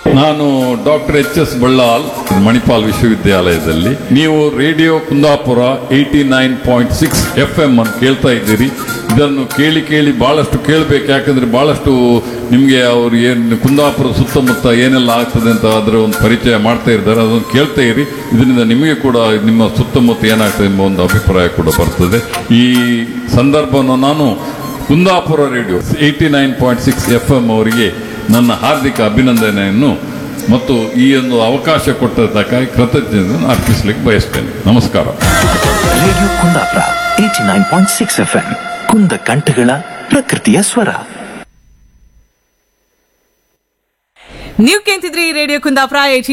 ನಾನು ಡಾಕ್ಟರ್ ಎಚ್.ಎಸ್. ಬಳ್ಳಾಲ್, ಮಣಿಪಾಲ್ ವಿಶ್ವವಿದ್ಯಾಲಯದಲ್ಲಿ. ನೀವು ರೇಡಿಯೋ ಕುಂದಾಪುರ 89.6 FM ಅನ್ನು ಕೇಳ್ತಾ ಇದ್ದೀರಿ. ಇದನ್ನು ಕೇಳಿ ಕೇಳಿ ಬಹಳಷ್ಟು ಕೇಳಬೇಕು, ಯಾಕಂದ್ರೆ ಬಹಳಷ್ಟು ನಿಮಗೆ ಅವರು ಏನು ಕುಂದಾಪುರ ಸುತ್ತಮುತ್ತ ಏನೆಲ್ಲ ಆಗ್ತದೆ ಅಂತ ಅದರ ಒಂದು ಪರಿಚಯ ಮಾಡ್ತಾ ಇದ್ದಾರೆ. ಅದನ್ನು ಕೇಳ್ತಾ ಇರಿ. ಇದರಿಂದ ನಿಮಗೆ ಕೂಡ ನಿಮ್ಮ ಸುತ್ತಮುತ್ತ ಏನಾಗ್ತದೆ ಎಂಬ ಒಂದು ಅಭಿಪ್ರಾಯ ಕೂಡ ಬರ್ತದೆ. ಈ ಸಂದರ್ಭವನ್ನು ನಾನು ಕುಂದಾಪುರ ರೇಡಿಯೋ 89.6 FM ಅವರಿಗೆ ನನ್ನ ಹಾರ್ದಿಕ ಅಭಿನಂದನೆಯನ್ನು ಮತ್ತು ಈ ಒಂದು ಅವಕಾಶ ಕೊಟ್ಟದ್ದಕ್ಕಾಗಿ ಕೃತಜ್ಞತೆಯನ್ನು ಅರ್ಪಿಸಲಿಕ್ಕೆ ಬಯಸ್ತೇನೆ. ನಮಸ್ಕಾರ. ರೇಡಿಯೋ ಕುಂದಾಪುರ 89.6 FM ಕುಂದ ಕಂಠಗಳ ಪ್ರಕೃತಿಯ ಸ್ವರ. ನೀವು ಕೇಳ್ತಿದ್ರಿ ರೇಡಿಯೋ ಕುಂದಾಪುರ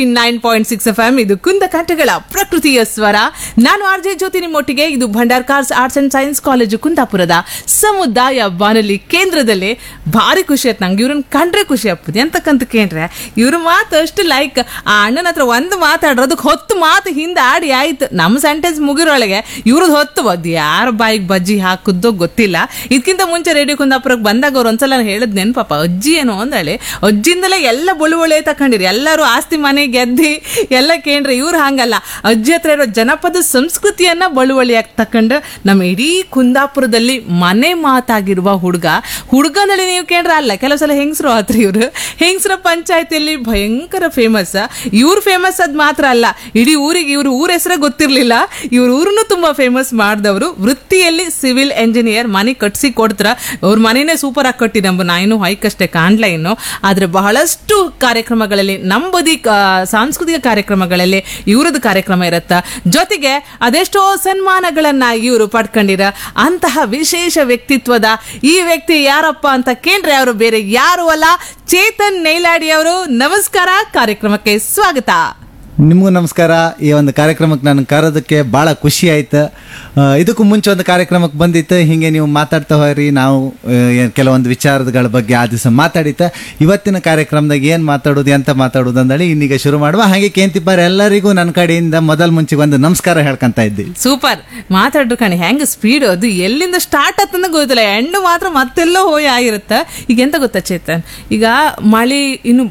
89.6 FM. ಇದು ಕುಂದ ಕಂಠಗಳ ಪ್ರಕೃತಿಯ ಸ್ವರ. ನಾನು ಆರ್.ಜೆ. ಜ್ಯೋತಿ ನಿಮ್ಮೊಟ್ಟಿಗೆ. ಇದು Bhandarkars arts and science college ಕುಂದಾಪುರದ ಸಮುದಾಯ ಬಾನುಲಿ ಕೇಂದ್ರದಲ್ಲಿ. ಭಾರಿ ಖುಷಿ ಆಯ್ತು ನಂಗೆ, ಇವ್ರನ್ನ ಕಂಡ್ರೆ ಖುಷಿ ಆಗ್ತದೆ. ಎಂತಕ್ಕಂತ ಕೇಳ್ರೆ ಇವ್ರ ಮಾತು ಅಷ್ಟು ಲೈಕ್ ಆ ಅಣ್ಣನ ಹತ್ರ ಒಂದು ಮಾತಾಡ್ರೋದಕ್ಕೆ 10 ಮಾತು ಹಿಂದೆ ಆಡಿ ಆಯ್ತು. ನಮ್ಮ ಸೆಂಟೆನ್ಸ್ ಮುಗಿರೊಳಗೆ ಇವ್ರದ್ದು 10 ಬದ್ದು ಯಾರ ಬಾಯಿಗೆ ಬಜ್ಜಿ ಹಾಕುದೋ ಗೊತ್ತಿಲ್ಲ. ಇದಕ್ಕಿಂತ ಮುಂಚೆ ರೇಡಿಯೋ ಕುಂದಾಪುರಕ್ಕೆ ಬಂದಾಗ ಅವ್ರು ಒಂದ್ಸಲ ಹೇಳಿದ್ ನೆನಪಾಪ, ಅಜ್ಜಿ ಏನೋ ಅಂದಳೆ. ಅಜ್ಜಿಯಿಂದಲೇ ಎಲ್ಲ ಬಳುವಳೆ ತಕೊಂಡಿರಿ, ಎಲ್ಲರೂ ಆಸ್ತಿ ಮನೆ ಗೆದ್ದಿ ಎಲ್ಲ ಕೇಂದ್ರ. ಇವ್ರು ಹಂಗಲ್ಲ, ಅಜ್ಜಿ ಹತ್ರ ಇರೋ ಜನಪದ ಸಂಸ್ಕೃತಿಯನ್ನ ಬಳುವಳಿಯಾಗಿ ತಕೊಂಡು ನಮ್ಮ ಇಡೀ ಕುಂದಾಪುರದಲ್ಲಿ ಮನೆ ಮಾತಾಗಿರುವ ಹುಡುಗನಲ್ಲಿ ನೀವು ಕೇಂದ್ರ ಅಲ್ಲ. ಕೆಲವು ಸಲ ಹೆಂಗಸರು ಆತ್ರಿ, ಇವ್ರು ಹೆಂಗಸರ ಪಂಚಾಯತಿಯಲ್ಲಿ ಭಯಂಕರ ಫೇಮಸ್. ಇವ್ರು ಫೇಮಸ್ ಅದ್ ಮಾತ್ರ ಅಲ್ಲ, ಇಡೀ ಊರಿಗೆ ಇವ್ರ ಊರ ಹೆಸರೇ ಗೊತ್ತಿರ್ಲಿಲ್ಲ. ಇವ್ರ ಊರನ್ನು ತುಂಬಾ ಫೇಮಸ್ ಮಾಡಿದವರು. ವೃತ್ತಿಯಲ್ಲಿ ಸಿವಿಲ್ ಎಂಜಿನಿಯರ್. ಮನೆ ಕಟ್ಸಿ ಕೊಡ್ತಾರ. ಅವ್ರ ಮನೆನೇ ಸೂಪರ್ ಆಗಿ ಕಟ್ಟಿ ನಮ್ಮ ನಾಯಿನೂ ಹೈಕಷ್ಟೇ ಕಾಣ್ಲ ಇನ್ನು. ಆದ್ರೆ ಬಹಳಷ್ಟು ಕಾರ್ಯಕ್ರಮಗಳಲ್ಲಿ ನಂಬದಿ ಸಾಂಸ್ಕೃತಿಕ ಕಾರ್ಯಕ್ರಮಗಳಲ್ಲಿ ಇವ್ರದ್ದು ಕಾರ್ಯಕ್ರಮ ಇರತ್ತ. ಜೊತೆಗೆ ಅದೆಷ್ಟೋ ಸನ್ಮಾನಗಳನ್ನ ಇವರು ಪಡ್ಕೊಂಡಿರ ಅಂತಹ ವಿಶೇಷ ವ್ಯಕ್ತಿತ್ವದ ಈ ವ್ಯಕ್ತಿ ಯಾರಪ್ಪ ಅಂತ ಕೇಂದ್ರ ಅವರು ಬೇರೆ ಯಾರು ಅಲ್ಲ, ಚೇತನ್ ನೈಲಾಡಿ ಅವರು. ನಮಸ್ಕಾರ, ಕಾರ್ಯಕ್ರಮಕ್ಕೆ ಸ್ವಾಗತ. ನಿಮಗೂ ನಮಸ್ಕಾರ. ಈ ಒಂದು ಕಾರ್ಯಕ್ರಮಕ್ಕೆ ನಾನು ಕರೋದಕ್ಕೆ ಭಾಳ ಖುಷಿ ಆಯ್ತು. ಇದಕ್ಕೂ ಮುಂಚೆ ಒಂದು ಕಾರ್ಯಕ್ರಮಕ್ಕೆ ಬಂದಿತ್ತು, ಹೀಗೆ ನೀವು ಮಾತಾಡ್ತಾ ಹೋಗ್ರಿ. ನಾವು ಕೆಲವೊಂದು ವಿಚಾರಗಳ ಬಗ್ಗೆ ಆ ದಿವಸ ಮಾತಾಡಿತ್ತು. ಇವತ್ತಿನ ಕಾರ್ಯಕ್ರಮದಾಗ ಏನು ಮಾತಾಡೋದು ಎಂತ ಮಾತಾಡೋದು ಅಂದೇಳಿ ಇನ್ನೀಗ ಶುರು ಮಾಡುವ. ಹಾಗೆ ಕೇಂತಿಪ್ಪಾರ ಎಲ್ಲರಿಗೂ ನನ್ನ ಕಡೆಯಿಂದ ಮುಂಚೆ ಒಂದು ನಮಸ್ಕಾರ ಹೇಳ್ಕೊಂತ ಇದ್ದಿ. ಸೂಪರ್ ಮಾತಾಡ್ರು ಕಣಿ, ಹೆಂಗ ಸ್ಪೀಡ್ ಅದು ಎಲ್ಲಿಂದ ಸ್ಟಾರ್ಟ್ ಆತಂದ ಗೊತ್ತಿಲ್ಲ, ಎಂಡು ಮಾತ್ರ ಮತ್ತೆಲ್ಲೋ ಹೋಗಿ ಆಗಿರುತ್ತ. ಈಗ ಎಂತ ಗೊತ್ತಾ ಚೇತನ್, ಈಗ ಮಳಿ ಇನ್ನು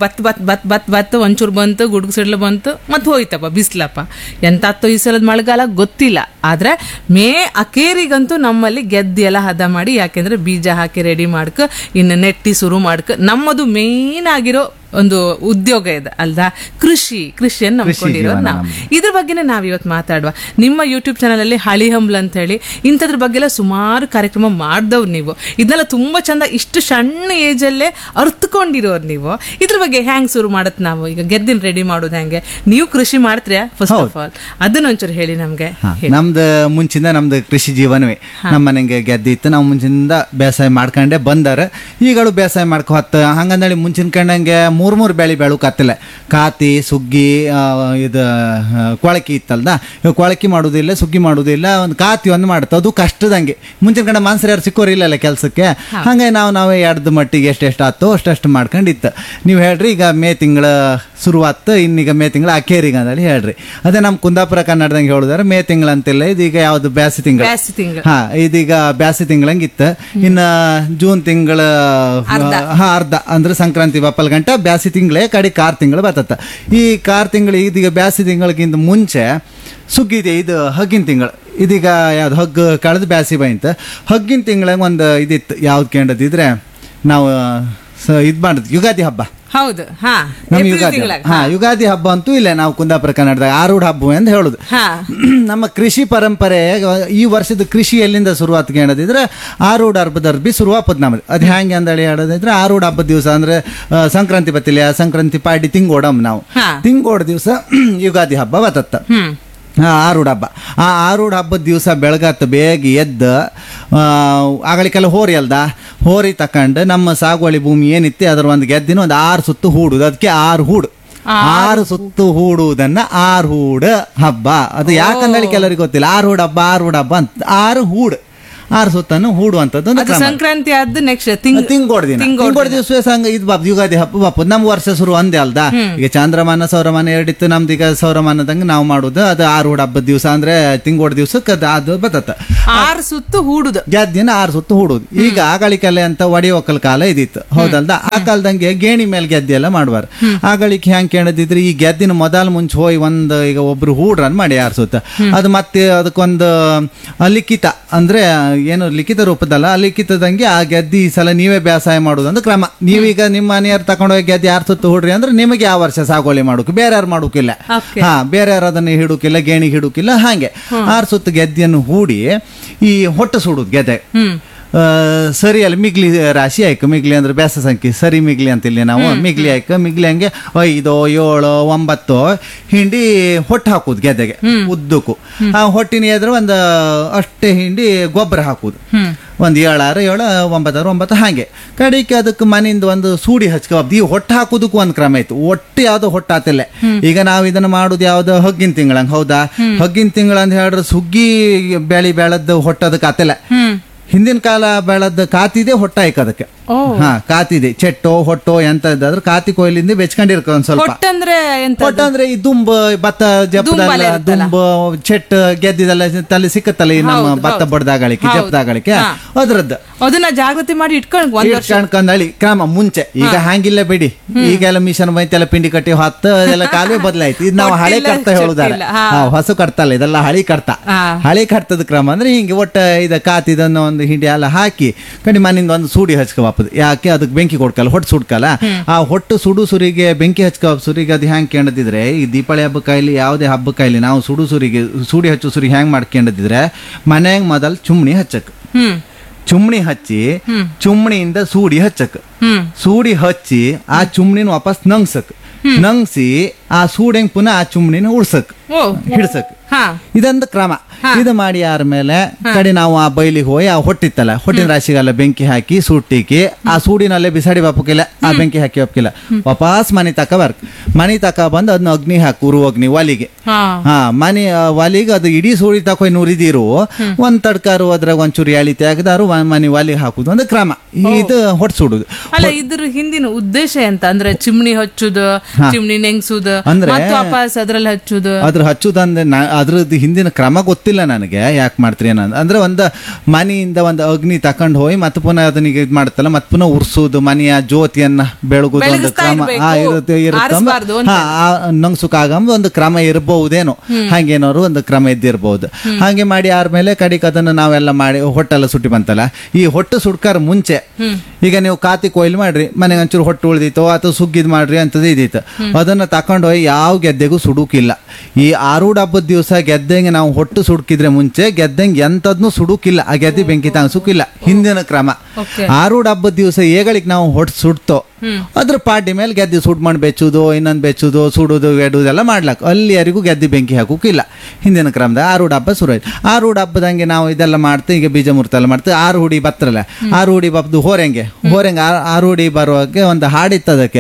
ಬತ್ ಒಂಚೂರು ಬಂತು, ಗುಡುಗು ಸಿಡ್ಲು ಬಂತು, ಮತ್ತೆ ಹೋಯ್ತಪ್ಪ ಬಿಸ್ಲಪ್ಪ. ಎಂತಾತ್ತೋ ಈ ಸಲದ ಮಳೆಗಾಲ ಗೊತ್ತಿಲ್ಲ. ಆದ್ರೆ ಮೇ ಅಕೇರಿಗಂತೂ ನಮ್ಮಲ್ಲಿ ಗೆದ್ದಿ ಎಲ್ಲ ಹದ ಮಾಡಿ, ಯಾಕೆಂದ್ರೆ ಬೀಜ ಹಾಕಿ ರೆಡಿ ಮಾಡ್ಕ ಇನ್ನು ನೆಟ್ಟಿ ಶುರು ಮಾಡ್ಕ. ನಮ್ಮದು ಮೇನ್ ಆಗಿರೋ ಒಂದು ಉದ್ಯೋಗ ಇದೆ ಅಲ್ದಾ, ಕೃಷಿಯನ್ನು ನಂಬ್ಕೊಂಡಿರೋ ನಾವು. ಇದ್ರ ಬಗ್ಗೆನೇ ನಾವ್ ಇವತ್ತು ಮಾತಾಡುವ. ನಿಮ್ಮ ಯೂಟ್ಯೂಬ್ ಚಾನಲ್ ಅಲ್ಲಿ ಹಳಿ ಹಂಬ್ಲ ಅಂತ ಹೇಳಿ ಇಂಥದ್ರ ಬಗ್ಗೆ ಎಲ್ಲ ಸುಮಾರು ಕಾರ್ಯಕ್ರಮ ಮಾಡ್ದವ್ರು ನೀವು. ಇದನ್ನೆಲ್ಲ ತುಂಬಾ ಚಂದ ಇಷ್ಟು ಸಣ್ಣ ಏಜ್ ಅಲ್ಲೇ ಅರ್ಥಕೊಂಡಿರೋರು ನೀವು. ಇದ್ರ ಬಗ್ಗೆ ಹ್ಯಾಂಗ್ ಶುರು ಮಾಡತ್ ನಾವು ಈಗ ಗೆದ್ದಿನ ರೆಡಿ ಮಾಡೋದು ಹೆಂಗೆ? ನೀವು ಕೃಷಿ ಮಾಡ್ತೀರಾ ಫಸ್ಟ್ ಆಫ್ ಆಲ್, ಅದನ್ನ ಒಂಚೂರು ಹೇಳಿ ನಮ್ಗೆ. ನಮ್ದು ಮುಂಚಿಂದ ನಮ್ದು ಕೃಷಿ ಜೀವನವೇ. ನಮ್ಮ ಮನೆಗೆ ಗೆದ್ದಿ ಇತ್ತು, ನಾವು ಮುಂಚಿಂದ ಬೇಸಾಯ ಮಾಡ್ಕೊಂಡೆ ಬಂದಾರ. ಈಗಳು ಬೇಸಾಯ ಮಾಡ್ಕೊ ಹತ್ತು ಹಂಗಂದೇಳಿ ಮುಂಚಿನ ಕಂಡಂಗೆ ಮೂರು ಬೆಳೆ ಬೆಳು ಕತ್ತಲೆ ಕಾತಿ ಸುಗ್ಗಿ ಇದು ಕೊಳಕಿ ಇತ್ತಲ್ದ. ಕೊಳಕಿ ಮಾಡೋದಿಲ್ಲ, ಸುಗ್ಗಿ ಮಾಡೋದಿಲ್ಲ, ಒಂದು ಕಾತಿ ಒಂದು ಮಾಡುತ್ತೆ. ಅದು ಕಷ್ಟದಂಗೆ ಮುಂಚಿನ ಕಡೆ ಮನ್ಸರು ಯಾರು ಸಿಕ್ಕೋರಿಲ್ಲಲ್ಲ ಕೆಲಸಕ್ಕೆ. ಹಂಗೆ ನಾವೇ ಎಡ್ದ ಮಟ್ಟಿಗೆ ಎಷ್ಟೆಷ್ಟು ಆಯ್ತು ಅಷ್ಟು ಮಾಡ್ಕೊಂಡಿತ್ತು. ನೀವು ಹೇಳ್ರಿ ಈಗ ಮೇ ತಿಂಗಳ ಶುರುವಾತು, ಇನ್ನೀಗ ಮೇ ತಿಂಗಳ ಅಕೇರಿಗೆ ಅಂದೇಳಿ ಹೇಳ್ರಿ. ಅದೇ ನಮ್ಮ ಕುಂದಾಪುರ ಕನ್ನಡದಂಗೆ ಹೇಳಿದಾರೆ ಮೇ ತಿಂಗಳ ಅಂತಿಲ್ಲ, ಇದೀಗ ಯಾವ್ದು ಬ್ಯಾಸಿ ತಿಂಗಳು. ಹಾ, ಇದೀಗ ಬ್ಯಾಸಿ ತಿಂಗಳಂಗಿತ್ತು. ಇನ್ನು ಜೂನ್ ತಿಂಗಳ ಅರ್ಧ ಅಂದ್ರೆ ಸಂಕ್ರಾಂತಿ ಬಪ್ಪಲ್ ಗಂಟ ಬ್ಯಾಸಿ ತಿಂಗಳೇ ಕಡೆ ಕಾರ್ ತಿಂಗಳು ಬರ್ತತ್ತ. ಈ ಕಾರ್ ತಿಂಗಳು ಇದೀಗ ಬ್ಯಾಸಿ ತಿಂಗಳಿಗಿಂತ ಮುಂಚೆ ಸುಗ್ಗಿದೆ, ಇದು ಹಗ್ಗಿನ ತಿಂಗಳು. ಇದೀಗ ಯಾವ್ದು ಹಗ್ಗ ಕಳೆದು ಬ್ಯಾಸಿ ಬಂತ. ಹಗ್ಗಿನ ತಿಂಗಳಾಗ ಒಂದು ಇದಿತ್ತು, ಯಾವ್ದು ಕೇಳದಿದ್ರೆ ನಾವು ಇದು ಮಾಡಿದ್ವಿ ಯುಗಾದಿ ಹಬ್ಬ. ಹೌದು, ನಮ್ ಯುಗಾದಿ ಹಬ್ಬ ಅಂತೂ ಇಲ್ಲ ನಾವು ಕುಂದಾಪುರ ಕನ್ನಡದಾಗ ಆರೂಢ ಹಬ್ಬ ಅಂತ ಹೇಳುದು. ನಮ್ಮ ಕೃಷಿ ಪರಂಪರೆ ಈ ವರ್ಷದ ಕೃಷಿ ಎಲ್ಲಿಂದ ಶುರುವಾತ್ ಕೇಳದಿದ್ರೆ ಆರೂಢ ಹಬ್ಬದರ್ಬಿ ಶುರುವಾಪದ್ ನಮ್ದು. ಅದು ಹೆಂಗೆ ಅಂದೇಳಿ ಹೇಳೋದಿದ್ರೆ ಆರೂಢ ಹಬ್ಬದ ದಿವಸ ಅಂದ್ರೆ ಸಂಕ್ರಾಂತಿ ಬತ್ತಿಲ್ಲ, ಸಂಕ್ರಾಂತಿ ಪಾಡಿ ತಿಂಗೋಡಮ್ ನಾವು. ತಿಂಗೋಡ ದಿವಸ ಯುಗಾದಿ ಹಬ್ಬ ಬತ್ತತ್ತ. ಆರೂಢ ಹಬ್ಬ. ಆ ಆರೂಢ ಹಬ್ಬದ ದಿವಸ ಬೆಳಗತ್ತು ಬೇಗ ಎದ್ದು ಆಗಲಿಕ್ಕೆಲ್ಲ ಹೋರಿ ಅಲ್ದ, ಹೋರಿ ತಕೊಂಡು ನಮ್ಮ ಸಾಗುವಳಿ ಭೂಮಿ ಏನಿತ್ತು ಅದರ ಒಂದು ಗೆದ್ದಿನ ಒಂದು 6 ಸುತ್ತು ಹೂಡುದು. ಅದಕ್ಕೆ 6 ಹೂಡು, 6 ಸುತ್ತು ಹೂಡುವುದನ್ನ 6 ಹೂಡು ಹಬ್ಬ. ಅದು ಯಾಕಂದೇಳಿ ಕೆಲವರಿಗೆ ಗೊತ್ತಿಲ್ಲ. 6 ಹೂಡು ಹಬ್ಬ ಅಂತ 6 ಹೂಡು ಆರು ಸುತ್ತನ್ನು ಹೂಡುವಂಥದ್ದು ಒಂದು ಅದು ಕ್ರಮ. ಸಂಕ್ರಾಂತಿ ಆದ ನೆಕ್ಸ್ಟ್ ತಿಂಗೋಡ್ ದಿವಸ ಸಂಘ ಇದು ಬಾಪ್ ಯುಗಾದಿ ಹಬ್ಬ ಬಾಪ್ ನಮ್ ವರ್ಷ ಶುರು ಒಂದೇ ಅಲ್ದಾ. ಈಗ ಚಾಂದ್ರಮಾನ ಸೌರಮಾನ ಎರಡಿತ್ತು, ನಮ್ದು ಈಗ ಸೌರಮಾನದಂಗ ನಾವು ಮಾಡುದು ಅದು ಆರು ಹೂಡ ಹಬ್ಬದ ದಿವಸ ಅಂದ್ರೆ ತಿಂಗೋಡ್ ದಿವಸಕ್ಕೆ ಅದು ಬತ್ತ 6 ಸುತ್ತು ಹೂಡುದು, ಗೆದ್ದಿನ 6 ಸುತ್ತು ಹೂಡುದು. ಈಗ ಆಗಳಿಕೆಲ್ಲ ಅಂತ ಒಡಿ ಒಕ್ಕಲ್ ಕಾಲ ಇದಿತ್ತು ಹೌದಲ್ದ. ಆ ಕಾಲದಂಗೆ ಗೇಣಿ ಮೇಲೆ ಗೆದ್ದೆ ಎಲ್ಲ ಮಾಡುವಾರ. ಆಗಳಿಕೆ ಹೆಂಗ್ ಕೇಳದಿದ್ರೆ ಈ ಗೆದ್ದಿನ ಮೊದಲು ಮುಂಚೆ ಹೋಗಿ ಒಂದು ಈಗ ಒಬ್ರು ಹೂಡ್ರನ್ ಮಾಡಿ 6 ಸುತ್ತ, ಅದು ಮತ್ತೆ ಅದಕ್ಕೊಂದು ಲಿಖಿತ ಅಂದ್ರೆ ಏನು ಲಿಖಿತ ರೂಪದಲ್ಲ, ಲಿಖಿತದಂಗೆ ಆ ಗೆದ್ದಿ ಈ ಸಲ ನೀವೇ ಬೇಸಾಯ ಮಾಡುದು ಅಂದ್ರೆ ಕ್ರಮ. ನೀವೀಗ ನಿಮ್ಮ ಮನೆಯವ್ರು ತಗೊಂಡೋಗಿ ಗೆದ್ದಿ 6 ಸುತ್ತು ಹೂಡ್ರಿ ಅಂದ್ರೆ ನಿಮಗೆ ಆ ವರ್ಷ ಸಾಗುವಳಿ ಮಾಡೋಕೆ, ಬೇರೆ ಯಾರು ಮಾಡೋಕಿಲ್ಲ. ಬೇರೆ ಯಾರು ಅದನ್ನ ಹಿಡುಕಿಲ್ಲ, ಗೇಣಿ ಹಿಡುಕಿಲ್ಲ. ಹಾಗೆ 6 ಸುತ್ತು ಗೆದ್ದಿಯನ್ನು ಹೂಡಿ ಈ ಹೊಟ್ಟು ಸುಡುದು ಗೆದ್ದೆ. ಸರಿ ಅಲ್ಲಿ ಮಿಗ್ಲಿ ರಾಶಿ ಆಯ್ಕೆ, ಮಿಗ್ಲಿ ಅಂದ್ರೆ ಬೇಸ ಸಂಖ್ಯೆ, ಸರಿ ಮಿಗ್ಲಿ ಅಂತಿಲ್ಲ ನಾವು. ಮಿಗ್ಲಿ ಆಯ್ಕೆ, ಮಿಗ್ಲಿ ಹಂಗೆ 5, 7, 9 ಹಿಂಡಿ ಹೊಟ್ಟು ಹಾಕುದು ಗೆದ್ದೆಗೆ ಉದ್ದಕ್ಕೂ. ಆ ಹೊಟ್ಟಿನ ಎದುರು ಒಂದು ಅಷ್ಟೇ ಹಿಂಡಿ ಗೊಬ್ಬರ ಹಾಕುದು, ಒಂದು 7, 7, 9, 9 ಹಾಗೆ. ಕಡೆಗೆ ಅದಕ್ಕೆ ಮನೆಯಿಂದ ಒಂದು ಸೂಡಿ ಹಚ್ಕೊ ಈ ಹೊಟ್ಟು ಹಾಕುದಕ್ಕೂ ಒಂದು ಕ್ರಮ ಇತ್ತು. ಒಟ್ಟು ಯಾವ್ದು ಹೊಟ್ಟು ಆತಿಲ್ಲ. ಈಗ ನಾವು ಇದನ್ನ ಮಾಡುದು ಯಾವ್ದು ಹಗ್ಗಿನ ತಿಂಗಳಂಗ ಹೌದಾ. ಹಗ್ಗಿನ ತಿಂಗಳ ಅಂತ ಹೇಳಿದ್ರೆ ಸುಗ್ಗಿ ಬೆಳದ ಹೊಟ್ಟದಕ್ಕೆ ಆತಿಲ್ಲ. ಹಿಂದಿನ ಕಾಲ ಬೆಳದ ಕಾತಿದೆ ಹೊಟ್ಟ ಆಯ್ಕ ಅದಕ್ಕೆ. ಕಾತಿದೆ ಚೆಟ್ಟೋ ಹೊಟ್ಟೋ ಎಂತ ಇದ್ದಾದ್ರೆ ಕಾತಿ ಕೊಯ್ಲಿಂದ ಬೆಚ್ಕೊಂಡಿರ್ಕ ಒಂದ್ ಸ್ವಲ್ಪ. ಹೊಟ್ಟ ಅಂದ್ರೆ ಈ ದುಂಬ ಭತ್ತ ಜಪ್ಪದಲ್ಲ, ದುಂಬ ಚೆಟ್ ಗೆದ್ದಿದೆಲ್ಲ ತಲೆ ಸಿಕ್ಕತ್ತಲ್ಲ ಈ ನಮ್ಮ ಭತ್ತ ಬಡ್ದಾಗಳಿಕೆ ಜಪ್ಪದಾಗಳಿಕೆ ಅದ್ರದ್ದು ಅದನ್ನ ಜಾಗೃತಿ ಮಾಡಿ ಇಟ್ಕೊಂಡಳಿ ಕ್ರಮ ಮುಂಚೆ. ಈಗ ಹ್ಯಾಂಗಿಲ್ಲ ಬಿಡಿ, ಈಗೆಲ್ಲ ಮಿಷನ್ ಮೈತೆಲ್ಲ ಪಿಂಡಿ ಕಟ್ಟಿ ಹೊತ್ತು ಅದೆಲ್ಲ ಕಾಲೇ ಬದಲಾಯ್ತು. ಇದು ನಾವು ಹಳೆ ಕರ್ತ ಹೇಳುದಾರೆ, ಹೊಸ ಕಟ್ತಲ್ಲ ಇದೆಲ್ಲ ಹಳಿ ಕರ್ತ. ಹಳಿ ಕರ್ತದ ಕ್ರಮ ಅಂದ್ರೆ ಹಿಂಗೆ ಒಟ್ಟ ಇದ ಕಾತಿದನ್ನ ಒಂದು ಹಿಂಡಿ ಎಲ್ಲ ಹಾಕಿ ಕಡಿ ಮನೆಯಿಂದ ಒಂದು ಸೂಡಿ ಹಚ್ಕೊ. ಯಾಕೆ ಅದಕ್ಕೆ ಬೆಂಕಿ ಕೊಡ್ಕಲ್ಲ, ಹೊಟ್ಟು ಸುಡ್ಕಲ್ಲ. ಆ ಹೊಟ್ಟು ಸುಡು ಸುರಿಗೆ ಬೆಂಕಿ ಹಚ್ಕೋ ಸುರಿಗೆ ಅದು ಹ್ಯಾಂಗ್ ಕೇಳದಿದ್ರೆ ಈ ದೀಪಾವಳಿ ಹಬ್ಬಕ್ಕಾಯ್ಲಿ ಯಾವುದೇ ಹಬ್ಬಕ್ಕಾಯ್ಲಿ ನಾವು ಸುರಿಗೆ ಸೂಡಿ ಹಚ್ಚು ಸುರಿಗೆ ಹ್ಯಾಂಗ್ ಮಾಡ್ಕೊಂಡಿದ್ರೆ ಮನ್ಯಾಗ ಮೊದಲ್ ಚುಮ್ನಿ ಹಚ್ಚಕ್, ಚುಮ್ನಿ ಹಚ್ಚಿ ಚುಮ್ನಿಯಿಂದ ಸೂಡಿ ಹಚ್ಚಕ್, ಸೂಡಿ ಹಚ್ಚಿ ಆ ಚುಮ್ನಿನ ವಾಪಸ್ ನಂಗ್ಸಕ್, ನಂಗ್ಸಿ ಆ ಸೂಡೆಂಗ್ ಪುನಃ ಆ ಚುಮ್ನಿನ ಉಳ್ಸಕ್ ಹಿಡ್ಸಕ್. ಇದೊಂದು ಕ್ರಮ. ಇದು ಮಾಡಿ ಆದ್ಮೇಲೆ ಕಡೆ ನಾವು ಆ ಬೈಲಿಗೆ ಹೋಗಿ ಆ ಹೊಟ್ಟಿತ್ತಲ್ಲ ಹೊಟ್ಟಿನ ರಾಶಿಗೆಲ್ಲ ಬೆಂಕಿ ಹಾಕಿ ಸುಟ್ಟಿಕ್ಕಿ ಆ ಸೂಡಿನಲ್ಲೇ ಬಿಸಾಡಿ ಬಾಪಕ್ಕಿಲ್ಲ, ಆ ಬೆಂಕಿ ಹಾಕಿ ಬಾಪಕ್ಕಿಲ್ಲ. ವಾಪಸ್ ಮನೆ ತಕ ಬರ್ಕ್, ಮನೆ ತಕ ಬಂದು ಅದನ್ನ ಅಗ್ನಿ ಹಾಕಿ ಉರು ಅಗ್ನಿ ಒಲಿಗೆ. ಮನೆ ಒಲಿಗೆ ಅದು ಇಡೀ ಸೂಡಿ ತಕೊಂಡ್ ನುರಿದಿರು ಒಂದ್ ತಡ್ಕಾರು ಅದ್ರಾಗ ಒಂಚೂರು ಎಳಿ ತೆಗ್ದಾರು ಮನೆ ಒಲಿಗೆ ಹಾಕುದು ಒಂದು ಕ್ರಮ. ಇದು ಹೊಟ್ಟು ಸುಡುದು. ಅಲ್ಲ ಇದ್ರ ಹಿಂದಿನ ಉದ್ದೇಶ ಎಂತ ಅಂದ್ರೆ ಚಿಮ್ನಿ ಹಚ್ಚುದು, ಚಿಮ್ನಿ ನೆಂಗ್ಸುದು ಅಂದ್ರೆ ವಾಪಸ್ ಅದ್ರಲ್ಲಿ ಹಚ್ಚುದು. ಅದ್ರ ಹಚ್ಚುದಂದ್ರೆ ಅದ್ರದ್ದು ಹಿಂದಿನ ಕ್ರಮ ಗೊತ್ತಿಲ್ಲ ನನಗೆ, ಯಾಕೆ ಮಾಡ್ತೀರಿ ಅಂದ್ರೆ ಒಂದು ಮನೆಯಿಂದ ಒಂದು ಅಗ್ನಿ ತಕೊಂಡ್ ಹೋಗಿ ಮತ್ತೆ ಪುನಃ ಅದನಿಗೆ ಇದು ಮಾಡುತ್ತಲ್ಲ ಮತ್ತೆ ಪುನಃ ಉರ್ಸುದು, ಮನೆಯ ಜ್ಯೋತಿಯನ್ನ ಬೆಳಗುದು ಒಂದು ಕ್ರಮ ನಂಗ್ಸುಕಾಗಂಬ ಒಂದು ಕ್ರಮ ಇರಬಹುದೇನೋ, ಹಾಗೇನೋರು ಒಂದು ಕ್ರಮ ಇದ್ದಿರಬಹುದು. ಹಾಗೆ ಮಾಡಿ ಆದ್ಮೇಲೆ ಕಡಿಕ್ ಅದನ್ನ ನಾವೆಲ್ಲ ಮಾಡಿ ಹೊಟ್ಟೆಲ್ಲ ಸುಟ್ಟಿ ಬಂತಲ್ಲ. ಈ ಹೊಟ್ಟು ಸುಡ್ಕಾರ ಮುಂಚೆ ಈಗ ನೀವು ಕಾತಿ ಕೊಯ್ಲು ಮಾಡ್ರಿ, ಮನೆಗೆ ಒಂಚೂರು ಹೊಟ್ಟು ಉಳ್ದಿತ್ತೋ ಅಥವಾ ಸುಗ್ಗಿದ್ ಮಾಡ್ರಿ ಅಂತದ್ದು ಇದಿತ್ತು, ಅದನ್ನ ತಕೊಂಡ್ ಹೋಗಿ ಯಾವ ಗೆದ್ದೆಗೂ ಸುಡುಕಿಲ್ಲ. ಈ ಆರೂಢ ಹಬ್ಬದ ದಿವಸ ಗೆದ್ದಂಗೆ ನಾವು ಹೊಟ್ಟು ಸುಡುಕಿದ್ರೆ ಮುಂಚೆ ಗೆದ್ದಂಗೆ ಎಂತದ್ನು ಸುಡುಕಿಲ್ಲ, ಆ ಗೆದ್ದೆ ಬೆಂಕಿ ತಾಂಗ್ಸುಕಿಲ್ಲ. ಹಿಂದಿನ ಕ್ರಮ. ಆರೂಢ ಹಬ್ಬದ ದಿವಸ ಏಗಳಿಗೆ ನಾವು ಹೊಟ್ಟು ಸುಡ್ತೋ ಅದ್ರ ಪಾಟಿ ಮೇಲೆ ಗೆದ್ದಿ ಸುಡ್ ಮಾಡಿ ಬೆಚ್ಚುದು, ಇನ್ನೊಂದು ಬೆಚ್ಚುದು, ಸುಡುದು, ಎಡುದೆಲ್ಲ ಮಾಡ್ಲಾಕ. ಅಲ್ಲಿವರೆಗೂ ಗೆದ್ದಿ ಬೆಂಕಿ ಹಾಕೋಕಿಲ್ಲ. ಹಿಂದಿನ ಕ್ರಮದ ಆರೂಢ ಹಬ್ಬ ಶುರು ಆಯ್ತು. ಆರೂಢ ಹಬ್ಬದಂಗೆ ನಾವು ಇದೆಲ್ಲ ಮಾಡ್ತೀವಿ. ಈಗ ಬೀಜ ಮುಹೂರ್ತ ಎಲ್ಲ ಮಾಡ್ತೀವಿ. ಆರು ಹುಡಿ ಬತ್ತರಲ್ಲ, ಆರು ಹುಡಿ ಬಬ್ದು ಹೋರೆಂಗೆ ಆರು ಹುಡಿ ಬರುವಾಗೆ ಒಂದು ಹಾಡಿತ್ತು ಅದಕ್ಕೆ.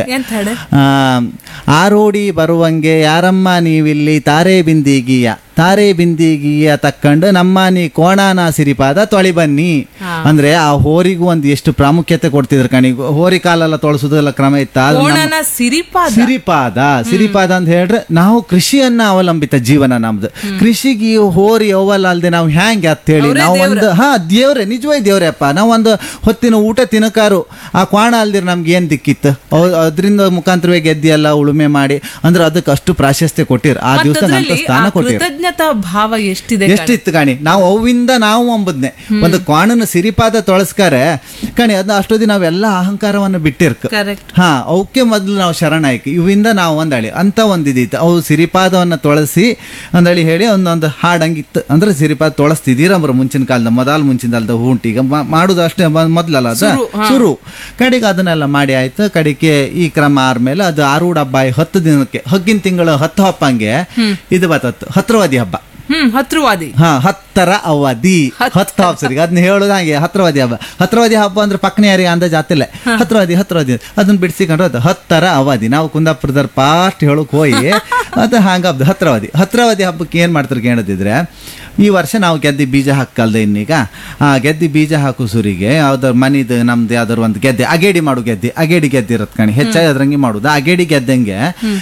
ಆರೋಡಿ ಬರುವಂಗೆ ಯಾರಮ್ಮ ನೀವಿಲ್ಲಿ ತಾರೆ ಬಿಂದಿಗೀಯ, ತಾರೆ ಬಿಂದಿಗೀಯ ತಕ್ಕಂಡು ನಮ್ಮ ನೀ ಕೋಣಾನ ಸಿರಿಪಾದ ತೊಳಿ ಬನ್ನಿ. ಅಂದ್ರೆ ಆ ಹೋರಿಗೂ ಒಂದು ಎಷ್ಟು ಪ್ರಾಮುಖ್ಯತೆ ಕೊಡ್ತಿದ್ರು ಕಣಿ. ಹೋರಿ ಕಾಲೆಲ್ಲ ತೊಳಸುದೆಲ್ಲ ಕ್ರಮ ಇತ್ತ. ಸಿರಿಪಾದ ಅಂತ ಹೇಳ್ರೆ ನಾವು ಕೃಷಿಯನ್ನ ಅವಲಂಬಿತ ಜೀವನ ನಮ್ದು. ಕೃಷಿಗೆ ಹೋರಿ ಅವಲ್ಲ ಅಲ್ದೆ ನಾವು ಹ್ಯಾಂಗೆ ಅಂತ ಹೇಳಿ ನಾವು ಒಂದು ದೇವ್ರೆ, ನಿಜವಾಗಿ ದೇವ್ರೆ ಅಪ್ಪ. ನಾವು ಒಂದು ಹೊತ್ತಿನ ಊಟ ತಿನ್ನಕಾರು ಆ ಕ್ವಾಣ ಅಲ್ದಿರ ನಮ್ಗೆ ಏನ್ ದಿಕ್ಕಿತ್ತು. ಅದ್ರಿಂದ ಮುಖಾಂತರವೇ ಗೆದ್ದಿ ಎಲ್ಲ ಉಳುಮೆ ಮಾಡಿ ಅಂದ್ರೆ ಅದಕ್ಕೆ ಅಷ್ಟು ಪ್ರಾಶಸ್ತ್ಯ ಕೊಟ್ಟಿರ್. ಆ ದಿವಸ ನಂತ ಸ್ಥಾನ ಕೊಟ್ಟಿರ್. ಭಾವ ಎಷ್ಟಿತ್ತು ಕಾಣಿ. ನಾವು ಅವಿಂದ ನಾವು ಅಂಬದ್ನೆ ಒಂದು ಕ್ವಾಣನ ಸಿರಿಪಾದ ತೊಳಸ್ಕಾರೆ ಕಣಿ. ಅದ್ ಅಷ್ಟೊದಿ ನಾವೆಲ್ಲ ಅಹಂಕಾರವನ್ನು ಬಿಟ್ಟಿರ್ಕ. ಅವಕ್ಕೆ ಮೊದ್ಲು ನಾವು ಶರಣಾಯ್ಕೆ ಇವಿಂದ ನಾವು ಒಂದಳಿ ಅಂತ ಒಂದಿದಿತ್ತು. ಅವು ಸಿರಿಪಾದವನ್ನ ತೊಳಸಿ ಅಂದಳಿ ಹೇಳಿ ಒಂದೊಂದು ಹಾಡಂಗಿತ್ತು. ಅಂದ್ರೆ ಸಿರಿಪಾದ ತೊಳಸ್ತಿದ್ದೀರಂಬ್ರ ಮುಂಚಿನ ಕಾಲದ ಮುಂಚಿನ ಕಾಲದ ಹೂಂಟಿ ಈಗ ಮಾಡುದು ಅಷ್ಟೇ ಮೊದ್ಲಲ್ಲ ಅದ ಶುರು. ಕಡೆಗೆ ಅದನ್ನೆಲ್ಲ ಮಾಡಿ ಆಯ್ತು. ಕಡೆಗೆ ಈ ಕ್ರಮ ಆದ್ಮೇಲೆ ಅದು ಆರೂಢ ಹಬ್ಬ 10 ದಿನಕ್ಕೆ ಹಗ್ಗಿನ ತಿಂಗಳು 10 ಹಬ್ಬಂಗೆ ಇದು ಬರ್ತತ್ತು ಹತ್ರವಾದಿ ಹಬ್ಬ. ಹತ್ರವಾದಿ. ಹತ್ತರ ಅವಧಿ, ಹತ್ತು ಹಬ್ಸರಿಗೆ ಅದನ್ನ ಹೇಳೋದು ಹಾಗೆ. ಹತ್ರವಾದಿ ಹಬ್ಬ, ಹತ್ರವಾದಿ ಹಬ್ಬ ಅಂದ್ರೆ ಪಕ್ಕನೆ ಯಾರಿಗೆ ಅಂದಾಜ್ ಆತಿಲ್ಲ. ಹತ್ರವಾದಿ ಅದನ್ನ ಬಿಡಿಸಿಕೊಂಡ್ರೆ ಅದು ಹತ್ತರ ಅವಧಿ. ನಾವು ಕುಂದಾಪುರದವ್ರ ಪಾಸ್ಟ್ ಹೇಳಕ್ ಹೋಗಿ ಅದು ಹಂಗ ಹಬ್ಬ ಹತ್ರವಾದಿ ಹಬ್ಬಕ್ಕೆ ಏನ್ ಮಾಡ್ತಾರೆ ಕೇಳದಿದ್ರೆ, ಈ ವರ್ಷ ನಾವು ಗೆದ್ದಿ ಬೀಜ ಹಾಕಲ್ದೆ ಇನ್ನೀಗ ಆ ಗೆದ್ದಿ ಬೀಜ ಹಾಕು ಸುರಿಗೆ ಯಾವ್ದಾರ ಮನಿದು ನಮ್ದು ಯಾವ್ದಾರು ಒಂದು ಗೆದ್ದೆ ಅಗೇಡಿ ಗೆದ್ದೆ ಇರತ್ ಕಣಿ, ಹೆಚ್ಚಾಗಿ ಅದ್ರಂಗೆ ಮಾಡುದು. ಅಗೇಡಿ ಗೆದ್ದಂಗೆ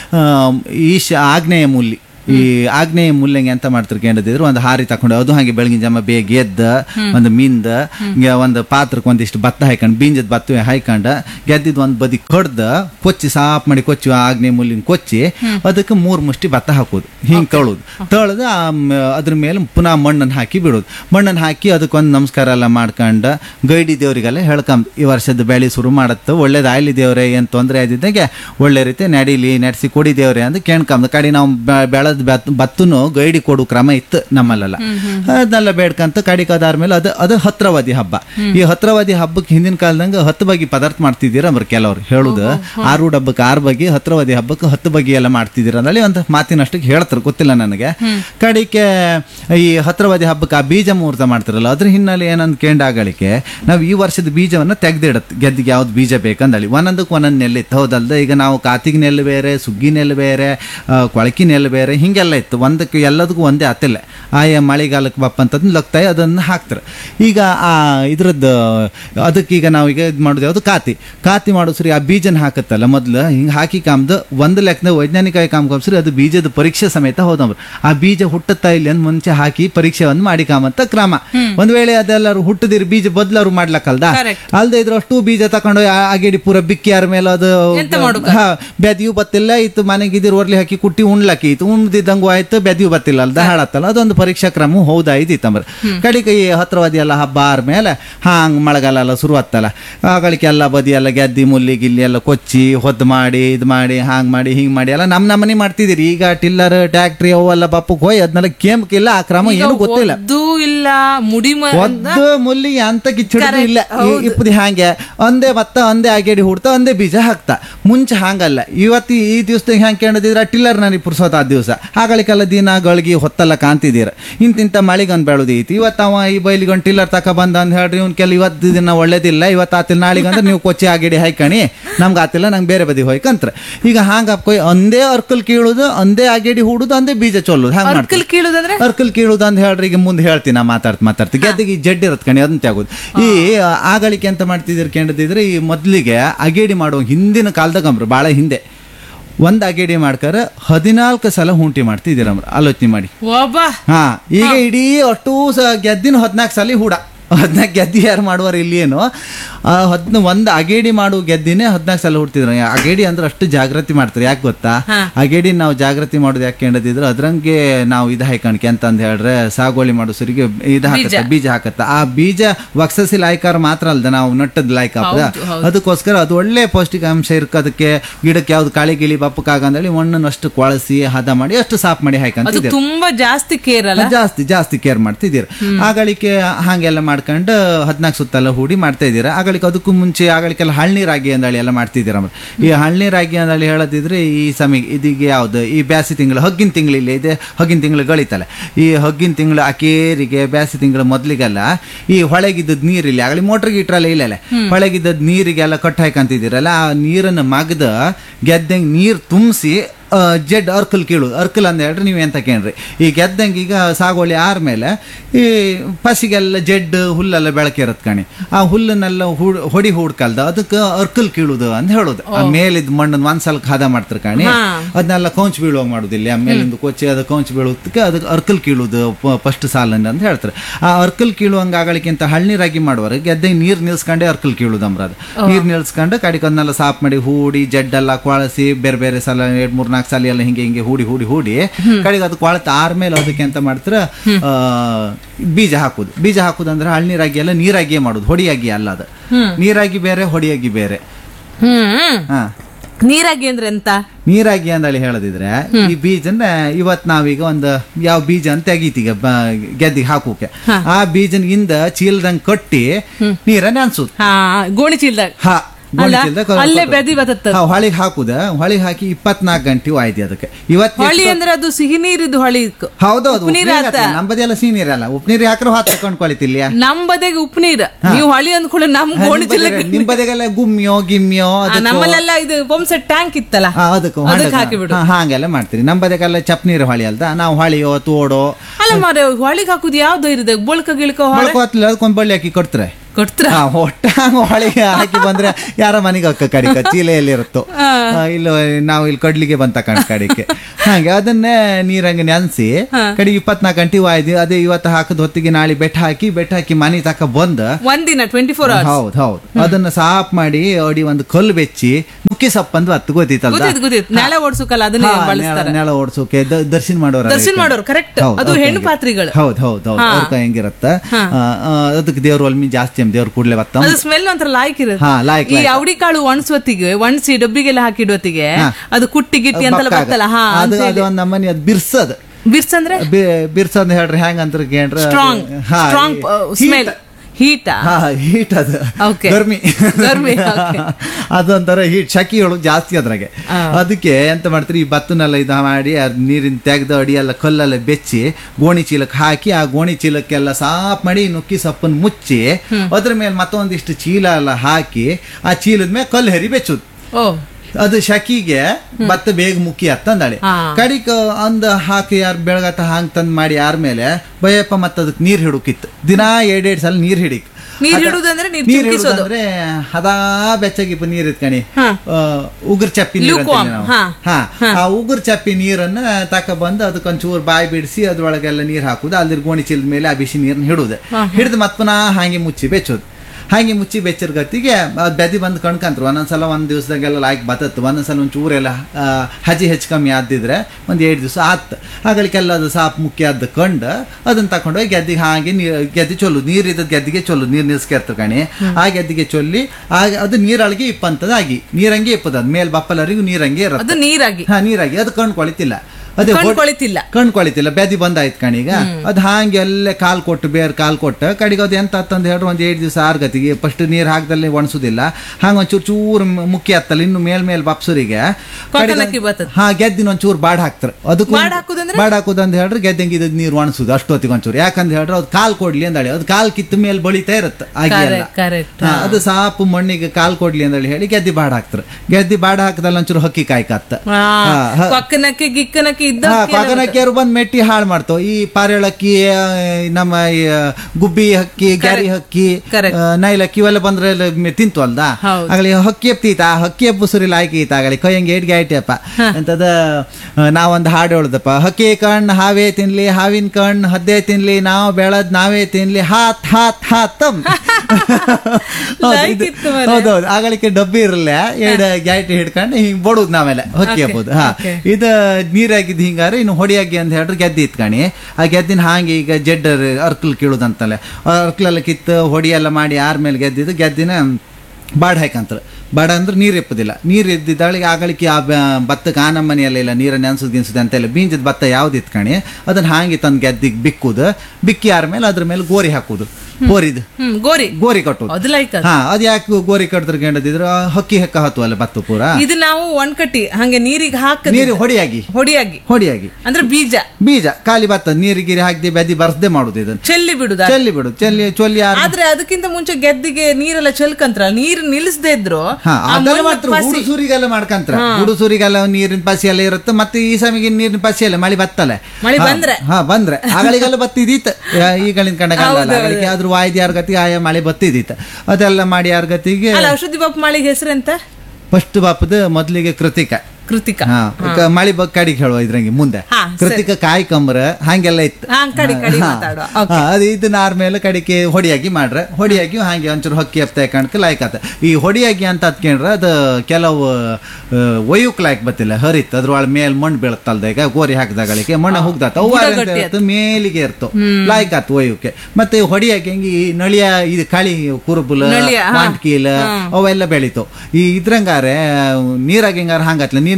ಆಗ್ನೇಯ ಮೂಲಿ, ಈ ಆಗ್ನೇಯ ಮುಲ್ಲಂಗೆ ಅಂತ ಮಾಡ್ತಾರೆ ಕೇಳಿದ್ರು, ಒಂದು ಹಾರಿ ತಕೊಂಡು ಅದು ಹಾಗೆ ಬೆಳಗಿನ ಜಾಮ ಬೇಗ ಎದ್ದ ಒಂದು ಮಿಂದ ಒಂದು ಪಾತ್ರಕ್ಕೆ ಒಂದಿಷ್ಟು ಭತ್ತ ಹಾಕೊಂಡು ಬೀಂಜದ ಭತ್ತ ಹಾಕೊಂಡು ಗೆದ್ದಿದ್ ಒಂದು ಬದಿ ಕಡ್ದ ಕೊಚ್ಚಿ ಸಾಫ್ ಮಾಡಿ ಕೊಚ್ಚಿ ಆಗ್ನೇಯ ಮುಲ್ಲಿನ ಕೊಚ್ಚಿ ಅದಕ್ಕೆ 3 ಮುಷ್ಟಿ ಭತ್ತ ಹಾಕೋದು, ಹಿಂಗೆ ತೊಳೆದು ಅದ್ರ ಮೇಲೆ ಪುನಃ ಮಣ್ಣನ್ನು ಹಾಕಿ ಬಿಡೋದು. ಮಣ್ಣನ್ನು ಹಾಕಿ ಅದಕ್ಕೊಂದು ನಮಸ್ಕಾರ ಎಲ್ಲ ಮಾಡ್ಕೊಂಡು ಗೈಡಿ ದೇವರಿಗೆಲ್ಲ ಹೇಳ್ಕೊಂಬ ಈ ವರ್ಷದ ಬೆಳೆ ಶುರು ಮಾಡತ್ತ, ಒಳ್ಳೇದಾಯ್ಲಿ ದೇವ್ರೆ, ಏನು ತೊಂದರೆ ಆದಿದ್ದಾಗೆ ಒಳ್ಳೆ ರೀತಿ ನಡೆಸಿ ಕೊಡಿ ದೇವ್ರೆ ಅಂತ ಕೇಳ್ಕೊಂಬ. ಕಡೆ ನಾವು ಬೆಳೆದ ಭತ್ತನು ಗೈಡಿ ಕೊಡು ಕ್ರಮ ಇತ್ತು ನಮ್ಮಲ್ಲೆಲ್ಲ. ಅದನ್ನೆಲ್ಲ ಬೇಡ್ಕಂತ ಕಡಿಕ ಅದಾದ್ಮೇಲೆ ಅದು ಹತ್ರವಾದಿ ಹಬ್ಬ. ಈ ಹತ್ರವಾದಿ ಹಬ್ಬಕ್ಕೆ ಹಿಂದಿನ ಕಾಲದಂಗ 10 ಬಗೆ ಪದಾರ್ಥ ಮಾಡ್ತಿದ್ದೀರ ಅಂದ್ರ ಕೆಲವ್ರು ಹೇಳುದು. 6 ಹಬ್ಬಕ್ಕೆ 6 ಬಗೆ, ಹತ್ರವಾದಿ ಹಬ್ಬಕ್ಕೆ 10 ಬಗೆ ಎಲ್ಲ ಮಾಡ್ತಿದ್ದೀರ ಅಂದಲ್ಲಿ ಒಂದು ಮಾತಿನಷ್ಟಕ್ಕೆ ಹೇಳ್ತಾರೆ, ಗೊತ್ತಿಲ್ಲ ನನಗೆ. ಕಡಿಕೆ ಈ ಹತ್ರವಾದಿ ಹಬ್ಬಕ್ಕೆ ಆ ಬೀಜ ಮುಹೂರ್ತ ಮಾಡ್ತಾರಲ್ಲ, ಅದ್ರ ಹಿನ್ನೆಲೆ ಏನಂದ್ ಕೇಂಡಾಗಳಿಕೆ ನಾವು ಈ ವರ್ಷದ ಬೀಜವನ್ನ ತೆಗ್ದಿಡತ್, ಗೆದ್ದಿಗೆ ಯಾವ್ದು ಬೀಜ ಬೇಕಂದಳಿ ಒಂದೊಂದಕ್ಕೆ ಒಂದೊಂದು ನೆಲ್ಲಿತ್ತು. ಹೌದಲ್ದ, ಈಗ ನಾವು ಕಾತಿಗೆ ನೆಲ್ಲು ಬೇರೆ, ಸುಗ್ಗಿ ನೆಲ್ಲು ಬೇರೆ, ಕೊಳಕಿ ನೆಲ್ಲು ಬೇರೆ, ಹಿಂಗೆಲ್ಲ ಇತ್ತು. ಒಂದಕ್ಕೆ ಎಲ್ಲದಕ್ಕೂ ಒಂದೇ ಆತಿಲ್ಲ. ಆಯಾ ಮಳೆಗಾಲಕ್ಕೆ ಬಪ್ಪಂತದ್ನ ಲಗ್ತಾಯಿ ಅದನ್ನು ಹಾಕ್ತಾರೆ. ಈಗ ಆ ಇದ್ರದ್ದು ಅದಕ್ಕೀಗ ನಾವೀಗ ಇದು ಮಾಡೋದು ಯಾವುದು ಕಾತಿ ಮಾಡೋ ಸರಿ ಆ ಬೀಜನ ಹಾಕತ್ತಲ್ಲ ಮೊದಲು ಹಿಂಗೆ ಹಾಕಿ ಕಾಮ್ದು ಒಂದು ಲೆಕ್ಕದ ವೈಜ್ಞಾನಿಕ ಕಾಮ್ಸರಿ ಅದು ಬೀಜದ ಪರೀಕ್ಷೆ ಸಮೇತ ಹೋದವ್ರು. ಆ ಬೀಜ ಹುಟ್ಟುತ್ತಾ ಇಲ್ಲಿ ಅಂತ ಮುಂಚೆ ಹಾಕಿ ಪರೀಕ್ಷೆಯನ್ನು ಮಾಡಿ ಕಾಮಂತ ಕ್ರಮ. ಒಂದ್ ವೇಳೆ ಅದೆಲ್ಲರೂ ಹುಟ್ಟದಿರಿ ಬೀಜ ಬದಲವ್ರು ಮಾಡ್ಲಕ್ಕಲ್ದ, ಅಲ್ದೇ ಇದ್ರು ಅಷ್ಟು ಬೀಜ ತಕೊಂಡು ಆಗೇಡಿ ಪೂರ ಬಿಕ್ಕಿ ಯಾರ ಮೇಲೆ ಅದು ಬೆದಿಯು ಬತ್ತಿಲ್ಲ ಇತ್ತು, ಮನೆಗೆ ಇದಿರು ಒರ್ಲಿ ಹಾಕಿ ಕುಟ್ಟಿ ಉಣ್ಲಕ್ಕಿ ಇತ್ತು, ಉಣ್ದಿದ್ದಂಗೂ ಆಯ್ತು, ಬೆದಿಯು ಬತ್ತಿಲ್ಲ ಅಲ್ದ ಹಾಳತ್ತಲ್ಲ, ಅದೊಂದು ಪರೀಕ್ಷಾ ಕ್ರಮ ಹೌದಾಯ್ತಿತ್ತಂಬ್ರ. ಕಡಿಕೆ ಈ ಹತ್ರವಾದಿ ಎಲ್ಲ ಹಬ್ಬ ಆದ್ಮೇಲೆ ಹಾಂಗ್ ಮಳೆಗಾಲ ಎಲ್ಲ ಶುರು ಆತ್ತಲ್ಲ, ಆಗಳಿಕೆ ಎಲ್ಲ ಬದಿ ಎಲ್ಲ ಗೆದ್ದಿ ಮುಲ್ಲಿ ಗಿಲ್ಲಿ ಎಲ್ಲ ಕೊಚ್ಚಿ ಹೊದ್ದು ಮಾಡಿ ಇದು ಮಾಡಿ ಹಾಂಗ್ ಮಾಡಿ ಹಿಂಗ್ ಮಾಡಿ ಎಲ್ಲ ನಮ್ಮನೆ ಮಾಡ್ತಿದ್ದೀರಿ. ಈಗ ಟಿಲ್ಲರ್ ಟ್ಯಾಕ್ಟ್ರಿ ಅವೆಲ್ಲ ಬಪ್ಪಕ್ಕೆ ಹೋಯ್ ಅದನ್ನೆಲ್ಲ ಕೇಮಕ್ಕಿಲ್ಲ, ಆ ಕ್ರಮ ಏನು ಗೊತ್ತಿಲ್ಲ. ಒದ್ದು ಮುಲ್ಲಿ ಅಂತ ಕಿಚ್ಚುಡಿದು ಇಲ್ಲ. ಇಪ್ಪದಿ ಹಾಂಗೆ ಒಂದೇ ಭತ್ತ ಒಂದೇ ಆಗೇಡಿ ಹುಡ್ತಾ ಒಂದೇ ಬೀಜ ಹಾಕ್ತಾ. ಮುಂಚೆ ಹಾಂಗಲ್ಲ. ಇವತ್ತು ಈ ದಿವಸದಾಗ ಹೆಂಗೆ ಕೇಳಿದ್ರೆ ಟಿಲ್ಲರ್ ನನಗೆ ಪುರ್ಸೋತ ಆ ದಿವಸ ಆಗಳಿಗೆಲ್ಲ ದಿನ ಗಳಿಗೆ ಹೊತ್ತೆಲ್ಲ ಕಾಣ್ತಿದ್ದೀರ. ಇಂತಿಂತ ಮಳಿಗೊಂದು ಬೆಳೆದೈತಿ, ಇವತ್ತು ಅವ ಈ ಬೈಲಿಗೊಂದು ಟಿಲ್ಲರ್ ತಕ ಬಂದ ಅಂತ ಹೇಳ್ರಿ, ಇವ್ನ ಕೆಲ ಇವತ್ತು ದಿನ ಒಳ್ಳೇದಿಲ್ಲ, ಇವತ್ತು ಆತಿಲ್ಲ, ನಾಳಿಗೆ ಅಂದ್ರೆ ನೀವು ಕೊಚ್ಚಿ ಆಗೇಡಿ ಹಾಕಣಿ, ನಮ್ಗೆ ಆತಿಲ್ಲ, ನಂಗೆ ಬೇರೆ ಬದಿ ಹೋಯ್ಕಂತ್ರ. ಈಗ ಹಾಂಗ ಒಂದೇ ಅರ್ಕಲ್ ಕೀಳುದು, ಒಂದೇ ಆಗೇಡಿ ಹೂಡುದು, ಒಂದೇ ಬೀಜ ಚೊಲ್ಲುದು. ಹಂಗ ಅರ್ಕಲ್ ಕೀಳುದು ಅಂತ ಹೇಳ್ರಿ. ಈಗ ಮುಂದೆ ಹೇಳ್ತೀನಿ, ನಾ ಮಾತಾಡ್ತಿ ಗೆದ್ದಿಗೆ ಜಡ್ಡಿ ಇರತ್ ಕಣಿ ಅದನ್ನ ತೆಗೋದು. ಈ ಆಗಳಿಕೆ ಅಂತ ಮಾಡ್ತಿದ್ದೀರಿ ಕೇಳಿದ್ರೆ, ಈ ಮೊದ್ಲಿಗೆ ಅಗೇಡಿ ಮಾಡುವ ಹಿಂದಿನ ಕಾಲದಾಗಂಬ್ರು ಭಾಳ ಹಿಂದೆ ಒಂದ್ ಅಗೇಡಿ ಮಾಡ್ಕಾರ 14 ಸಲ ಹುಂಟಿ ಮಾಡ್ತಿದ್ದೀರಮ್ರ, ಆಲೋಚನೆ ಮಾಡಿ. ಈಗ ಇಡೀ ಅಷ್ಟು ಗೆದ್ದಿನ 14 ಸಲ ಹೂಡ. 14 ಗೆದ್ದಿ ಯಾರು ಮಾಡುವಾರ ಇಲ್ಲಿ ಏನು ಒಂದು ಅಗೇಡಿ ಮಾಡುವ ಗೆದ್ದಿನೇ 14 ಸಲ ಹುಡ್ತಿದ್ರು. ಅಗೇಡಿ ಅಂದ್ರೆ ಅಷ್ಟು ಜಾಗೃತಿ ಮಾಡ್ತಾರೆ. ಯಾಕೆ ಗೊತ್ತಾ? ಅಗೇಡಿ ನಾವು ಜಾಗೃತಿ ಮಾಡೋದು ಯಾಕೆ ಕೇಳಿದ್ರೆ ಅದ್ರಂಗೆ ನಾವು ಇದು ಹಾಕಣಿಕೆ ಅಂತಂದು ಹೇಳ್ರೆ ಸಾಗುವಳಿ ಮಾಡೋ ಸರಿಗೆ ಇದು ಹಾಕತ್ತ, ಬೀಜ ಹಾಕತ್ತ. ಆ ಬೀಜ ವಕ್ಸಸಿ ಲಾಯ್ಕಾರ ಮಾತ್ರ ಅಲ್ದ ನಾವು ನಟ್ಟದ್ ಲಾಯ್ಕ ಹಾಕದ. ಅದಕ್ಕೋಸ್ಕರ ಅದು ಒಳ್ಳೆ ಪೌಷ್ಟಿಕಾಂಶ ಇರ್ಕ. ಅದಕ್ಕೆ ಗಿಡಕ್ಕೆ ಯಾವ್ದು ಕಾಳಿ ಗಿಳಿ ಬಪ್ಪಕ್ಕಾಗಂದೇಳಿ ಮಣ್ಣನ್ನು ಅಷ್ಟು ಕೊಳಸಿ ಹದ ಮಾಡಿ ಅಷ್ಟು ಸಾಫ್ ಮಾಡಿ ಹಾಕಂತಿದ್ದೀರಿ. ತುಂಬಾ ಜಾಸ್ತಿ ಕೇರ್ ಅಲ್ಲ, ಜಾಸ್ತಿ ಕೇರ್ ಮಾಡ್ತಿದ್ದೀರಿ. ಆಗಳಿಕೆ ಹಾಗೆಲ್ಲ ಮಾಡ್ಕೊಂಡು 14 ಸುತ್ತೆಲ್ಲ ಹೂಡಿ ಮಾಡ್ತಾ ಇದ್ದೀರಾ. ಆಗಳಿಕೆ ಅದಕ್ಕೂ ಮುಂಚೆ ಆಗಳಿಕೆಲ್ಲ ಹಳ್ಳಿ ರಾಗಿ ಅಂದಳಿ ಎಲ್ಲ ಮಾಡ್ತಿದ್ದೀರ. ಈ ಹಳ್ಳಿ ರಾಗಿ ಅಂದಳಿ ಹೇಳದಿದ್ರೆ ಈ ಸಮಯ ಇದೀಗ ಯಾವ್ದು ಈ ಬ್ಯಾಸಿ ತಿಂಗಳು ಹಗ್ಗಿನ ತಿಂಗಳು ಇಲ್ಲ ಇದೆ, ಹಗ್ಗಿನ ತಿಂಗಳು ಗಳಿತಲ್ಲ. ಈ ಹಗ್ಗಿನ ತಿಂಗಳು ಅಕೇರಿಗೆ ಬ್ಯಾಸಿ ತಿಂಗಳು ಮೊದ್ಲಿಗೆಲ್ಲ ಈ ಹೊಳೆಗಿದ್ದದ್ ನೀರಿಲ್ಲ, ಆಗಲಿ ಮೋಟ್ರ್ ಗೀಟ್ರಲ್ಲ ಇಲ್ಲ, ಹೊಳೆಗಿದ್ದದ್ ನೀರಿಗೆಲ್ಲ ಕಟ್ಟು ಹಾಕಂತಿದ್ದೀರಲ್ಲ, ಆ ನೀರನ್ನು ಮಗ್ದ ಗೆದ್ದಂಗೆ ನೀರು ತುಂಬಿಸಿ ಜಡ್ ಅರ್ಕಲ್ ಕೀಳುದು. ಅರ್ಕಲ್ ಅಂತ ಹೇಳ್ರಿ ನೀವು ಎಂತ ಕೇಳ್ರಿ. ಈ ಗೆದ್ದಂಗೆ ಈಗ ಸಾಗುವಳಿ ಆದ್ಮೇಲೆ ಈ ಪಸಿಗೆಲ್ಲ ಜಡ್ ಹುಲ್ಲೆಲ್ಲ ಬೆಳಕಿರತ್ ಕಣಿ. ಆ ಹುಲ್ಲನ್ನೆಲ್ಲ ಹೊಡಿ ಹುಡ್ಕಲ್ದ ಅದಕ್ಕೆ ಅರ್ಕಲ್ ಕೀಳುದು ಅಂತ ಹೇಳುದು. ಆ ಮೇಲಿದ್ ಮಣ್ಣನ್ನು ಒಂದ್ಸಲಕ್ಕೆ ಹದ ಮಾಡ್ತಾರೆ ಕಣಿ, ಅದನ್ನೆಲ್ಲ ಕೌಂಚ್ ಬೀಳುವಾಗ ಮಾಡುದಿಲ್ಲ. ಆ ಮೇಲಿಂದ ಕೊಚ್ಚಿ ಅದು ಕೌಂಚ್ ಬೀಳೋದಕ್ಕೆ ಅದಕ್ಕೆ ಅರ್ಕಲ್ ಕೀಳುದು ಫಸ್ಟ್ ಸಾಲನ್ನ ಅಂತ ಹೇಳ್ತಾರೆ. ಆ ಅರ್ಕಲ್ ಕೀಳುವಂಗ ಆಗಲಿಕ್ಕಿಂತ ಹಳ್ಳಿ ರಾಗಿ ಮಾಡುವಾಗ ಗೆದ್ದಂಗೆ ನೀರು ನಿಲ್ಸ್ಕೊಂಡೆ ಅರ್ಕಲ್ ಕೀಳುದಮ್ರ. ಅದು ನೀರು ನಿಲ್ಸ್ಕೊಂಡು ಕಡಿಗೆ ಅದನ್ನೆಲ್ಲ ಸಾಫ್ ಮಾಡಿ ಹೂಡಿ ಜಡ್ಡೆಲ್ಲ ಕೊಳಸಿ ಬೇರೆ ಬೇರೆ ಸಲ 2-3-4 ಸಾಲಿ ಎಲ್ಲ ಹಿಂಗೆ ಹೂಡಿ ಕಡೆಗೆ ಅದು ಕೊಳತ ಆರ್ಮೇಲೆ ಅದಕ್ಕೆ ಅಂತ ಮಾಡ್ತಾರೆ ಬೀಜ ಹಾಕುದು ಅಂದ್ರೆ ಹಳ್ಳಿ ರಾಗಿ ಎಲ್ಲ ನೀರಾಗಿಯೇ ಮಾಡುದು, ಹೊಡಿಯಾಗಿ ಅಲ್ಲ. ಅದು ನೀರಾಗಿ ಬೇರೆ ಹೊಡಿಯಾಗಿ ಬೇರೆ. ನೀರಾಗಿ ಅಂದ್ರೆ ಎಂತ? ನೀರಾಗಿ ಅಂದೇಳಿ ಹೇಳದಿದ್ರೆ ಈ ಬೀಜನ ಇವತ್ ನಾವೀಗ ಒಂದು ಯಾವ ಬೀಜ ಅಂತ ತೆಗೀತೀಗ ಗೆದ್ದಿಗೆ ಹಾಕೋಕೆ, ಆ ಬೀಜನ ಇಂದ ಚೀಲದಂಗ್ ಕಟ್ಟಿ ನೀರ ನೆನ್ಸುದು. ಗೋಣಿ ಚೀಲದಾಗ ಗೋಣಿ ಅಲ್ಲ, ಚೀಲದಾಗ ಅಲ್ಲೇ ಬೆದಿ ಬರ್ತದೆ. ಹೊಳಿಗೆ ಹಾಕುದ, ಹೊಳಿಗೆ ಹಾಕಿ 24 ಗಂಟೆ ಆಯ್ತು ಅದಕ್ಕೆ. ಹೊಳಿ ಅಂದ್ರೆ ಅದು ಸಿಹಿ ನೀರಿದ್ದು ಹೊಳಿ. ಹೌದೌದು, ಉಪ್ಪು ನೀರ್ ಆತ. ನಮ್ಮದೆಲ್ಲ ಸಿಹಿ ನೀರಲ್ಲ, ಉಪ್ಪು ನೀರು ಹಾಕ್ರೆ ಹಾತ್ ತಕೊಂಡ್ಕೊಳಿತಿಲ್ಲ. ನಮ್ ಬದೆಗೆ ಉಪ್ಪು ನೀರ್, ನೀವು ಹೊಳಿ ಅಂದ್ಕೊಳ್ಳಿ ನಮ್ ಗೋಣಿ ಚೀಲ. ನಿಮ್ ಬದಿಗೆಲ್ಲ ಗುಮ್ಮಿಯೋ ಗಿಮ್ಮಿಯೋ ನಮ್ಮಲ್ಲೆಲ್ಲ ಇದು ಪಂಪ್ ಸೆಟ್ ಟ್ಯಾಂಕ್ ಇತ್ತಲ್ಲ, ಅದಕ್ಕೆ ಹಾಕಿಬಿಡು. ಹಾಗೆಲ್ಲ ಮಾಡ್ತೀರಿ. ನಮ್ ಬದಿಗೆಲ್ಲ ಚಪ್ ನೀರು ಹೊಳಿ ಅಲ್ದ, ನಾವು ಹೊಳಿಯೋ ತೋಡೋ. ಅಲ್ಲ ಮಾರ ಹೊಳಿಗೆ ಹಾಕುದು ಯಾವ್ದು ಇರುತ್ತೆ, ಬೊಳ್ಕ ಗಿಳ್ಕ ಅದಕ್ಕೊಂದ್ ಬಳ್ಳಿ ಹಾಕಿ ಕೊಡ್ತಾರೆ. ಕೊಡ್ತಾರ ಒಟ್ಟ ಹೊಳಿಗೆ ಹಾಕಿ ಬಂದ್ರೆ ಯಾರ ಮನೆಗೆ ಅಕ್ಕ ಕಡಿಕ ಚೀಲೆಯಲ್ಲಿ ಇರುತ್ತೋ, ಇಲ್ಲ ನಾವು ಇಲ್ಲಿ ಕಡ್ಲಿಗೆ ಬಂತ ಕಡಿಕೆ. ಹಾಗೆ ಅದನ್ನೇ ನೀರಂಗೆ ನೆನ್ಸಿ ಕಡೆಗೆ 24 ಗಂಟೆ ವಾಯ್ದು. ಅದೇ ಇವತ್ತು ಹಾಕದ ಹೊತ್ತಿಗೆ ನಾಳೆ ಬೆಟ್ಟ ಹಾಕಿ ಮನೆ ತಕ ಬಂದ ಒಂದಿನ 24 hours. ಹೌದು ಅದನ್ನ ಸಾಫ್ ಮಾಡಿ ಅಡಿ ಒಂದು ಕಲ್ಲು ಬೆಚ್ಚಿ ಮುಕ್ಕಿ ಸಪ್ಪಂದು ಹತ್ತು ಗೊತ್ತಿತ್ತಲ್ಲ, ನೆಲ ಓಡಿಸೋಕಲ್ಲ, ಅದನ್ನ ಬಳಸ್ತಾರೆ. ನೆಲ ಓಡಿಸೋಕೆ ದರ್ಶನ ಮಾಡೋರು ಕರೆಕ್ಟ್. ಅದು ಹೆಣ್ಣು ಪಾತ್ರಿಗಳು. ಹೌದು ಅವ್ರ ಹೆಂಗಿರತ್ತ, ಅದಕ್ಕೆ ದೇವ್ರ ಒಲ್ಮಿ ಜಾಸ್ತಿ, ದೇವ್ರ ಕೂಡ್ಲೆ ಬತ್ತ. ಅದು ಸ್ಮೆಲ್ ಒಂಥರ ಲಾಯ್ಕ್ ಇರುತ್ತೆ. ಈ ಅವಡಿ ಕಾಳು ಒಣಸುವತ್ತಿಗೆ, ಒಣಸಿ ಡಬ್ಬಿಗೆಲ್ಲ ಹಾಕಿಡುವತ್ತಿಗೆ ಅದು ಕುಟ್ಟಿ ಗಿಟ್ಟಿ ಅಂತೆಲ್ಲ ಬರ್ತಲ್ಲ. ಅದು ಒಂದ್ ನಮ್ಮನೆ ಅದು ಬಿರ್ಸದ್. ಬಿರ್ಸಂದ್ರೆ ಬಿರ್ಸಂದ್ ಹೇಳ್ರಿ ಹೆಂಗ ಅಂತ ಸ್ಟ್ರಾಂಗ್ ಸ್ಮೆಲ್, ಹೀಟ್ ಅದು ಗರ್ಮಿ ಅದೊಂಥರ ಹೀಟ್, ಶಕಿ ಒಳಗೆ ಜಾಸ್ತಿ ಅದ್ರಾಗೆ. ಅದಕ್ಕೆ ಎಂತ ಮಾಡ್ತೀರಿ, ಈ ಭತ್ತನೆಲ್ಲ ಇದು ಮಾಡಿ ನೀರಿನ ತೆಗೆದು ಅಡಿ ಎಲ್ಲ ಕಲ್ಲೆಲ್ಲ ಬೆಚ್ಚಿ ಗೋಣಿ ಚೀಲಕ್ಕೆ ಹಾಕಿ, ಆ ಗೋಣಿ ಚೀಲಕ್ಕೆಲ್ಲ ಸಾಫ್ ಮಾಡಿ ನುಕ್ಕಿ ಸೊಪ್ಪನ್ನು ಮುಚ್ಚಿ ಅದ್ರ ಮೇಲೆ ಮತ್ತೊಂದಿಷ್ಟು ಚೀಲ ಎಲ್ಲ ಹಾಕಿ ಆ ಚೀಲದ ಮೇಲೆ ಕಲ್ಲು ಹರಿ ಬೆಚ್ಚುದು. ಅದು ಶಕಿಗೆ ಭತ್ತ ಬೇಗ ಮುಕ್ಕಿ ಹತ್ತಂದಾಳೆ. ಕಡಿಕ ಅಂದ ಹಾಕಿ ಯಾರು ಬೆಳಗತ್ತ ಹಾಂಗ್ ತಂದ್ ಮಾಡಿ ಯಾರ ಮೇಲೆ ಭಯಪ್ಪ ಮತ್ತ ಅದಕ್ಕೆ ನೀರ್ ಹಿಡುಕಿತ್ತು. ದಿನಾ 2 ಸಲ ನೀರ್ ಹಿಡಿಕ್. ನೀರ್ ಹಿಡುದಂದ್ರೆ ಅದಾ ಬೆಚ್ಚಗಿ ನೀರ್ ಇತ್ಕಣಿ, ಉಗುರ್ ಚಪ್ಪಿ ನೀರ್ ಆ ಉಗುರ್ ಚಪ್ಪಿ ನೀರನ್ನ ತಕ ಬಂದು ಅದಕ್ಕೊಂಚೂರು ಬಾಯಿ ಬಿಡಿಸಿ ಅದ್ರೊಳಗೆಲ್ಲ ನೀರ್ ಹಾಕುದು. ಅಲ್ಲಿ ಗೋಣಿ ಚೀಲದ ಮೇಲೆ ಆ ಬಿಸಿ ನೀರ್ನ ಹಿಡುದು. ಹಿಡಿದು ಮತ್ ಪುನಃ ಹಾಗೆ ಮುಚ್ಚಿ ಬೆಚ್ಚೋದು. ಹಾಗೆ ಮುಚ್ಚಿ ಬೆಚ್ಚರ್ ಗತಿಗೆ ಬೆದಿ ಬಂದು ಕಣ್ಕಂತ್ರು. ಒಂದೊಂದ್ಸಲ ಒಂದ್ ದಿವಸದಾಗೆಲ್ಲ ಲಾಯ್ಕ್ ಬತ್ತತ್ತು, ಒಂದೊಂದ್ಸಲ ಒಂದ್ ಚೂರೆಲ್ಲ ಹಜಿ ಹೆಚ್ಚು ಕಮ್ಮಿ ಆದಿದ್ರೆ ಒಂದ್ 2 ದಿವಸ ಆತ್. ಆಗಲಿಕ್ಕೆಲ್ಲ ಅದು ಸಾಪ್ ಮುಖ್ಯ ಆದ ಕಂಡು ಅದನ್ನ ತಕೊಂಡೋಗಿ ಗೆದ್ದಿಗೆ ಹಾಗೆ ಗೆದ್ದಿ ಚೊಲ್ಲುದು. ನೀರಿದ್ದ ಗೆದ್ದಿಗೆ ಚೊಲ್ಲುದು, ನೀರ್ ನಿಲ್ಸ್ಕೆರ್ತ ಕಣಿ. ಆ ಗೆದ್ದಿಗೆ ಚೊಲ್ಲಿ ಅದು ನೀರೊಳಗೆ ಇಪ್ಪಂತದಾಗಿ ನೀರಂಗೆ ಇಪ್ಪದ ಮೇಲ್ ಬಪ್ಪಲರಿಗೂ ನೀರಂಗೆ ಇರುತ್ತೆ. ನೀರಾಗಿ ಅದು ಕಣ್ಕೊಳಿತಿಲ್ಲ, ಅದೇ ಕಣ್ಕೊಳಿತಿಲ್ಲ. ಬೆದಿ ಬಂದಾಯ್ತು ಕಣೀಗ. ಅದ್ ಹಾಂಗೆ ಎಲ್ಲ ಕಾಲ್ ಕೊಟ್ಟು ಬೇರೆ ಕಾಲ್ ಕೊಟ್ಟು ಕಡೆಗೆ ಅದು ಎಂತ ಅಂತಂದು ಹೇಳ್ರಿ ಒಂದ್ 2 ದಿವಸ ಆರ್ಗತಿಗೆ ಫಸ್ಟ್ ನೀರ್ ಹಾಕದಲ್ಲಿ ಒಣಸುದಿಲ್ಲ. ಹಂಗ ಒಂಚೂರು ಚೂರು ಮುಖ್ಯ ಹತ್ತಲ್ಲ, ಇನ್ನು ಮೇಲ್ ಬಪ್ಸರಿಗೆ ಗೆದ್ದಿನ ಒಂಚೂರು ಬಾಡ್ ಹಾಕ್ತಾರೆ. ಅದಕ್ಕೂ ಬಾಡ್ ಹಾಕುದಂತ ಹೇಳ್ರಿ ಗೆದ್ದಂಗೆ ಇದು ನೀರು ಒಣಸುದು ಅಷ್ಟೊತ್ತಿಗೆ ಒಂಚೂರು. ಯಾಕಂದ್ರೆ ಹೇಳ್ರಿ ಅದು ಕಾಲ್ ಕೊಡ್ಲಿ ಅಂದಳಿ, ಅದು ಕಾಲ್ ಕಿತ್ತ ಮೇಲೆ ಬಳಿತಾ ಇರುತ್ತೆ. ಅದು ಸಾಪು ಮಣ್ಣಿಗೆ ಕಾಲ್ ಕೊಡ್ಲಿ ಅಂದಳಿ ಹೇಳಿ ಗೆದ್ದಿ ಬಾಡ್ ಹಾಕ್ತಾರೆ. ಗೆದ್ದಿ ಬಾಡ್ ಹಾಕದಲ್ಲ ಒಂಚೂರು ಹಕ್ಕಿ ಕಾಯ್ಕತ್ತ, ಕೊಕನಕ್ಕಿಯರು ಬಂದ್ ಮೆಟ್ಟಿ ಹಾಳು ಮಾಡ್ತಾವ. ಈ ಪಾರೇಳಕ್ಕಿ, ನಮ್ಮ ಗುಬ್ಬಿ ಹಕ್ಕಿ, ಗ್ಯಾರಿ ಹಕ್ಕಿ, ನೈಲಕ್ಕಿ ಇವೆಲ್ಲ ಬಂದ್ರೆ ತಿಂತು ಅಲ್ದ. ಆಗಲಿ ಹಕ್ಕಿ ಎಪ್ತೀತ, ಹಕ್ಕಿ ಎಬ್ಬುಸುರಿ ಲಾಯ್ಕಿ ಈತ ಆಗಲಿ ಕೈಯಂಗೆ ಏಟ್ಗೆ ಆಯ್ತಪ್ಪ ಅಂತದ. ನಾವೊಂದು ಹಾಡು ಹೇಳುದಪ್ಪ, ಹಕ್ಕಿ ಕಣ್ಣು ಹಾವೇ ತಿನ್ಲಿ, ಹಾವಿನ ಕಣ್ಣು ಹದ್ದೇ ತಿನ್ಲಿ, ನಾವು ಬೆಳದ್ ನಾವೇ ತಿನ್ಲಿ, ಹಾತ್ ಹಾತ್ ಹಾತಮ್. ಹೌದೌದು, ಆಗಲಿಕ್ಕೆ ಡಬ್ಬಿ ಇರಲ್ಲ, 2 ಗ್ಯಾಟಿ ಹಿಡ್ಕೊಂಡು ಹಿಂಗ್ ಬಡುದು ನಾವೆಲ್ಲ ಹಕ್ಕಿ ಹಬ್ಬದು. ಇದು ನೀರಾಗಿದ್ದು ಹಿಂಗಾರೆ. ಇನ್ನು ಹೊಡಿಯಾಗಿ ಅಂತ ಹೇಳ್ರಿ ಗೆದ್ದಿ ಇತ್ಕಣಿ. ಆ ಗೆದ್ದಿನ ಹಾಗೆ ಈಗ ಜಡ್ಡರ್ ಅರ್ಕಲ್ ಕೀಳುದಂತಲ್ಲ, ಅರ್ಕಲೆಲ್ಲ ಕಿತ್ತು ಹೊಡಿ ಎಲ್ಲ ಮಾಡಿ ಯಾರ ಮೇಲೆ ಗೆದ್ದಿದ್ದು ಗೆದ್ದಿನ ಬಾಡ್ ಹಾಕಂತಾರೆ. ಬಾಡ ಅಂದ್ರೆ ನೀರು ಎಪ್ಪದಿಲ್ಲ. ನೀರು ಇದ್ದಿದ್ದಾಳಿಗೆ ಆಗಲಿಕ್ಕೆ ಆ ಭತ್ತಕ್ಕೆ ಆ ನಮ್ಮನೆಯಲ್ಲ ಇಲ್ಲ ನೀರ ನೆನ್ಸುದು ಗಿನ್ಸುದು ಅಂತೆಲ್ಲ ಬೀಂಜದ ಭತ್ತ ಯಾವ್ದು ಇತ್ಕಣಿ ಅದನ್ನ ಹಾಗೆ ತಂದು ಗೆದ್ದಿಗೆ ಬಿಕ್ಕುದು. ಬಿಕ್ಕಿ ಯಾರ ಮೇಲೆ ಅದ್ರ ಮೇಲೆ ಗೋರಿ ಹಾಕುದು. ಗೋರಿ ಕಟ್ಟುದು. ಅದ್ ಯಾಕೆ ಗೋರಿ ಕಟ್ಟಿದ್ರೆ ಗಂಡದಿದ್ರು ಹಕ್ಕಿ ಹೆಕ್ಕ ಹತ್ತು ಅಲ್ಲ ಭತ್ತ ಪೂರ. ಇದು ನಾವು ಒಣ್ಕಟ್ಟಿ ಹಂಗೆ ನೀರಿಗೆ ಹಾಕಿ ನೀರು ಹೊಡಿಯಾಗಿ ಅಂದ್ರೆ ಬೀಜ ಖಾಲಿ ಭತ್ತ ನೀರಿಗೆ ಹಾಕಿ ಬೆದಿ ಬರ್ಸದೆ ಮಾಡುದು. ಇದನ್ನ ಚೆಲ್ಲಿ ಬಿಡುದು ಚೊಲ್ಲಿ. ಆದ್ರೆ ಅದಕ್ಕಿಂತ ಮುಂಚೆ ಗೆದ್ದಿಗೆ ನೀರೆಲ್ಲ ಚೆಲ್ಕಂತ್ರ, ನೀರು ನಿಲ್ಲಿಸದೇ ಇದ್ರು ಹುಡುಸೂರಿಗೆಲ್ಲ ಮಾಡ್ಕಂತ್ರ. ಹುಡುಸೂರಿಗೆಲ್ಲ ನೀರಿನ ಪಸಿ ಎಲ್ಲ ಇರುತ್ತೆ. ಮತ್ತೆ ಈ ಸಮಯಕ್ಕೆ ನೀರಿನ ಪಸಿ ಎಲ್ಲ ಮಳೆ ಬತ್ತಲ್ಲ, ಮಳೆ ಬಂದ್ರೆ ಆಗಳಿಗೆಲ್ಲ ಬತ್ತಿದೀತ. ಈಗಳಿನ ಕಂಡ ಆದ್ರೂ ವಾಯ್ದು ಯಾರ ಗತಿಗೆ ಆಯಾ ಮಳೆ ಬತ್ತಿದೀತ. ಅದೆಲ್ಲ ಮಾಡಿ ಯಾರ ಗತಿಗೆ ಔಷಧಿ ಬಾಪ್ ಮಳೆಗೆ ಹೆಸರೆಂತ? ಫಸ್ಟ್ ಬಾಪದ ಮೊದ್ಲಿಗೆ ಕೃತಿಕ ಮಳಿ ಕಡಿಗೆ ಹೇಳುವ ಇದ್ರಂಗೆ ಮುಂದೆ ಕೃತಿಕ ಕಾಯಿ ಕಂಬ್ರ ಹಂಗೆಲ್ಲ ಇತ್ತು. ಅದು ಇದನ್ನ ಆದ್ಮೇಲೆ ಕಡಿಕೆ ಹೊಡಿಯಾಗಿ ಮಾಡ್ರೆ ಹೊಡಿಯಾಗಿ ಹಾಗೆ ಒಂಚೂರು ಹೊಕ್ಕಿ ಹಪ್ತ ಕಣಕ್ ಲಾಯ್ಕ್ ಆತ. ಈ ಹೊಡಿಯಾಗಿ ಅಂತ ಹತ್ಕೊಂಡ್ರೆ ಅದು ಕೆಲವು ಒಯ್ಯುಕ್ ಲಾಯ್ಕ್ ಬತ್ತಿಲ್ಲ, ಹರಿತ್ ಅದ್ರೊಳ ಮೇಲ್ ಮಣ್ಣು ಬೀಳತ್ತಲ್ದ. ಈಗ ಗೋರಿ ಹಾಕಿದಾಗಳಿಗೆ ಮಣ್ಣು ಹೋಗ್ದಾತ ಅವು ಮೇಲಿಗೆ ಇರ್ತವ ಲಾಯ್ಕ್ ಆತ ಒಯ್ಯುಕ್ಕೆ. ಮತ್ತೆ ಹೊಡಿಯಾಗಿ ಹೆಂಗೆ ಈ ನಳಿಯ ಇದು ಕಾಳಿ ಕುರುಬುಲ ವಾಂಟ್ಕೀಲ ಅವೆಲ್ಲ ಬೆಳಿತಾವ. ಈ ಇದ್ರಂಗಾರೆ ನೀರಾಗ ಹಿಂಗಾರ ಹಂಗತ್ಲ ನೀರ್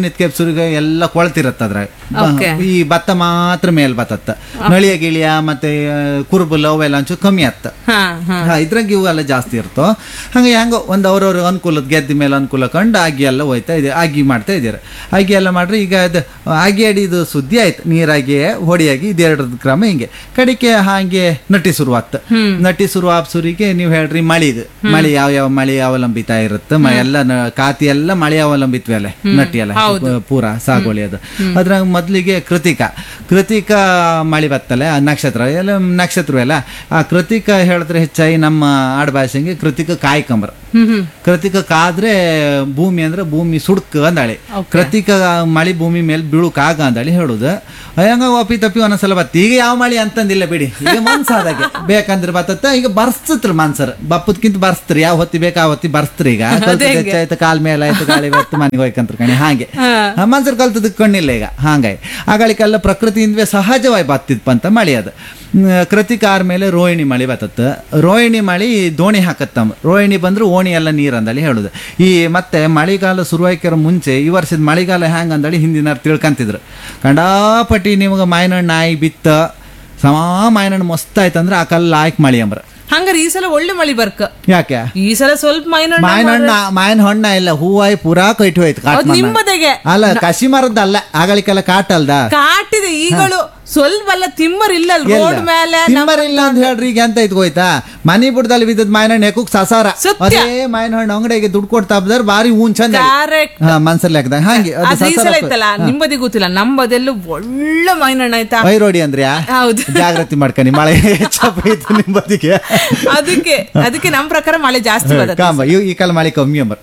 ನಿತ್ಕೆ ಸುರಿಗೆ ಎಲ್ಲ ಕೊಳ್ತಿರತ್ತ ಅದ್ರಾಗ Okay. ಈ ಭತ್ತ ಮಾತ್ರ ಮೇಲ್ ಬತ್ತತ್ತ ನಳಿಯ ಗಿಳಿಯ ಮತ್ತೆ ಕುರುಬುಲ್ ಅವೆಲ್ಲ ಒಂಚೂರು ಕಮ್ಮಿ ಆತ್ತ ಹಾ ಹಾ ಇದ್ರಾಗ ಇವೆಲ್ಲ ಜಾಸ್ತಿ ಇರ್ತೋ ಹಂಗೆ ಹೆಂಗೋ ಒಂದು ಅವ್ರವ್ರ ಅನುಕೂಲದ ಗೆದ್ದ ಮೇಲೆ ಅನುಕೂಲ ಕಂಡು ಆಗಿ ಎಲ್ಲ ಹೋಯ್ತಾ ಇದೆ ಆಗಿ ಮಾಡ್ತಾ ಇದ್ದೀರ ಆಗಿ ಎಲ್ಲ ಮಾಡ್ರಿ ಈಗ ಅದು ಆಗಿ ಅಡಿದು ಸುದ್ದಿ ಆಯ್ತು ನೀರಾಗಿ ಹೊಡಿಯಾಗಿ ಇದೆರಡು ಕ್ರಮ ಹಿಂಗೆ ಕಡಿಕೆ ಹಾಗೆ ನಟಿ ಶುರುವಾತ್ ನಟಿ ಶುರುವಾಪ್ಸುರಿಗೆ ನೀವು ಹೇಳ್ರಿ ಮಳಿ ಯಾವ ಮಳಿ ಅವಲಂಬಿತ ಇರುತ್ತೆ ಎಲ್ಲ ಕಾತಿ ಎಲ್ಲ ಮಳೆ ಅವಲಂಬಿತ್ವಲ್ಲ ನಟಿ ಎಲ್ಲ ಪೂರ ಸಾಗುವಳಿ ಅದು ಅದ್ರಾಗ ಮೊದ್ಲಿಗೆ ಕೃತಿಕಾ ಮಳಿ ಬತ್ತಲ್ಲ ನಕ್ಷತ್ರ ಎಲ್ಲ ನಕ್ಷತ್ರ ಎಲ್ಲ ಆ ಕೃತಿಕ ಹೇಳಿದ್ರೆ ಹೆಚ್ಚಾಗಿ ನಮ್ಮ ಆಡ್ಭಾಷೆಗೆ ಕೃತಿಕ ಕಾಯ್ಕಂಬ್ರ ಕೃತಿಕ ಕಾದ್ರೆ ಭೂಮಿ ಅಂದ್ರೆ ಭೂಮಿ ಸುಡ್ಕ ಅಂದಾಳಿ ಕೃತಿಕ ಮಳಿ ಭೂಮಿ ಮೇಲೆ ಬೀಳುಕಾಗ ಅಂದಾಳಿ ಹೇಳುದು ಹಂಗ ಒಪ್ಪಿ ತಪ್ಪಿ ಒಂದೊಂದ್ಸಲ ಬತ್ತ ಈಗ ಯಾವ ಮಳಿ ಅಂತಂದಿಲ್ಲ ಬಿಡಿ ಈಗ ಮನ್ಸಾದಾಗೆ ಬೇಕಂದ್ರೆ ಬತ್ತ ಈಗ ಬರ್ಸ್ತತ್ರ ಮನ್ಸರ್ ಬಪ್ಪದ್ಕಿಂತ ಬರ್ಸ್ತ್ರಿ ಯಾವ ಹೊತ್ತಿ ಬೇಕು ಆ ಹೊತ್ತಿ ಬರ್ಸ್ತ್ರಿ ಈಗ ಹೆಚ್ಚಾಯ್ತು ಕಾಲ್ ಮೇಲೆ ಆಯ್ತು ಗಾಳಿ ಬತ್ತು ಮನೆಗೆ ಹೋಯ್ಕಂತ್ರ ಕಣಿ ಹಾಗೆ ಮನ್ಸರ್ ಕಲ್ತದ ಕಣ್ಣಿಲ್ಲ ಈಗ ಹಾಗಾಗಿ ಆಗಳಿಗೆಲ್ಲ ಪ್ರಕೃತಿಯಿಂದವೇ ಸಹಜವಾಗಿ ಬತ್ತಿದ್ಪ ಅಂತ ಮಳಿ ಅದು ಕೃತಿಕಾರ ಮೇಲೆ ರೋಹಿಣಿ ಮಳಿ ಬತ್ತತ್ತ ರೋಹಿಣಿ ಮಳಿ ದೋಣಿ ಹಾಕತ್ತಮ್ಮ ರೋಹಿಣಿ ಬಂದ್ರೆ ಓಣಿ ಎಲ್ಲ ನೀರು ಅಂದಳಿ ಹೇಳುದು ಈ ಮತ್ತೆ ಮಳೆಗಾಲ ಶುರುವಾಯ್ಕಿರೋ ಮುಂಚೆ ಈ ವರ್ಷದ ಮಳೆಗಾಲ ಹ್ಯಾಂಗ ಅಂದಳಿ ಹಿಂದಿನ ತಿಳ್ಕಂತಿದ್ರು ಕಂಡಾಪಟ್ಟಿ ನಿಮ್ಗೆ ಮಾಯನಣ್ಣ ನಾಯಿ ಬಿತ್ತ ಮಾಯನಣ್ಣ ಮಸ್ತ್ ಆಯ್ತಂದ್ರೆ ಆ ಕಲ್ಲ ಆಯ್ಕೆ ಮಳಿ ಅಂಬ್ರ ಹಂಗಾರೆ ಈ ಸಲ ಒಳ್ಳೆ ಮಳಿ ಬರ್ಕ ಯಾಕೆ ಈ ಸಲ ಸ್ವಲ್ಪ ಮಾಯನ ಹಣ್ಣ ಇಲ್ಲ ಹೂವಾಯಿ ಪೂರಾ ಕೈಟು ಹೋಯ್ತು ನಿಮ್ಮದೆಗೆ ಅಲ್ಲ ಕಸಿ ಮರದ್ದಲ್ಲ ಆಗಳಿಗೆಲ್ಲ ಕಾಟಲ್ದ ಕಾಟಿದೆ ಈಗಳು ಸ್ವಲ್ಪ ಎಲ್ಲ ತಿಮ್ಮರಿಲ್ಲ ರೋಡ್ ಮೇಲೆ ತಿಮ್ಮರಿಲ್ಲ ಅಂತ ಹೇಳ್ರಿ ಈಗ ಎಂತ ಇದ್ ಹೋಯ್ತಾ ಮನಿ ಬುಡದಲ್ಲಿ ಬಿದ್ದದ್ ಮಾಯನ ಹಣ್ಣು ಯಾಕೂ ಸಾಸಾರ ಅದೇ ಮಾಯನ ಹಣ್ಣು ಅಂಗಡಿಗೆ ದುಡ್ಡು ಕೊಡ್ತಾ ಬದಾರ ಬಾರಿ ಹೂನ್ ಚಂದ ಮನ್ಸರ್ ಲೆಕ್ಕದಾಗ ಹಾಗೆ ಐತಲ್ಲ ನಿಮ್ಮದಿ ಗೊತ್ತಿಲ್ಲ ನಮ್ಮದೆಲ್ಲ ಒಳ್ಳೆ ಮಾಯಿನಣ್ಣ ಆಯ್ತಾ ವೈರೋಡಿ ಅಂದ್ರೆ ಹೌದು ಜಾಗೃತಿ ಮಾಡ್ಕನಿ ಮಳೆ ಹೆಚ್ಚಾಯ್ತು ನಿಮ್ಮದಿಗೆ ಅದಕ್ಕೆ ನಮ್ ಪ್ರಕಾರ ಮಳೆ ಜಾಸ್ತಿ ಬರುತ್ತೆ ಈ ಕಾಲ ಮಳೆ ಕಮ್ಮಿ ಅಂಬರ್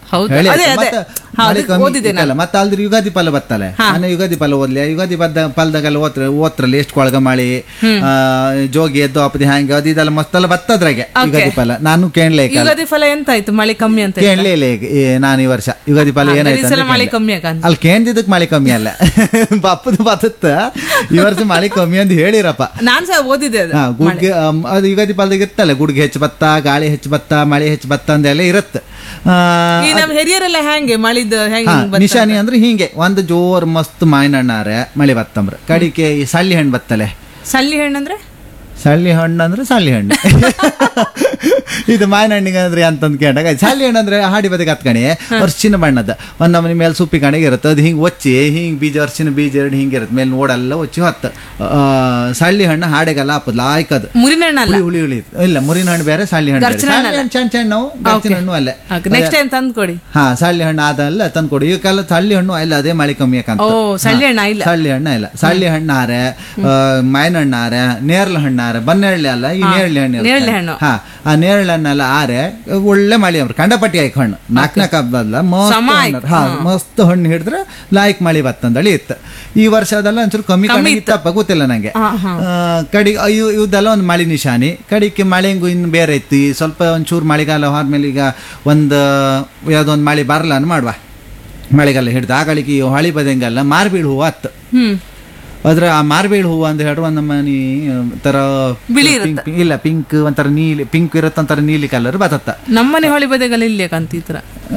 ಮತ್ತೆ ಅಲ್ದ್ರ ಯುಗಾದಿ ಫಲ ಬತ್ತಲ್ಲ ನಾನು ಯುಗಾದಿ ಫಲ ಓದ್ಲಿ ಯುಗಾದಿ ಫಲದಾಗೆಲ್ಲ ಓತ್ರಲ್ಲ ಎಷ್ಟು ಕೊಳಗ ಮಳಿ ಜೋಗಿ ಎದ್ದು ಅಪ್ಪದಿ ಹ್ಯಾಂಗೆ ಅದು ಇದೆಲ್ಲ ಮಸ್ತೆಲ್ಲ ಬತ್ತದ್ರಾಗೆ ಯುಗಾದಿ ಫಲ ನಾನು ಕೇಳಲೇ ಯುಗಾದಿ ಫಲ ಎಂತ ಆಯ್ತು ಮಳೆ ಕಮ್ಮಿ ಅಂತ ಕೇಳಲೇ ಇಲ್ಲ ನಾನು ಈ ವರ್ಷ ಯುಗಾದಿ ಫಲ ಏನಾಯ್ತು ಮಳೆ ಕಮ್ಮಿ ಅಲ್ಲಿ ಕೇಂದಿದ್ದಕ್ ಮಳೆ ಕಮ್ಮಿ ಅಲ್ಲ ಬಪ್ಪದ ಬತ್ತ ಈ ವರ್ಷ ಮಳೆ ಕಮ್ಮಿ ಅಂತ ಹೇಳಿರಪ್ಪ ನಾನ್ ಸಹ ಓದಿದ್ದೆ ಗುಡ್ಗೆ ಅದು ಯುಗಾದಿ ಫಲದಾಗ ಇರ್ತಲ್ಲ ಗುಡ್ಗೆ ಹೆಚ್ಚು ಬತ್ತ ಗಾಳಿ ಹೆಚ್ಚು ಬತ್ತ ಮಳೆ ಹೆಚ್ಚು ಬತ್ತ ಅಂದೆಲ್ಲ ಇರುತ್ತೆ ನಮ್ ಹಿರಿಯರೆಲ್ಲ ಹೆಂಗೆ ಮಳಿದ ನಿಶಾನಿ ಅಂದ್ರೆ ಹಿಂಗೆ ಒಂದು ಜೋರ್ ಮಸ್ತ್ ಮಾವಿನ ಹಣ್ಣಾರೆ ಮಳೆ ಬತ್ತಂಬ್ರ ಕಡಿಕೆ ಈ ಸಳ್ಳಿ ಹಣ್ಣು ಬತ್ತಲೆ ಸಳ್ಳಿ ಹಣ್ಣು ಅಂದ್ರೆ ಸಳ್ಳಿ ಹಣ್ಣು ಇದು ಮಾವಿನ ಹಣ್ಣಿಗೆ ಅಂದ್ರೆ ಅಂತಂದ್ ಕೇಳಾಗ ಸಳ್ಳಿ ಹಣ್ಣು ಅಂದ್ರೆ ಹಾಡಿ ಬದಕ್ಕೆ ಹತ್ಕಣಿ ಅರ್ಶಿನ ಬಣ್ಣದ ಒಂದ್ ನಮ್ಮನೆ ಮೇಲೆ ಸುಪ್ಪಿ ಕಣಿಗೆ ಇರುತ್ತೆ ಅದು ಹಿಂಗೆ ಒಚ್ಚಿ ಹಿಂಗ್ ಬೀಜ ಅರ್ಶಿನ ಬೀಜ ಎರಡು ಹಿಂಗೆ ಇರುತ್ತೆ ಮೇಲೆ ನೋಡೆಲ್ಲ ಒಚ್ಚಿ ಹೊತ್ತ ಸಳ್ಳಿ ಹಣ್ಣು ಹಾಡೆಗೆಲ್ಲ ಹಾಪದ್ ಲಾಯ್ಕದು ಹುಳಿ ಇಲ್ಲ ಮುರಿನ ಹಣ್ಣು ಬೇರೆ ಸಳ್ಳಿ ಹಣ್ಣು ಸಣ್ಣ ನಾವು ಗರ್ಚಿನ ಹಣ್ಣು ಅಲ್ಲೇ ನೆಕ್ಸ್ಟ್ ಟೈಮ್ ತಂದ್ಕೊಡಿ ಸಳ್ಳಿ ಹಣ್ಣು ಅದಲ್ಲ ತಂದ್ಕೊಡಿ ಇವಕ್ಕೆಲ್ಲ ಸಳ್ಳಿ ಹಣ್ಣು ಇಲ್ಲ ಅದೇ ಮಳೆ ಕಮ್ಮಿ ಯಾಕಂತ ಸಳ್ಳಿ ಹಣ್ಣ ಇಲ್ಲ ಸಳ್ಳಿ ಹಣ್ಣಾರೆ ಮಾವಿನ ಹಣ್ಣಾರೆ ನೇರ್ಲ ಹಣ್ಣಾರೆ ಬನ್ನೇರಳೆ ಅಲ್ಲ ಈ ನೇರಳೆ ಹಣ್ಣು ಆ ನೇರಳೆ ಹಣ್ಣೆಲ್ಲ ಆರೆ ಒಳ್ಳೆ ಮಳಿ ಅವ್ರು ಕಂಡಪಟ್ಟಿ ಆಯ್ಕೆ ಹಣ್ಣು ನಾಲ್ಕನಾಕ ಹಬ್ಬದಲ್ಲ ಮಸ್ತ್ ಹಣ್ಣು ಹಿಡಿದ್ರೆ ಲಾಯ್ಕ್ ಮಳಿ ಬತ್ತಂದಳಿ ಇತ್ತು ಈ ವರ್ಷ ಅದೆಲ್ಲ ಒಂಚೂರು ಕಮ್ಮಿ ಇತ್ತಪ್ಪ ಗೊತ್ತಿಲ್ಲ ನಂಗೆ ಕಡಿ ಇವ್ದೆಲ್ಲ ಒಂದು ಮಳಿ ನಿಶಾನಿ ಕಡಿಕೆ ಮಳೆಂಗು ಇನ್ನು ಬೇರೆ ಇತ್ತು ಈ ಸ್ವಲ್ಪ ಒಂಚೂರು ಮಳೆಗಾಲ ಹೋದ್ಮೇಲೆ ಈಗ ಒಂದು ಯಾವ್ದೊಂದು ಮಳಿ ಬರಲ್ಲ ಮಾಡುವ ಮಳೆಗಾಲ ಹಿಡ್ದು ಆಗಳಿಗೆ ಹೊಳಿ ಬದಂಗೆಲ್ಲ ಮಾರ್ಬೀಳ್ ಹೂವು ಹತ್ತು ಅದ್ರ ಆ ಮಾರ್ಬೇಳ್ ಹೂವು ಅಂತ ಹೇಳುವ ನಮ್ಮನಿ ತರ ಇಲ್ಲ ಪಿಂಕ್ ಒಂಥರ ನೀಲಿ ಪಿಂಕ್ ಇರತ್ತ ಒಂಥರ ನೀಲಿ ಕಲರ್ ಬತ್ತ ನಮ್ಮನೆ ಹೊಳಿ ಬದೆಗಲ್ಲ ಇಲ್ಲೇ ಕಂತಿತ್ರ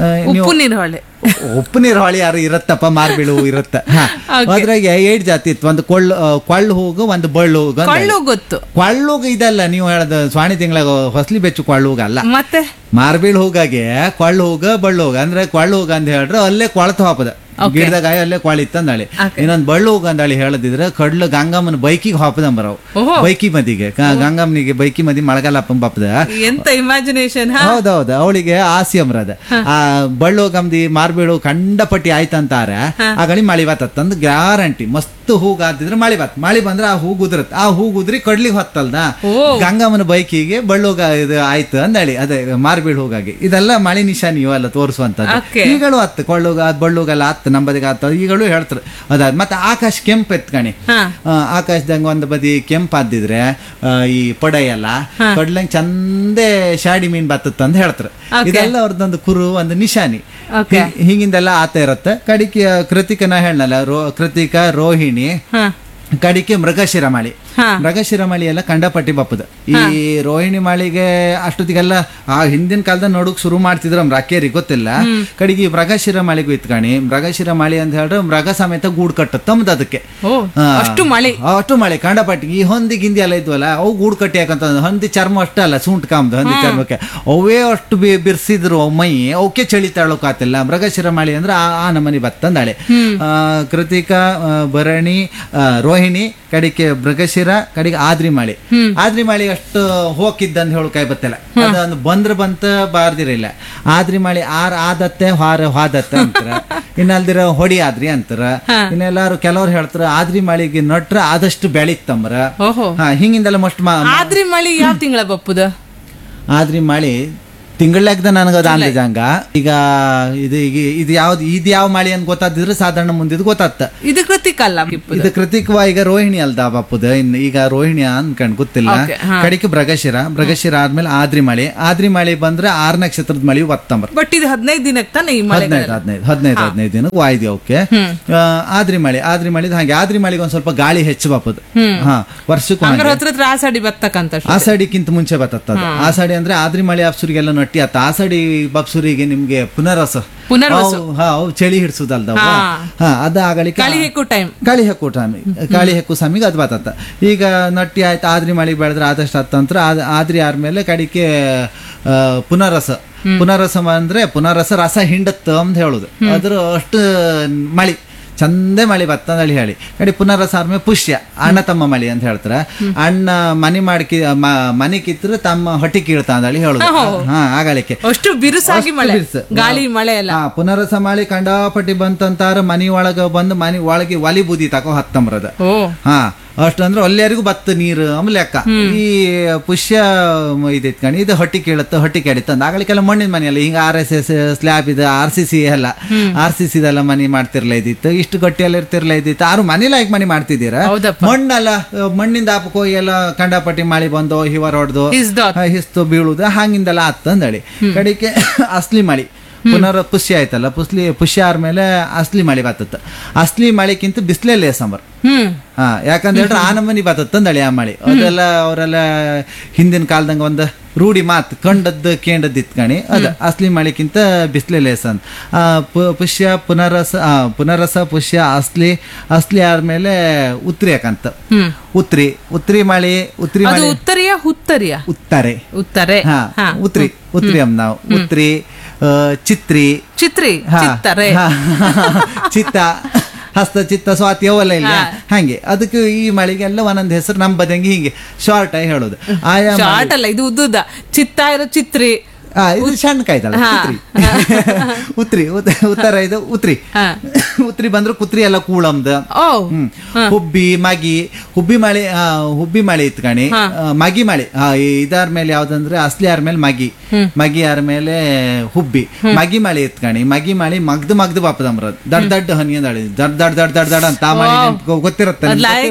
ಉಪ್ಪು ನೀರು ಹೊಳಿ ಯಾರು ಇರತ್ತಪ್ಪ ಮಾರ್ಬೇಳ್ ಹೂವು ಇರತ್ತ ಅದ್ರಾಗೆ 8 ಜಾತಿ ಇತ್ತು ಒಂದು ಕೊಳ್ಳು ಹೂಗು ಒಂದು ಬಳ್ಳು ಹೂಗು ಗೊತ್ತು ಕೊಳ್ಳು ಹೂಗು ಇದಲ್ಲ ನೀವು ಹೇಳದ ಸ್ವಾಣಿ ತಿಂಗಳಾಗ ಹೊಸಲಿ ಬೆಚ್ಚು ಕೊಳ್ಳು ಹೂಗ ಅಲ್ಲ ಮತ್ತೆ ಮಾರ್ಬೇಳ್ ಹೂಗಾಗೆ ಕೊಳ್ಳು ಹೂಗ ಬಳ್ಳು ಹೂಗ ಅಂದ್ರೆ ಕೊಳ್ಳು ಹೂಗ ಅಂತ ಹೇಳ್ರೆ ಅಲ್ಲೇ ಕೊಳತು ಹಾಪದ ಗಿಡದಾಗ ಅಲ್ಲೇ ಕೊಳಿತ್ತಂದಾಳಿ ಇನ್ನೊಂದು ಬಳ್ಳು ಹೂಗ ಅಂದಾಳಿ ಹೇಳದಿದ್ರೆ ಕಡ್ಲು ಗಂಗಮ್ಮನ ಬೈಕಿಗೆ ಹಾಪದಂಬರವು ಬೈಕಿ ಮದಿಗೆ ಗಂಗಮ್ಮನಿಗೆ ಬೈಕಿ ಮದಿ ಮಳೆಗಾಲ ಹಪ್ಪಂ ಬಾಪದ ಎಂತ ಇಮ್ಯಾಜಿನೇಷನ್ ಹೌದೌದು ಅವಳಿಗೆ ಆಸಿ ಅಂಬ್ರದ ಆ ಬಳ್ಳು ಗಮ್ದಿ ಮಾರ್ಬೇಳು ಕಂಡಪಟ್ಟಿ ಆಯ್ತಂತಾರೆ ಆ ಗಳಿ ಮಳಿ ಬತ್ತಂದ್ ಗ್ಯಾರಂಟಿ ಮಸ್ತ್ ಹೂಗಾದಿದ್ರೆ ಮಳಿ ಬಂದ್ರೆ ಆ ಹೂ ಉದ್ರತ್ ಆ ಹೂ ಉದ್ರಿ ಕಡ್ಲಿಗೆ ಹೊತ್ತಲ್ದ ಗಂಗಮ್ಮನ ಬೈಕಿಗೆ ಬಳ್ಳುಗ ಇದು ಆಯ್ತು ಅಂದಳಿ ಅದೇ ಮಾರ್ಬೇಳು ಹೂಗಾಗಿ ಇದೆಲ್ಲ ಮಳಿ ನಿಶಾನಿ ಇವೆಲ್ಲ ತೋರಿಸುವಂತದ್ದು ಈಗಳು ಹತ್ತು ಕೊಳ್ಳುಗ ಬಳ್ಳುಗೆಲ್ಲ ಹತ್ತು ನಂಬದಿಗೆ ಆತ ಈಗಳು ಹೇಳ್ತಾರೆ ಅದಾದ ಮತ್ತೆ ಆಕಾಶ ಕೆಂಪು ಎತ್ಕಣಿ ಆಕಾಶದಂಗ ಒಂದು ಬದಿ ಕೆಂಪು ಆದಿದ್ರೆ ಈ ಪೊಡೆ ಎಲ್ಲ ಕಡ್ಲಂಗ್ ಚಂದೇ ಶಾಡಿ ಮೀನ್ ಬತ್ತತ್ತ ಅಂತ ಹೇಳ್ತಾರೆ ಇದೆಲ್ಲ ಅವ್ರದ್ದೊಂದು ಕುರು ಒಂದು ನಿಶಾನಿ ಹಿಂಗಿಂದೆಲ್ಲ ಆತ ಇರುತ್ತೆ ಕಡಿಕೆ ಕೃತಿಕನ ಹೇಳಲ್ಲ ಕೃತಿಕ ರೋಹಿಣಿ ಕಡಿಕೆ ಮೃಗಶಿರ ಮಳಿ. ಹಾ. ಮೃಗಶಿರ ಮಳಿ ಎಲ್ಲ ಕಂಡಪಟ್ಟಿ ಬಪ್ಪದ. ಈ ರೋಹಿಣಿ ಮಾಳಿಗೆ ಅಷ್ಟೊತ್ತಿಗೆಲ್ಲ ಆ ಹಿಂದಿನ ಕಾಲದ ನೋಡಕ್ ಶುರು ಮಾಡ್ತಿದ್ರು ನಮ್ ರಾಕೇರಿ ಗೊತ್ತಿಲ್ಲ. ಕಡೆಗೆ ಈ ಮೃಗಶಿರ ಮಾಳಿಗೂ ಇತ್ಕಣಿ. ಮೃಗಶಿರ ಮಾಳಿ ಅಂತ ಹೇಳಿದ್ರೆ ಮೃಗ ಸಮೇತ ಗೂಡ್ ಕಟ್ಟತ್ತಮ್ಮದ ಅದಕ್ಕೆ. ಓ, ಅಷ್ಟು ಮಳೆ. ಅಷ್ಟು ಮಳೆ ಕಂಡಪಟ್ಟಿ. ಈ ಹೊಂದಿ ಗಿಂದಿ ಎಲ್ಲ ಇದ್ವಲ್ಲ ಅವು ಗೂಡ್ ಕಟ್ಟಿ ಯಾಕಂತ ಹೊಂದಿ ಚರ್ಮ ಅಷ್ಟೇ ಅಲ್ಲ, ಸೂಂಟ್ ಕಾಮ್ದು ಹೊಂದಿ ಚರ್ಮಕ್ಕೆ ಅವೇ ಅಷ್ಟು ಬಿರ್ಸಿದ್ರು ಮೈ ಅವಕ್ಕೆ ಚಳಿ ತಾಳೋಕಾತಿಲ್ಲ. ಮೃಗಶಿರ ಮಾಳಿ ಅಂದ್ರೆ ಆ ನಮನಿ ಬತ್ತಂದಾಳೆ. ಕೃತಿಕಾ, ಭರಣಿ, ರೋಹಿಣಿ, ಕಡಿಕೆ ಮೃಗಶಿರ, ಕಡೆಗೆ ಆದ್ರಿ ಮಾಳಿ. ಆದ್ರಿ ಮಾಳಿ ಅಷ್ಟು ಹೋಗಿದ್ದಂತ ಹೇಳಕಾಯ್ ಬತ್ತಿಲ್ಲ. ಅದೊಂದು ಬಂದ್ರೆ ಬಂತ ಬಾರ್ದಿರಿಲ್ಲ. ಆದ್ರಿ ಮಾಳಿ ಆದತ್ತೆ ಹಾದತ್ತೆ ಅಂತಾರ. ಇನ್ನಲ್ದಿರ ಹೊಡಿ ಆದ್ರಿ ಅಂತಾರ. ಇನ್ನೆಲ್ಲಾರು ಕೆಲವ್ರು ಹೇಳ್ತಾರ ಆದ್ರಿ ಮಾಳಿಗೆ ನಟ್ರ ಆದಷ್ಟು ಬೆಳಿತಂಬ್ರ. ಹಿಂಗಿಂದೆಲ್ಲ ಮಸ್ಟ್ ಆದ್ರಿ ಮಳಿ ಯಾವ ತಿಂಗಳ ಬಪ್ಪುದ? ಆದ್ರಿ ಮಾಳಿ ತಿಂಗಳಾಗ್ದ ನನಗದ ಅಂದಾಜಂಗ. ಈಗ ಇದು ಯಾವ ಮಾಳಿ ಅಂತ ಗೊತ್ತಾದಿದ್ರೆ ಸಾಧಾರಣ ಮುಂದಿದ್ ಗೊತ್ತಾಗ್ತ. ಇದು ಕೃತಿಕ ಅಲ್ಲ, ಇದು ಕೃತಿಕವಾ ಈಗ ರೋಹಿಣಿ ಅಲ್ದ ಬಾಪುದ. ಇನ್ನು ಈಗ ರೋಹಿಣಿ ಅನ್ಕಂಡ್ ಗೊತ್ತಿಲ್ಲ. ಕಡಿಕೆ ಮೃಗಶಿರ ಆದ್ಮೇಲೆ ಆದ್ರಿ ಮಳಿ ಬಂದ್ರೆ 6 ನಕ್ಷತ್ರದ ಮಳಿ ಬತ್ತಂಬ್ರ. ಬಟ್ ಇದು 15 ದಿನಕ್ಕೆ ತಾನೆ ಈ ಮಳೆ? 15 ದಿನಕ್ಕೆ ವಾಯ್ದಿ ಅವಕ್ಕೆ. ಆದ್ರಿ ಮಳಿ ಹಾಗೆ ಆದ್ರಿ ಮಳಿಗೆ ಒಂದ್ ಸ್ವಲ್ಪ ಗಾಳಿ ಹೆಚ್ಚು ಬಾಪುದು. ವರ್ಷಕ್ಕೂ ಆಸಾಡಿ ಬತ್ತಕ್ಕಂತ. ಆಸಾಡಿಕ್ಕಿಂತ ಮುಂಚೆ ಬತ್ತದ. ಆಸಾಡಿ ಅಂದ್ರೆ ಆದ್ರಿ ಮಳಿ ಅಪ್ಸುರಿಗೆಲ್ಲ ನಟ್ಟಿ ಆತ. ಆಸಾಡಿ ಬಪ್ಸುರಿಗೆ ನಿಮ್ಗೆ ಪುನರ್ವಸ ಚಳಿ ಹಿಡ್ಸುದಲ್ದವ. ಅದ ಆಗಲಿಕ್ಕೆ ಕಾಳಿ ಹೆಕ್ಕು ಸಮೀಗ ಅದ್ ಬತ್ತ. ಈಗ ನಟ್ಟಿ ಆಯ್ತು ಆದ್ರಿ ಮಳಿ ಬೆಳೆದ್ರೆ ಆದಷ್ಟು ಹತ್ತಂತ್ರ ಆದ್ರಿ ಆದ್ಮೇಲೆ ಕಡಿಕೆ ಪುನರ್ವಸ ಅಂದ್ರೆ ಪುನರ್ವಸ ರಸ ಹಿಂಡತ್ತ ಅಂತ ಹೇಳುದು. ಅದ್ರ ಅಷ್ಟು ಮಳಿ ಚಂದೆ ಮಳಿ ಬತ್ತಂದಳಿ ಹೇಳಿ. ಕಡೆ ಪುನರ್ವಸ ಆದ್ಮೇಲೆ ಪುಷ್ಯ ಅಣ್ಣ ತಮ್ಮ ಮಳಿ ಅಂತ ಹೇಳ್ತಾರ. ಅಣ್ಣ ಮನಿ ಕಿತ್ರ ತಮ್ಮ ಹೊಟ್ಟಿ ಕೀಳ್ತಾ ಅಂದಳಿ ಹೇಳುದು. ಆಗಲಿಕ್ಕೆ ಅಷ್ಟು ಬಿರುಸಾಗಿ ಗಾಳಿ ಮಳೆ ಎಲ್ಲ. ಪುನರ್ವಸ ಮಳಿ ಕಂಡಾಪಟ್ಟಿ ಬಂತಂತಾರ ಮನಿ ಒಳಗ ಬಂದು ಮನಿ ಒಳಗೆ ಒಲಿ ಬೂದಿ ತಕೋ ಹತ್ತಂಬ್ರದ. ಅಷ್ಟಂದ್ರೆ ಅಲ್ಲಿಯರಿಗೂ ಬತ್ತ ನೀರು ಆಮೇಲೆ ಲೆಕ್ಕ. ಈ ಪುಷ್ಯ ಇದೈತ್ಕಣಿ ಇದು ಹೊಟ್ಟಿ ಕೇಳಿತ್ತ ಅಂದ ಆಗಲಿಕ್ಕೆಲ್ಲ ಮಣ್ಣಿನ ಮನೆ ಅಲ್ಲ. ಹಿಂಗ RSS ಸ್ಲ್ಯಾಬ್ ಇದೆ, RCC ಎಲ್ಲ RCC ಮನಿ ಮಾಡ್ತಿರ್ಲ ಇದ್ದಿತ್ತು. ಇಷ್ಟು ಗಟ್ಟಿಯಲ್ಲಿ ಇರ್ತಿರ್ಲ ಇದ್ದಿತ್ತು. ಆರು ಮನಿ ಲೈಕ್ ಮನಿ ಮಾಡ್ತಿದ್ದೀರ. ಮಣ್ಣಲ್ಲ, ಮಣ್ಣಿಂದ ಹಾಪಕ್ ಹೋಗಿ ಎಲ್ಲ ಕಂಡಾಪಟ್ಟಿ ಮಳಿ ಬಂದು ಹಿವರ್ ಹೊಡೆದು ಹಿಸ್ತು ಬೀಳುದು ಹಂಗಿಂದೆಲ್ಲ ಆತ್ತಂದಳಿ. ಕಡೆಗೆ ಅಸ್ಲಿ ಮಳಿ ಪುಷ್ಯ ಆಯ್ತಲ್ಲ. ಪುಷ್ಯ ಆದ್ಮೇಲೆ ಅಸ್ಲಿ ಮಳಿ ಬತ್ತತ್ತ. ಅಸ್ಲಿ ಮಳಿಕ್ಕಿಂತ ಬಿಸ್ಲೇ ಲೇಸಂಬರ್. ಯಾಕಂತ ಹೇಳಿದ್ರೆ ಆ ನಮ್ಮನಿ ಬತ್ತಂದಳಿ ಆ ಮಳಿ. ಅದೆಲ್ಲ ಅವರೆಲ್ಲ ಹಿಂದಿನ ಕಾಲದಂಗ ಒಂದು ರೂಢಿ ಮಾತು ಕಂಡದ್ದು ಕೇಂಡದ್ದು ಇತ್ಕಣಿ. ಅದ ಅಸ್ಲಿ ಮಳಿಕ್ಕಿಂತ ಬಿಸ್ಲೇ ಲೇಸನ್. ಪುಷ್ಯ ಪುನರಸ ಪುಷ್ಯ ಅಸ್ಲಿ ಆದ್ಮೇಲೆ ಉತ್ರಿ ಯಾಕಂತ. ಉತ್ರಿ ಮಳಿ ಉತ್ತರೆ ಉತ್ರಿ ಅಮ್ ನಾವು ಉತ್ರಿ ಚಿತ್ರಿ ಚಿತ್ತ ಹಸ್ತ ಚಿತ್ತ ಸ್ವಾತಿ ಅವೆಲ್ಲ ಇಲ್ಲ. ಹಂಗೆ ಅದಕ್ಕೆ ಈ ಮಳಿಗೆಲ್ಲ ಒಂದೊಂದು ಹೆಸರು ನಮ್ಮ ಬದಂಗೆ ಹಿಂಗೆ ಶಾರ್ಟ್ ಆಗಿ ಹೇಳೋದು. ಶಾರ್ಟ್ ಅಲ್ಲ, ಇದು ಉದ್ದುದ ಚಿತ್ತ ಇರೋ ಚಿತ್ರಿ. ಇದು ಸಣ್ಣ ಕಾಯ್ತಲ್ಲ ಉತ್ರಿ ಉತ್ತರ ಇದು ಉತ್ರಿ ಬಂದ್ರು ಕುತ್ರಿ ಎಲ್ಲ ಕೂಳಮ್ದ. ಹುಬ್ಬಿ ಮಳಿ ಇತ್ಕಣಿ. ಮಗಿ ಮಳಿ ಇದಾದ್ಮೇಲೆ ಯಾವ್ದಂದ್ರೆ ಅಸ್ಲಿ ಆದ್ಮೇಲೆ ಮಗಿ ಆದ್ಮೇಲೆ ಹುಬ್ಬಿ. ಮಗಿ ಮಳಿ ಇತ್ಕಣಿ. ಮಗಿ ಮಳಿ ಮಗ್ದು ಬಾಪದಮ್ರ ದಡ್ ಹನಿ ಅಂದಳಿ ದಡ್ ಅಂತ ಆ ಮಳಿ ಗೊತ್ತಿರುತ್ತೆ.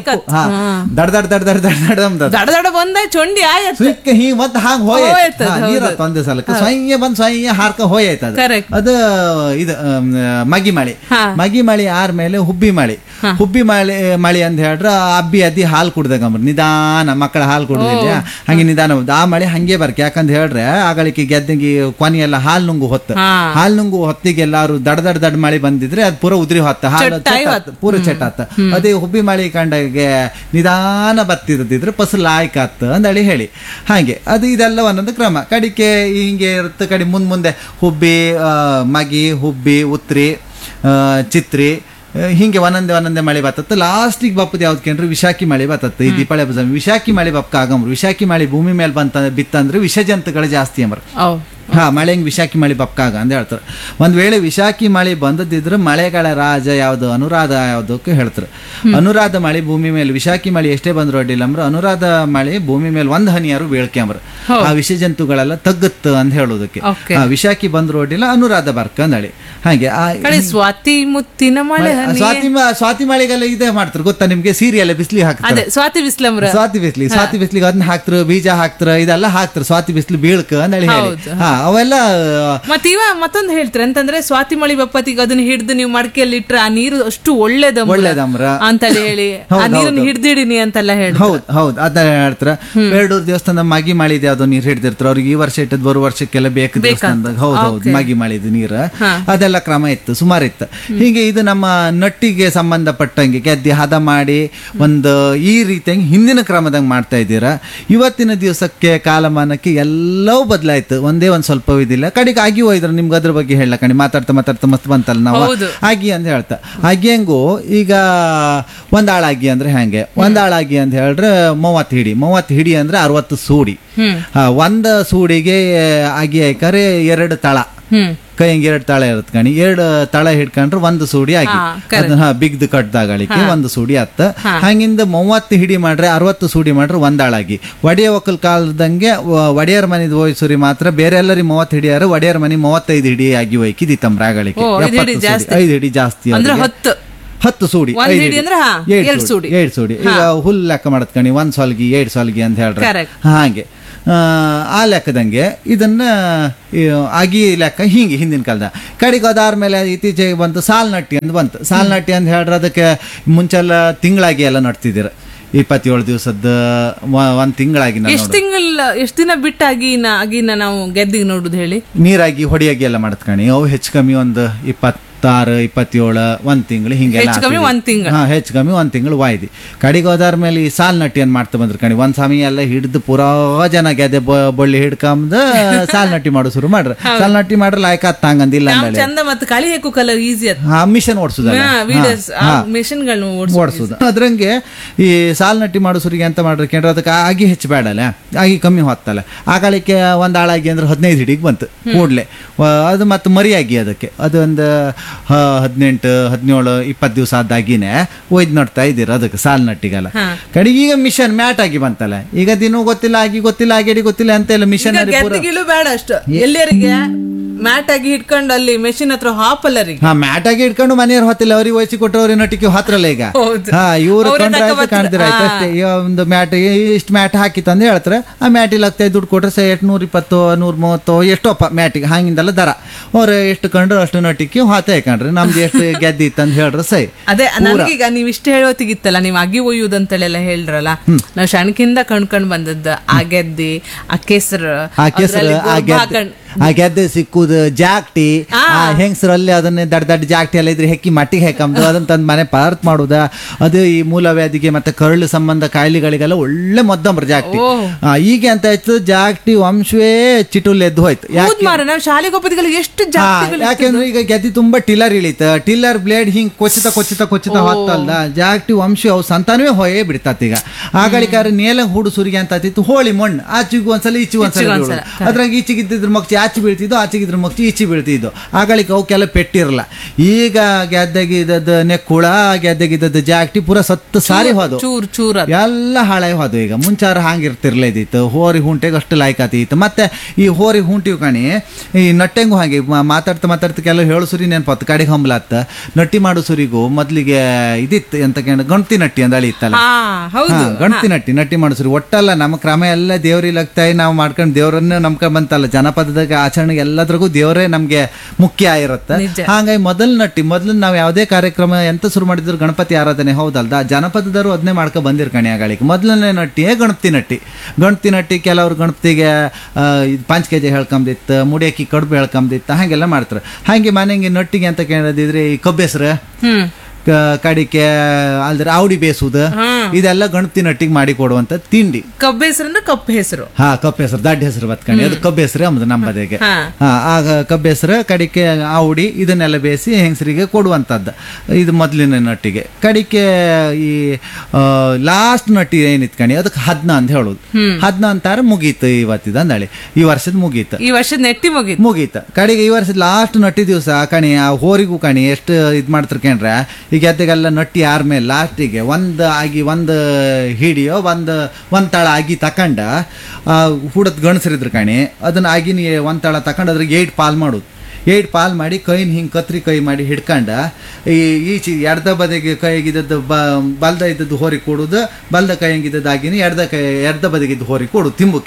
ದಡ್ ಬಂದ ಚೊಂಡಿ ಮತ್ ಹಾಂಗ್ ಹೋಯ್ತು ನೀರತ್ ಒಂದೇ ಸಲಕ್ಕೆ ಸ್ವಯ್ಯ ಬಂದ್ ಸ್ವಯ್ಯ ಹಾರ್ಕ ಹೋಯ್ತದ. ಅದು ಇದು ಮಗಿ ಮಳಿ ಆದ್ಮೇಲೆ ಹುಬ್ಬಿ ಮಳಿ ಅಂತ ಹೇಳ್ರ ಅದ್ದಿ ಹಾಲು ಕುಡ್ದಾಗಂಬ್ರ ನಿಧಾನ ಮಕ್ಕಳ ಹಾಲು ಕುಡುದಿಲ್ಲ ಹಂಗೆ ನಿಧಾನ ಆ ಮಳಿ ಹಂಗೆ ಬರ್ಕ. ಯಾಕಂತ ಹೇಳ್ರೆ ಆಗಳಿಕೆ ಗೆದ್ದಂಗಿ ಕೊನೆಯೆಲ್ಲ ಹಾಲು ನುಂಗು ಹೊತ್ತಿಗೆ ಎಲ್ಲಾರು ದಡ್ ಮಳಿ ಬಂದಿದ್ರೆ ಅದ್ ಪೂರ ಉದ್ರಿ ಹೊತ್ತ ಹಾಲು ಪೂರ ಚೆಟ್ಟಾತ. ಅದೇ ಹುಬ್ಬಿ ಮಳಿ ಕಂಡಾಗೆ ನಿಧಾನ ಬತ್ತಿದ್ರೆ ಫಸಲ್ ಆಯ್ಕಾತ್ ಅಂದಳಿ ಹೇಳಿ. ಹಾಗೆ ಅದು ಇದೆಲ್ಲ ಒಂದೊಂದು ಕ್ರಮ. ಕಡಿಕೆ ಹಿಂಗೆ ಇರುತ್ತೆ. ಕಡೆ ಮುಂದೆ ಹುಬ್ಬಿ ಉತ್ರಿ ಚಿತ್ರಿ ಹಿಂಗೆ ಒಂದೊಂದೇ ಮಳೆ ಬತ್ತತ್ತ. ಲಾಸ್ಟಿಗೆ ಬಪ್ಪದ ಯಾವ್ದು ಕೇಂದ್ರ ವಿಶಾಖಿ ಮಳೆ ಬತ್ತತ್ತ. ಈ ದೀಪಾವಳಿ ಹಬ್ಬ ವಿಶಾಖಿ ಮಳೆ ಬಪ್ಪ ಆಗಂಬ್ರು. ವಿಶಾಖಿ ಮಳೆ ಭೂಮಿ ಮೇಲೆ ಬಿತ್ತಂದ್ರೆ ವಿಷಜಂತುಗಳು ಜಾಸ್ತಿ ಅಂಬ್ರ. ಮಳೆ ಹೆಂಗ್ ವಿಶಾಖಿ ಮಳಿ ಬಪ್ಕಾಗ ಅಂತ ಹೇಳ್ತಾರೆ. ಒಂದ್ ವೇಳೆ ವಿಶಾಖಿ ಮಳಿ ಬಂದದಿದ್ರೆ ಮಳೆಗಳ ರಾಜ ಯಾವ್ದು ಅನುರಾಧ ಯಾವ್ದಕ್ಕೆ ಹೇಳ್ತಾರೆ. ಅನುರಾಧ ಮಳಿ ಭೂಮಿ ಮೇಲೆ ವಿಶಾಖಿ ಮಳಿ ಎಷ್ಟೇ ಬಂದ್ರು ಅಡ್ಡಿಲ್ಲ ಅಂಬ್ರ. ಅನುರಾಧ ಮಳಿ ಭೂಮಿ ಮೇಲೆ ಒಂದ್ ಹನಿಯಾರು ಬೀಳ್ಕೆಂಬ್ರ. ಆ ವಿಷಜಂತುಗಳೆಲ್ಲ ತಗ್ಗತ್ತು ಅಂತ ಹೇಳೋದಕ್ಕೆ. ವಿಶಾಖಿ ಬಂದ್ರು ಅಡ್ಡಿಲ್ಲ ಅನುರಾಧ ಬರ್ಕಂದಳಿ. ಹಾಗೆ ಸ್ವಾತಿ ಮುತ್ತಿನ ಮಳೆ ಸ್ವಾತಿ ಮಳೆಗೆಲ್ಲ ಇದೇ ಮಾಡ್ತಾರೆ ಗೊತ್ತಾ ನಿಮ್ಗೆ. ಸೀರಿಯಲ್ ಬಿಸ್ಲಿ ಹಾಕ್ತಾರೆ. ಸ್ವಾತಿ ಬಿಸ್ಲಿಗೆ ಅದನ್ನ ಹಾಕ್ತಾರೆ, ಬೀಜ ಹಾಕ್ತಾರೆ, ಇದೆಲ್ಲ ಹಾಕ್ತಾರೆ. ಸ್ವಾತಿ ಬಿಸ್ಲು ಬೀಳ್ಕ ಅಂದಳಿ ಹೇಳಿ ಅವೆಲ್ಲ ಮತ್ತ ಮತ್ತೊಂದು ಹೇಳ್ತಾರೆ ಅಂತಂದ್ರೆ ಸ್ವಾತಿ ಮಳಿ ಬಪ್ಪತ್ತಿಗೆ ಅದನ್ನ ಹಿಡ್ದು ನೀವು ಮಡಕೆಯಲ್ಲಿ ಇಟ್ರೆ ಆ ನೀರು ಅಷ್ಟು ಒಳ್ಳೇದಮ್ರ ಅಂತೇಳಿ ಹೇಳಿ ಆ ನೀರನ್ನ ಹಿಡ್ದಿಡಿನಿ ಅಂತೆಲ್ಲ ಹೇಳಿ. ಹೌದು ಅದನ್ನ ಹೇಳ್ತಾರ. ಬೇಡೂರ್ ದೇವಸ್ಥಾನದ ಮಾಗಿ ಮಾಡಿದೆ ಅದು ನೀರ್ ಹಿಡ್ದಿರ್ತಾರ. ಅವ್ರಿಗೆ ಈ ವರ್ಷ ಇಟ್ಟದ್ ಬರೋ ವರ್ಷಕ್ಕೆಲ್ಲ ಬೇಕು ದೇವಸ್ಥಾನದಾಗ. ಹೌದು ಮಾಗಿ ಮಾಡಿದ ನೀರು ಅದೆಲ್ಲ ಕ್ರಮ ಇತ್ತು, ಸುಮಾರು ಇತ್ತು. ಹೀಗೆ ಇದು ನಮ್ಮ ನಟ್ಟಿಗೆ ಸಂಬಂಧಪಟ್ಟಂಗೆ ಗೆದ್ದಿ ಹದ ಮಾಡಿ ಒಂದು ಈ ರೀತಿಯಾಗಿ ಹಿಂದಿನ ಕ್ರಮದಂಗೆ ಮಾಡ್ತಾ ಇದ್ದೀರಾ. ಇವತ್ತಿನ ದಿವಸಕ್ಕೆ ಕಾಲಮಾನಕ್ಕೆ ಎಲ್ಲವೂ ಬದಲಾಯ್ತು, ಒಂದೇ ಒಂದ್ ಸ್ವಲ್ಪ ಇದಿಲ್ಲ. ಕಡೆಗೆ ಆಗಿ ಹೋಯ್ದ್ರ ನಿಮ್ಗೆ ಅದ್ರ ಬಗ್ಗೆ ಹೇಳ ಕಣಿ ಮಾತಾಡ್ತಾ ಮಸ್ತ್ ಬಂತಲ್ಲ ನಾವು ಆಗಿ ಅಂತ ಹೇಳ್ತಾ. ಆಗಿ ಹೆಂಗು ಈಗ ಒಂದಾಳಾಗಿ ಅಂದ್ರೆ ಹೆಂಗೆ, ಒಂದಾಳಾಗಿ ಅಂತ ಹೇಳಿದ್ರೆ 30 ಹಿಡಿ ಅಂದ್ರೆ 60 ಸೂಡಿ. ಒಂದ್ ಸೂಡಿಗೆ ಆಗಿ ಹಾಕಾರೆ 2 ತಳ, ಕೈ ಹಂಗೆ 2 ತಳ ಇರತ್ ಕಣಿ. 2 ತಳ ಹಿಡ್ಕೊಂಡ್ರೆ 1 ಸೂಡಿ ಆಗಿ ಅದನ್ನ ಬಿಗ್ದು ಕಟ್ದಾಗಳಿಕೆ 1 ಸೂಡಿ ಆತ. ಹಂಗಿಂದ 30 ಹಿಡಿ ಮಾಡ್ರೆ 60 ಸೂಡಿ ಮಾಡ್ರೆ ಒಂದಾಳಾಗಿ. ಒಡೆಯ ಒಕ್ಕಲ್ ಕಾಲದಂಗೆ ಒಡೆಯರ್ ಮನಿದ್ ಹೋಯ್ಸುರಿ ಮಾತ್ರ ಬೇರೆ ಎಲ್ಲರಿ 30 ಹಿಡಿಯಾರ, ಒಡೆಯರ್ ಮನಿ 35 ಹಿಡಿ ಆಗಿ ಹೋಯ್ಕಿದಿ ತಮ್ರಾಗಳಿಕೆ. 5 ಹಿಡಿ ಜಾಸ್ತಿ 10 ಸೂಡಿ 7 ಸೂಡಿ. ಈಗ ಹುಲ್ ಲೆಕ್ಕ ಮಾಡತ್ ಕಣಿ 1 ಸಾಲ್ಗಿ 2 ಸಾಲ್ಗಿ ಅಂತ ಹೇಳ್ರೆ ಹಾಗೆ ಆ ಲೆಕ್ಕದಂಗೆ ಇದನ್ನ ಆಗಿ ಲೆಕ್ಕ ಹಿಂಗೆ ಹಿಂದಿನ ಕಾಲದ. ಕಡೆಗೆ ಅದಾದ್ಮೇಲೆ ಇತ್ತೀಚೆಗೆ ಬಂತು ಸಾಲ್ನಟ್ಟಿ ಅಂತ ಬಂತು. ಸಾಲ್ನಟ್ಟಿ ಅಂತ ಹೇಳ್ರೆ ಅದಕ್ಕೆ ಮುಂಚೆಲ್ಲ ತಿಂಗಳಾಗಿ ಎಲ್ಲ ನಡ್ತಿದ್ದೀರ. 27 ದಿವಸದ 1 ತಿಂಗಳಾಗಿ ಎಷ್ಟು ದಿನ ಬಿಟ್ಟಾಗಿ ನಾವು ಗೆದ್ದಿಗೆ ನೋಡುದು ಹೇಳಿ ನೀರಾಗಿ ಹೊಡಿಯಾಗಿ ಎಲ್ಲ ಮಾಡತ್ ಕಣಿ. ಅವು ಹೆಚ್ಚು ಕಮ್ಮಿ ಒಂದು 26, 27 1 ತಿಂಗಳು ಹಿಂಗೆಲ್ಲ ಹೆಚ್ಚು ಕಮ್ಮಿ 1 ತಿಂಗಳು ವಾಯ್ದಿ. ಕಡೆಗೆ ಹೋದಾರ ಮೇಲೆ ಈ ಸಾಲ್ ನಟ್ಟಿ ಅಂತ ಮಾಡ್ತಾ ಬಂದ್ರು ಕಣಿ. ಒಂದ್ ಸಮಯ ಎಲ್ಲ ಹಿಡಿದು ಪೂರಾ ಜನ ಗೆದೆ ಬಳ್ಳಿ ಹಿಡ್ಕೊಂಡ್ ಸಾಲ್ ನಟ್ಟಿ ಮಾಡೋ ಶುರು ಮಾಡ್ರ. ಸಾಲ್ ನಟ್ಟಿ ಮಾಡ್ರ ಲಾಯ್ಕ ಹಂಗಂದಿಲ್ಲ ಚಂದ ಮತ್ತೆ ಕಳಿ ಹಾಕು ಕಲರ್ ಈಸಿ ಮಿಷನ್ ಓಡಿಸುದು ಅದ್ರಂಗೆ ಈ ಸಾಲ್ ನಟ್ಟಿ ಮಾಡೋ ಸುರಿಗೆ ಅಂತ ಮಾಡ್ರಿ ಕೇಂದ್ರ ಅದಕ್ಕೆ ಆಗಿ ಹೆಚ್ಚು ಬೇಡಲ್ಲ, ಆಗಿ ಕಮ್ಮಿ ಹೊತ್ತಲ್ಲ. ಆಗಳಿಕೆ ಒಂದ್ ಆಳಾಗಿ ಅಂದ್ರೆ 15 ಹಿಡಿಗೆ ಬಂತು ಕೂಡ್ಲೆ. ಅದು ಮತ್ತೆ ಮರಿಯಾಗಿ ಅದಕ್ಕೆ ಅದು ಒಂದು 18, 17, 20 ದಿವಸ ಆದಾಗಿನೇ ಒಯ್ದು ನೋಡ್ತಾ ಇದ್ದೀರ ಅದಕ್ಕೆ ಸಾಲ್ ನಟ್ಟಿಗೆಲ್ಲ. ಕಡೆಗೆ ಈಗ ಮಿಷನ್ ಮ್ಯಾಟ್ ಆಗಿ ಬಂತಲ್ಲ. ಈಗ ದಿನ ಗೊತ್ತಿಲ್ಲ ಆಗಿ ಗೊತ್ತಿಲ್ಲ ಆಗೇಡಿ ಗೊತ್ತಿಲ್ಲ ಅಂತೆಲ್ಲ ಮಿಷನ್ ಬೇಡ ಅಷ್ಟು ಎಲ್ಲರಿಗೆ ಮ್ಯಾಟ್ ಆಗಿ ಇಟ್ಕೊಂಡು ಅಲ್ಲಿ ಮೆಷಿನ್ ಹತ್ರ ಹಾಪಲ್ಲರಿಗೆ ಮ್ಯಾಟ್ ಆಗಿ ಇಟ್ಕೊಂಡು ಮನೆಯವ್ರು ಹೊತ್ತಿಲ್ಲ ಅವ್ರಿಗೆ ವಹಿಸಿ ಕೊಟ್ಟವ್ರಿ ನಟಿಕೆ ಹತ್ರಲ್ಲ. ಈಗ ಇವ್ರು ಕಾಣ್ತಿರ ಆಯ್ತು ಅಷ್ಟೇ. ಒಂದು ಮ್ಯಾಟ್ ಇಷ್ಟು ಮ್ಯಾಟ್ ಹಾಕಿ ತಂದು ಹೇಳ್ತಾರೆ. ಆ ಮ್ಯಾಟಿಗೆ ಆಗ್ತಾ ದುಡ್ಡು ಕೊಟ್ರೆ 820, 130 ಎಷ್ಟೋಪ್ಪ ಮ್ಯಾಟಿಗೆ ಹಂಗಿಂದಲ್ಲ ದರ. ಅವ್ರು ಎಷ್ಟು ಕಂಡ್ರು ಅಷ್ಟು ನಟಿಕೆ ಹಾತೆ ಹಾಕೊಂಡ್ರಿ ನಮ್ದು ಎಷ್ಟು ಗೆದ್ದಿ ಇತ್ತು ಅಂತ ಹೇಳ್ರೆ ಸೈ. ಅದೇ ನನಗೀಗ ನೀವ್ ಇಷ್ಟು ಹೇಳೋತಿಗಿತ್ತಲ್ಲ, ನೀವ್ ಅಗಿ ಒಯ್ಯುದಂತಳೆಲ್ಲ ಹೇಳ್ರಲ್ಲ, ನಾವ್ ಶಣಕಿಂದ ಕಣ್ಕೊಂಡ್ ಬಂದದ್ದು ಆ ಗೆದ್ದಿ, ಆ ಕೆಸರು, ಆ ಗೆದ್ದೆ ಸಿಕ್ಕುದು ಜಾಕ್ಟಿ, ಹೆಂಗಸರಲ್ಲಿ ಅದನ್ನೇ ದಡ್ಡ ಜಾಕ್ಟಿ ಎಲ್ಲ ಇದ್ರೆ ಹೆಕ್ಕಿ ಮಟ್ಟಿಗೆ ಹಾಕಂದು ಅದನ್ನ ತಂದು ಮನೆ ಪದಾರ್ಥ ಮಾಡುದ. ಅದು ಈ ಮೂಲವ್ಯಾಧಿಗೆ ಮತ್ತೆ ಕರಳು ಸಂಬಂಧ ಕಾಯಿಲೆಗಳಿಗೆಲ್ಲ ಒಳ್ಳೆ ಮದ್ದಮ್ರ ಜಾಕ್ಟಿ. ಈಗ ಅಂತ ಆಯ್ತು ಜಾಕ್ಟಿ ವಂಶವೇ ಚಿಟುಲ್ ಎದ್ದು ಹೋಯ್ತು. ಯಾಕೆಂದ್ರೆ ಈಗ ಗೆದ್ದಿ ತುಂಬಾ ಟಿಲ್ಲರ್ ಇಳಿತ, ಟಿಲ್ಲರ್ ಬ್ಲೇಡ್ ಹಿಂಗ್ ಕೊಚ್ಚಿತ ಹೊತ್ತಲ್ಲ ಜಾಕ್ಟಿ ವಂಶ ಅವು ಸಂತಾನವೇ ಹೋಯೇ ಬಿಡ್ತಾತ್. ಈಗ ಆಗಳಿಕಾರ ನೇಲ ಹೂಡು ಸುರಿಗೆ ಅಂತ ಆತಿತ್ತು. ಹೋಳಿ ಮಣ್ಣು ಆಚಿಗೂ ಒಂದ್ಸಲ ಈಚಿಗೂ ಒಂದ್ಸಲ ಅದ್ರಾಗ ಈಚಿಗಿದ್ದಿದ್ರ ಮಗ್ಚಿ ಆಚೆ ಬೀಳ್ತಿದ್ದು, ಆಚೆಗಿದ್ರ ಮಗ್ಚಿ ಈಚೆ ಬೀಳ್ತಿದ್ದು. ಆಗಳಿಕ ಅವಕ್ಕೆಲ್ಲ ಪೆಟ್ಟಿರಲ್ಲ. ಈಗ ಗೆದ್ದಗಿದ್ದದ್ದು ನೆಕ್ಕುಳ, ಗೆದ್ದಗಿದ್ದದ್ದು ಜಾಕ್ಟಿ ಪೂರ ಸತ್ತು ಸಾರಿ ಹೋದು, ಎಲ್ಲ ಹಾಳಾಗಿ ಹೋದು. ಈಗ ಮುಂಚಾರ ಹಾಂಗಿರ್ತಿರ್ಲೇದಿತ್ತು. ಹೋರಿ ಹುಂಟೆಗೆ ಅಷ್ಟು ಲಾಯ್ಕಾತಿತ್ತು. ಮತ್ತೆ ಈ ಹೋರಿ ಹುಂಟಿವ್ ಕಣಿ ಈ ನಟ್ಟೆಂಗು ಹಾಗೆ ಮಾತಾಡ್ತಾ ಕೆಲವು ಹೇಳು ಸುರಿ ನೆನಪತ್ತು. ಕಡೆಗೆ ಹಂಬ್ಲಾತ್ತ ನಟ್ಟಿ ಮಾಡೋ ಸುರಿಗೂ ಮೊದ್ಲಿಗೆ ಇದಿತ್ತು ಎಂತ ಗಣತಿ ನಟ್ಟಿ ಅಂತ ಅಳಿತ್ತಲ್ಲ. ಗಣತಿ ನಟ್ಟಿ ಮಾಡೋ ಸುರಿ ಒಟ್ಟಲ್ಲ ನಮ್ಮ ಕ್ರಮ ಎಲ್ಲ ದೇವ್ರಿಗೆ ಲಗ್ತಾಯಿ ನಾವು ಮಾಡ್ಕೊಂಡು ದೇವ್ರನ್ನ ನಂಬ್ಕೊಂಡ್ ಬಂತಲ್ಲ. ಜನಪದದಾಗ ಆಚರಣೆಗೆ ಎಲ್ಲದ್ರಿಗೂ ದೇವರೇ ನಮ್ಗೆ ಮುಖ್ಯ ಆಗಿರುತ್ತೆ. ಹಾಗಾಗಿ ಮೊದಲು ನಾವು ಯಾವುದೇ ಕಾರ್ಯಕ್ರಮ ಎಂತ ಶುರು ಮಾಡಿದ್ರು ಗಣಪತಿ ಆರಾಧನೆ ಹೌದಲ್ದ, ಜನಪದದರು ಅದನ್ನೇ ಮಾಡ್ಕೊಂಡ್ ಬಂದಿರ್ಕಣಿ. ಆಗಳಿಗೆ ಮೊದಲನೇ ನಟ್ಟಿಯೇ ಗಣಪತಿ ನಟ್ಟಿ. ಕೆಲವ್ರು ಗಣಪತಿಗೆ 5 kg ಹೇಳ್ಕೊಂಬಿತ್ತು, ಮುಡಿಯಕ್ಕಿ ಕಡುಬು ಹೇಳ್ಕೊಂಬಿತ್ತು, ಹಾಗೆಲ್ಲ ಮಾಡ್ತಾರೆ. ಹಾಗೆ ಮನೆಗೆ ನಟ್ಟಿಗೆ ಅಂತ ಕೇಳೋದಿದ್ರೆ ಈ ಕಬ್ಬೆಸ್ರು ಕಡಿಕೆ ಅಲ್ದ್ರೆ ಆವಡಿ ಬೇಸುದು ಇದೆಲ್ಲ ಗಣಪತಿ ನಟ್ಟಿಗೆ ಮಾಡಿ ಕೊಡುವಂತ ತಿಂಡಿ. ಕಬ್ಬು ಹೆಸರು ಕಪ್ಪು ಹೆಸರು ಕಪ್ಪು ಹೆಸರು ದಡ್ಡ ಹೆಸರು ಬತ್ಕಣಿ ಅದು ಕಬ್ಬು ಹೆಸರು ಅಂಬುದು ನಮ್ಮದಿಗೆ. ಆಗ ಕಬ್ಬು ಹೆಸರು ಕಡಿಕೆ ಆವಡಿ ಇದನ್ನೆಲ್ಲ ಬೇಯಿಸಿ ಹೆಂಗಸರಿಗೆ ಕೊಡುವಂತದ್ದು. ಇದು ಮೊದಲಿನ ನಟ್ಟಿಗೆ. ಕಡಿಕೆ ಈ ಲಾಸ್ಟ್ ನಟ್ಟಿ ಏನಿತ್ತು ಕಣಿ ಅದಕ್ಕೆ 10 ಅಂತ ಹೇಳುದು. 10 ಅಂತಾರೆ ಮುಗೀತು ಇವತ್ತಿದ ಅಂದಳಿ. ಈ ವರ್ಷದ ಮುಗೀತು, ಈ ವರ್ಷದ ನೆಟ್ಟಿ ಮುಗೀತು. ಕಡೆಗೆ ಈ ವರ್ಷದ ಲಾಸ್ಟ್ ನಟ್ಟಿ ದಿವಸ ಕಣಿ ಆ ಹೋರಿಗೂ ಕಣಿ ಎಷ್ಟು ಇದ್ ಮಾಡ್ತಾರೆ ಕೇಳ್ರೆ. ಈಗ ಎದ್ದೆಗೆಲ್ಲ ನಟ್ಟಿ ಆರ್ಮೇಲೆ ಲಾಸ್ಟಿಗೆ ಒಂದು ಹಿಡಿಯೋ ಒಂದ್ ತಳ ಆಗಿ ತಕೊಂಡ ಹುಡತ್ ಗಣಸರಿದ್ರು ಕಣಿ ಅದನ್ನ ಆಗಿನ ಒಂದ್ ತಳ ತಕೊಂಡ್ ಅದ್ರಿಗೆ 8 ಪಾಲ್ ಮಾಡುದು. 8 ಪಾಲ್ ಮಾಡಿ ಕೈನ ಹಿಂಗೆ ಕತ್ರಿ ಕೈ ಮಾಡಿ ಹಿಡ್ಕೊಂಡ ಈಚೆ ಎಡ್ದ ಬದಿಗೆ ಕೈಗಿದ್ದದ್ದು ಬಲ್ದ ಇದ್ದದ್ದು ಹೋರಿ ಕೊಡುದು, ಬಲ್ದ ಕೈ ಹಂಗಿದ್ದದ್ದು ಆಗಿನ ಎಡ್ದ ಬದಿಗಿದ್ದು ಹೋರಿ ಕೊಡುದು ತಿಂಬಕ್ಕೆ.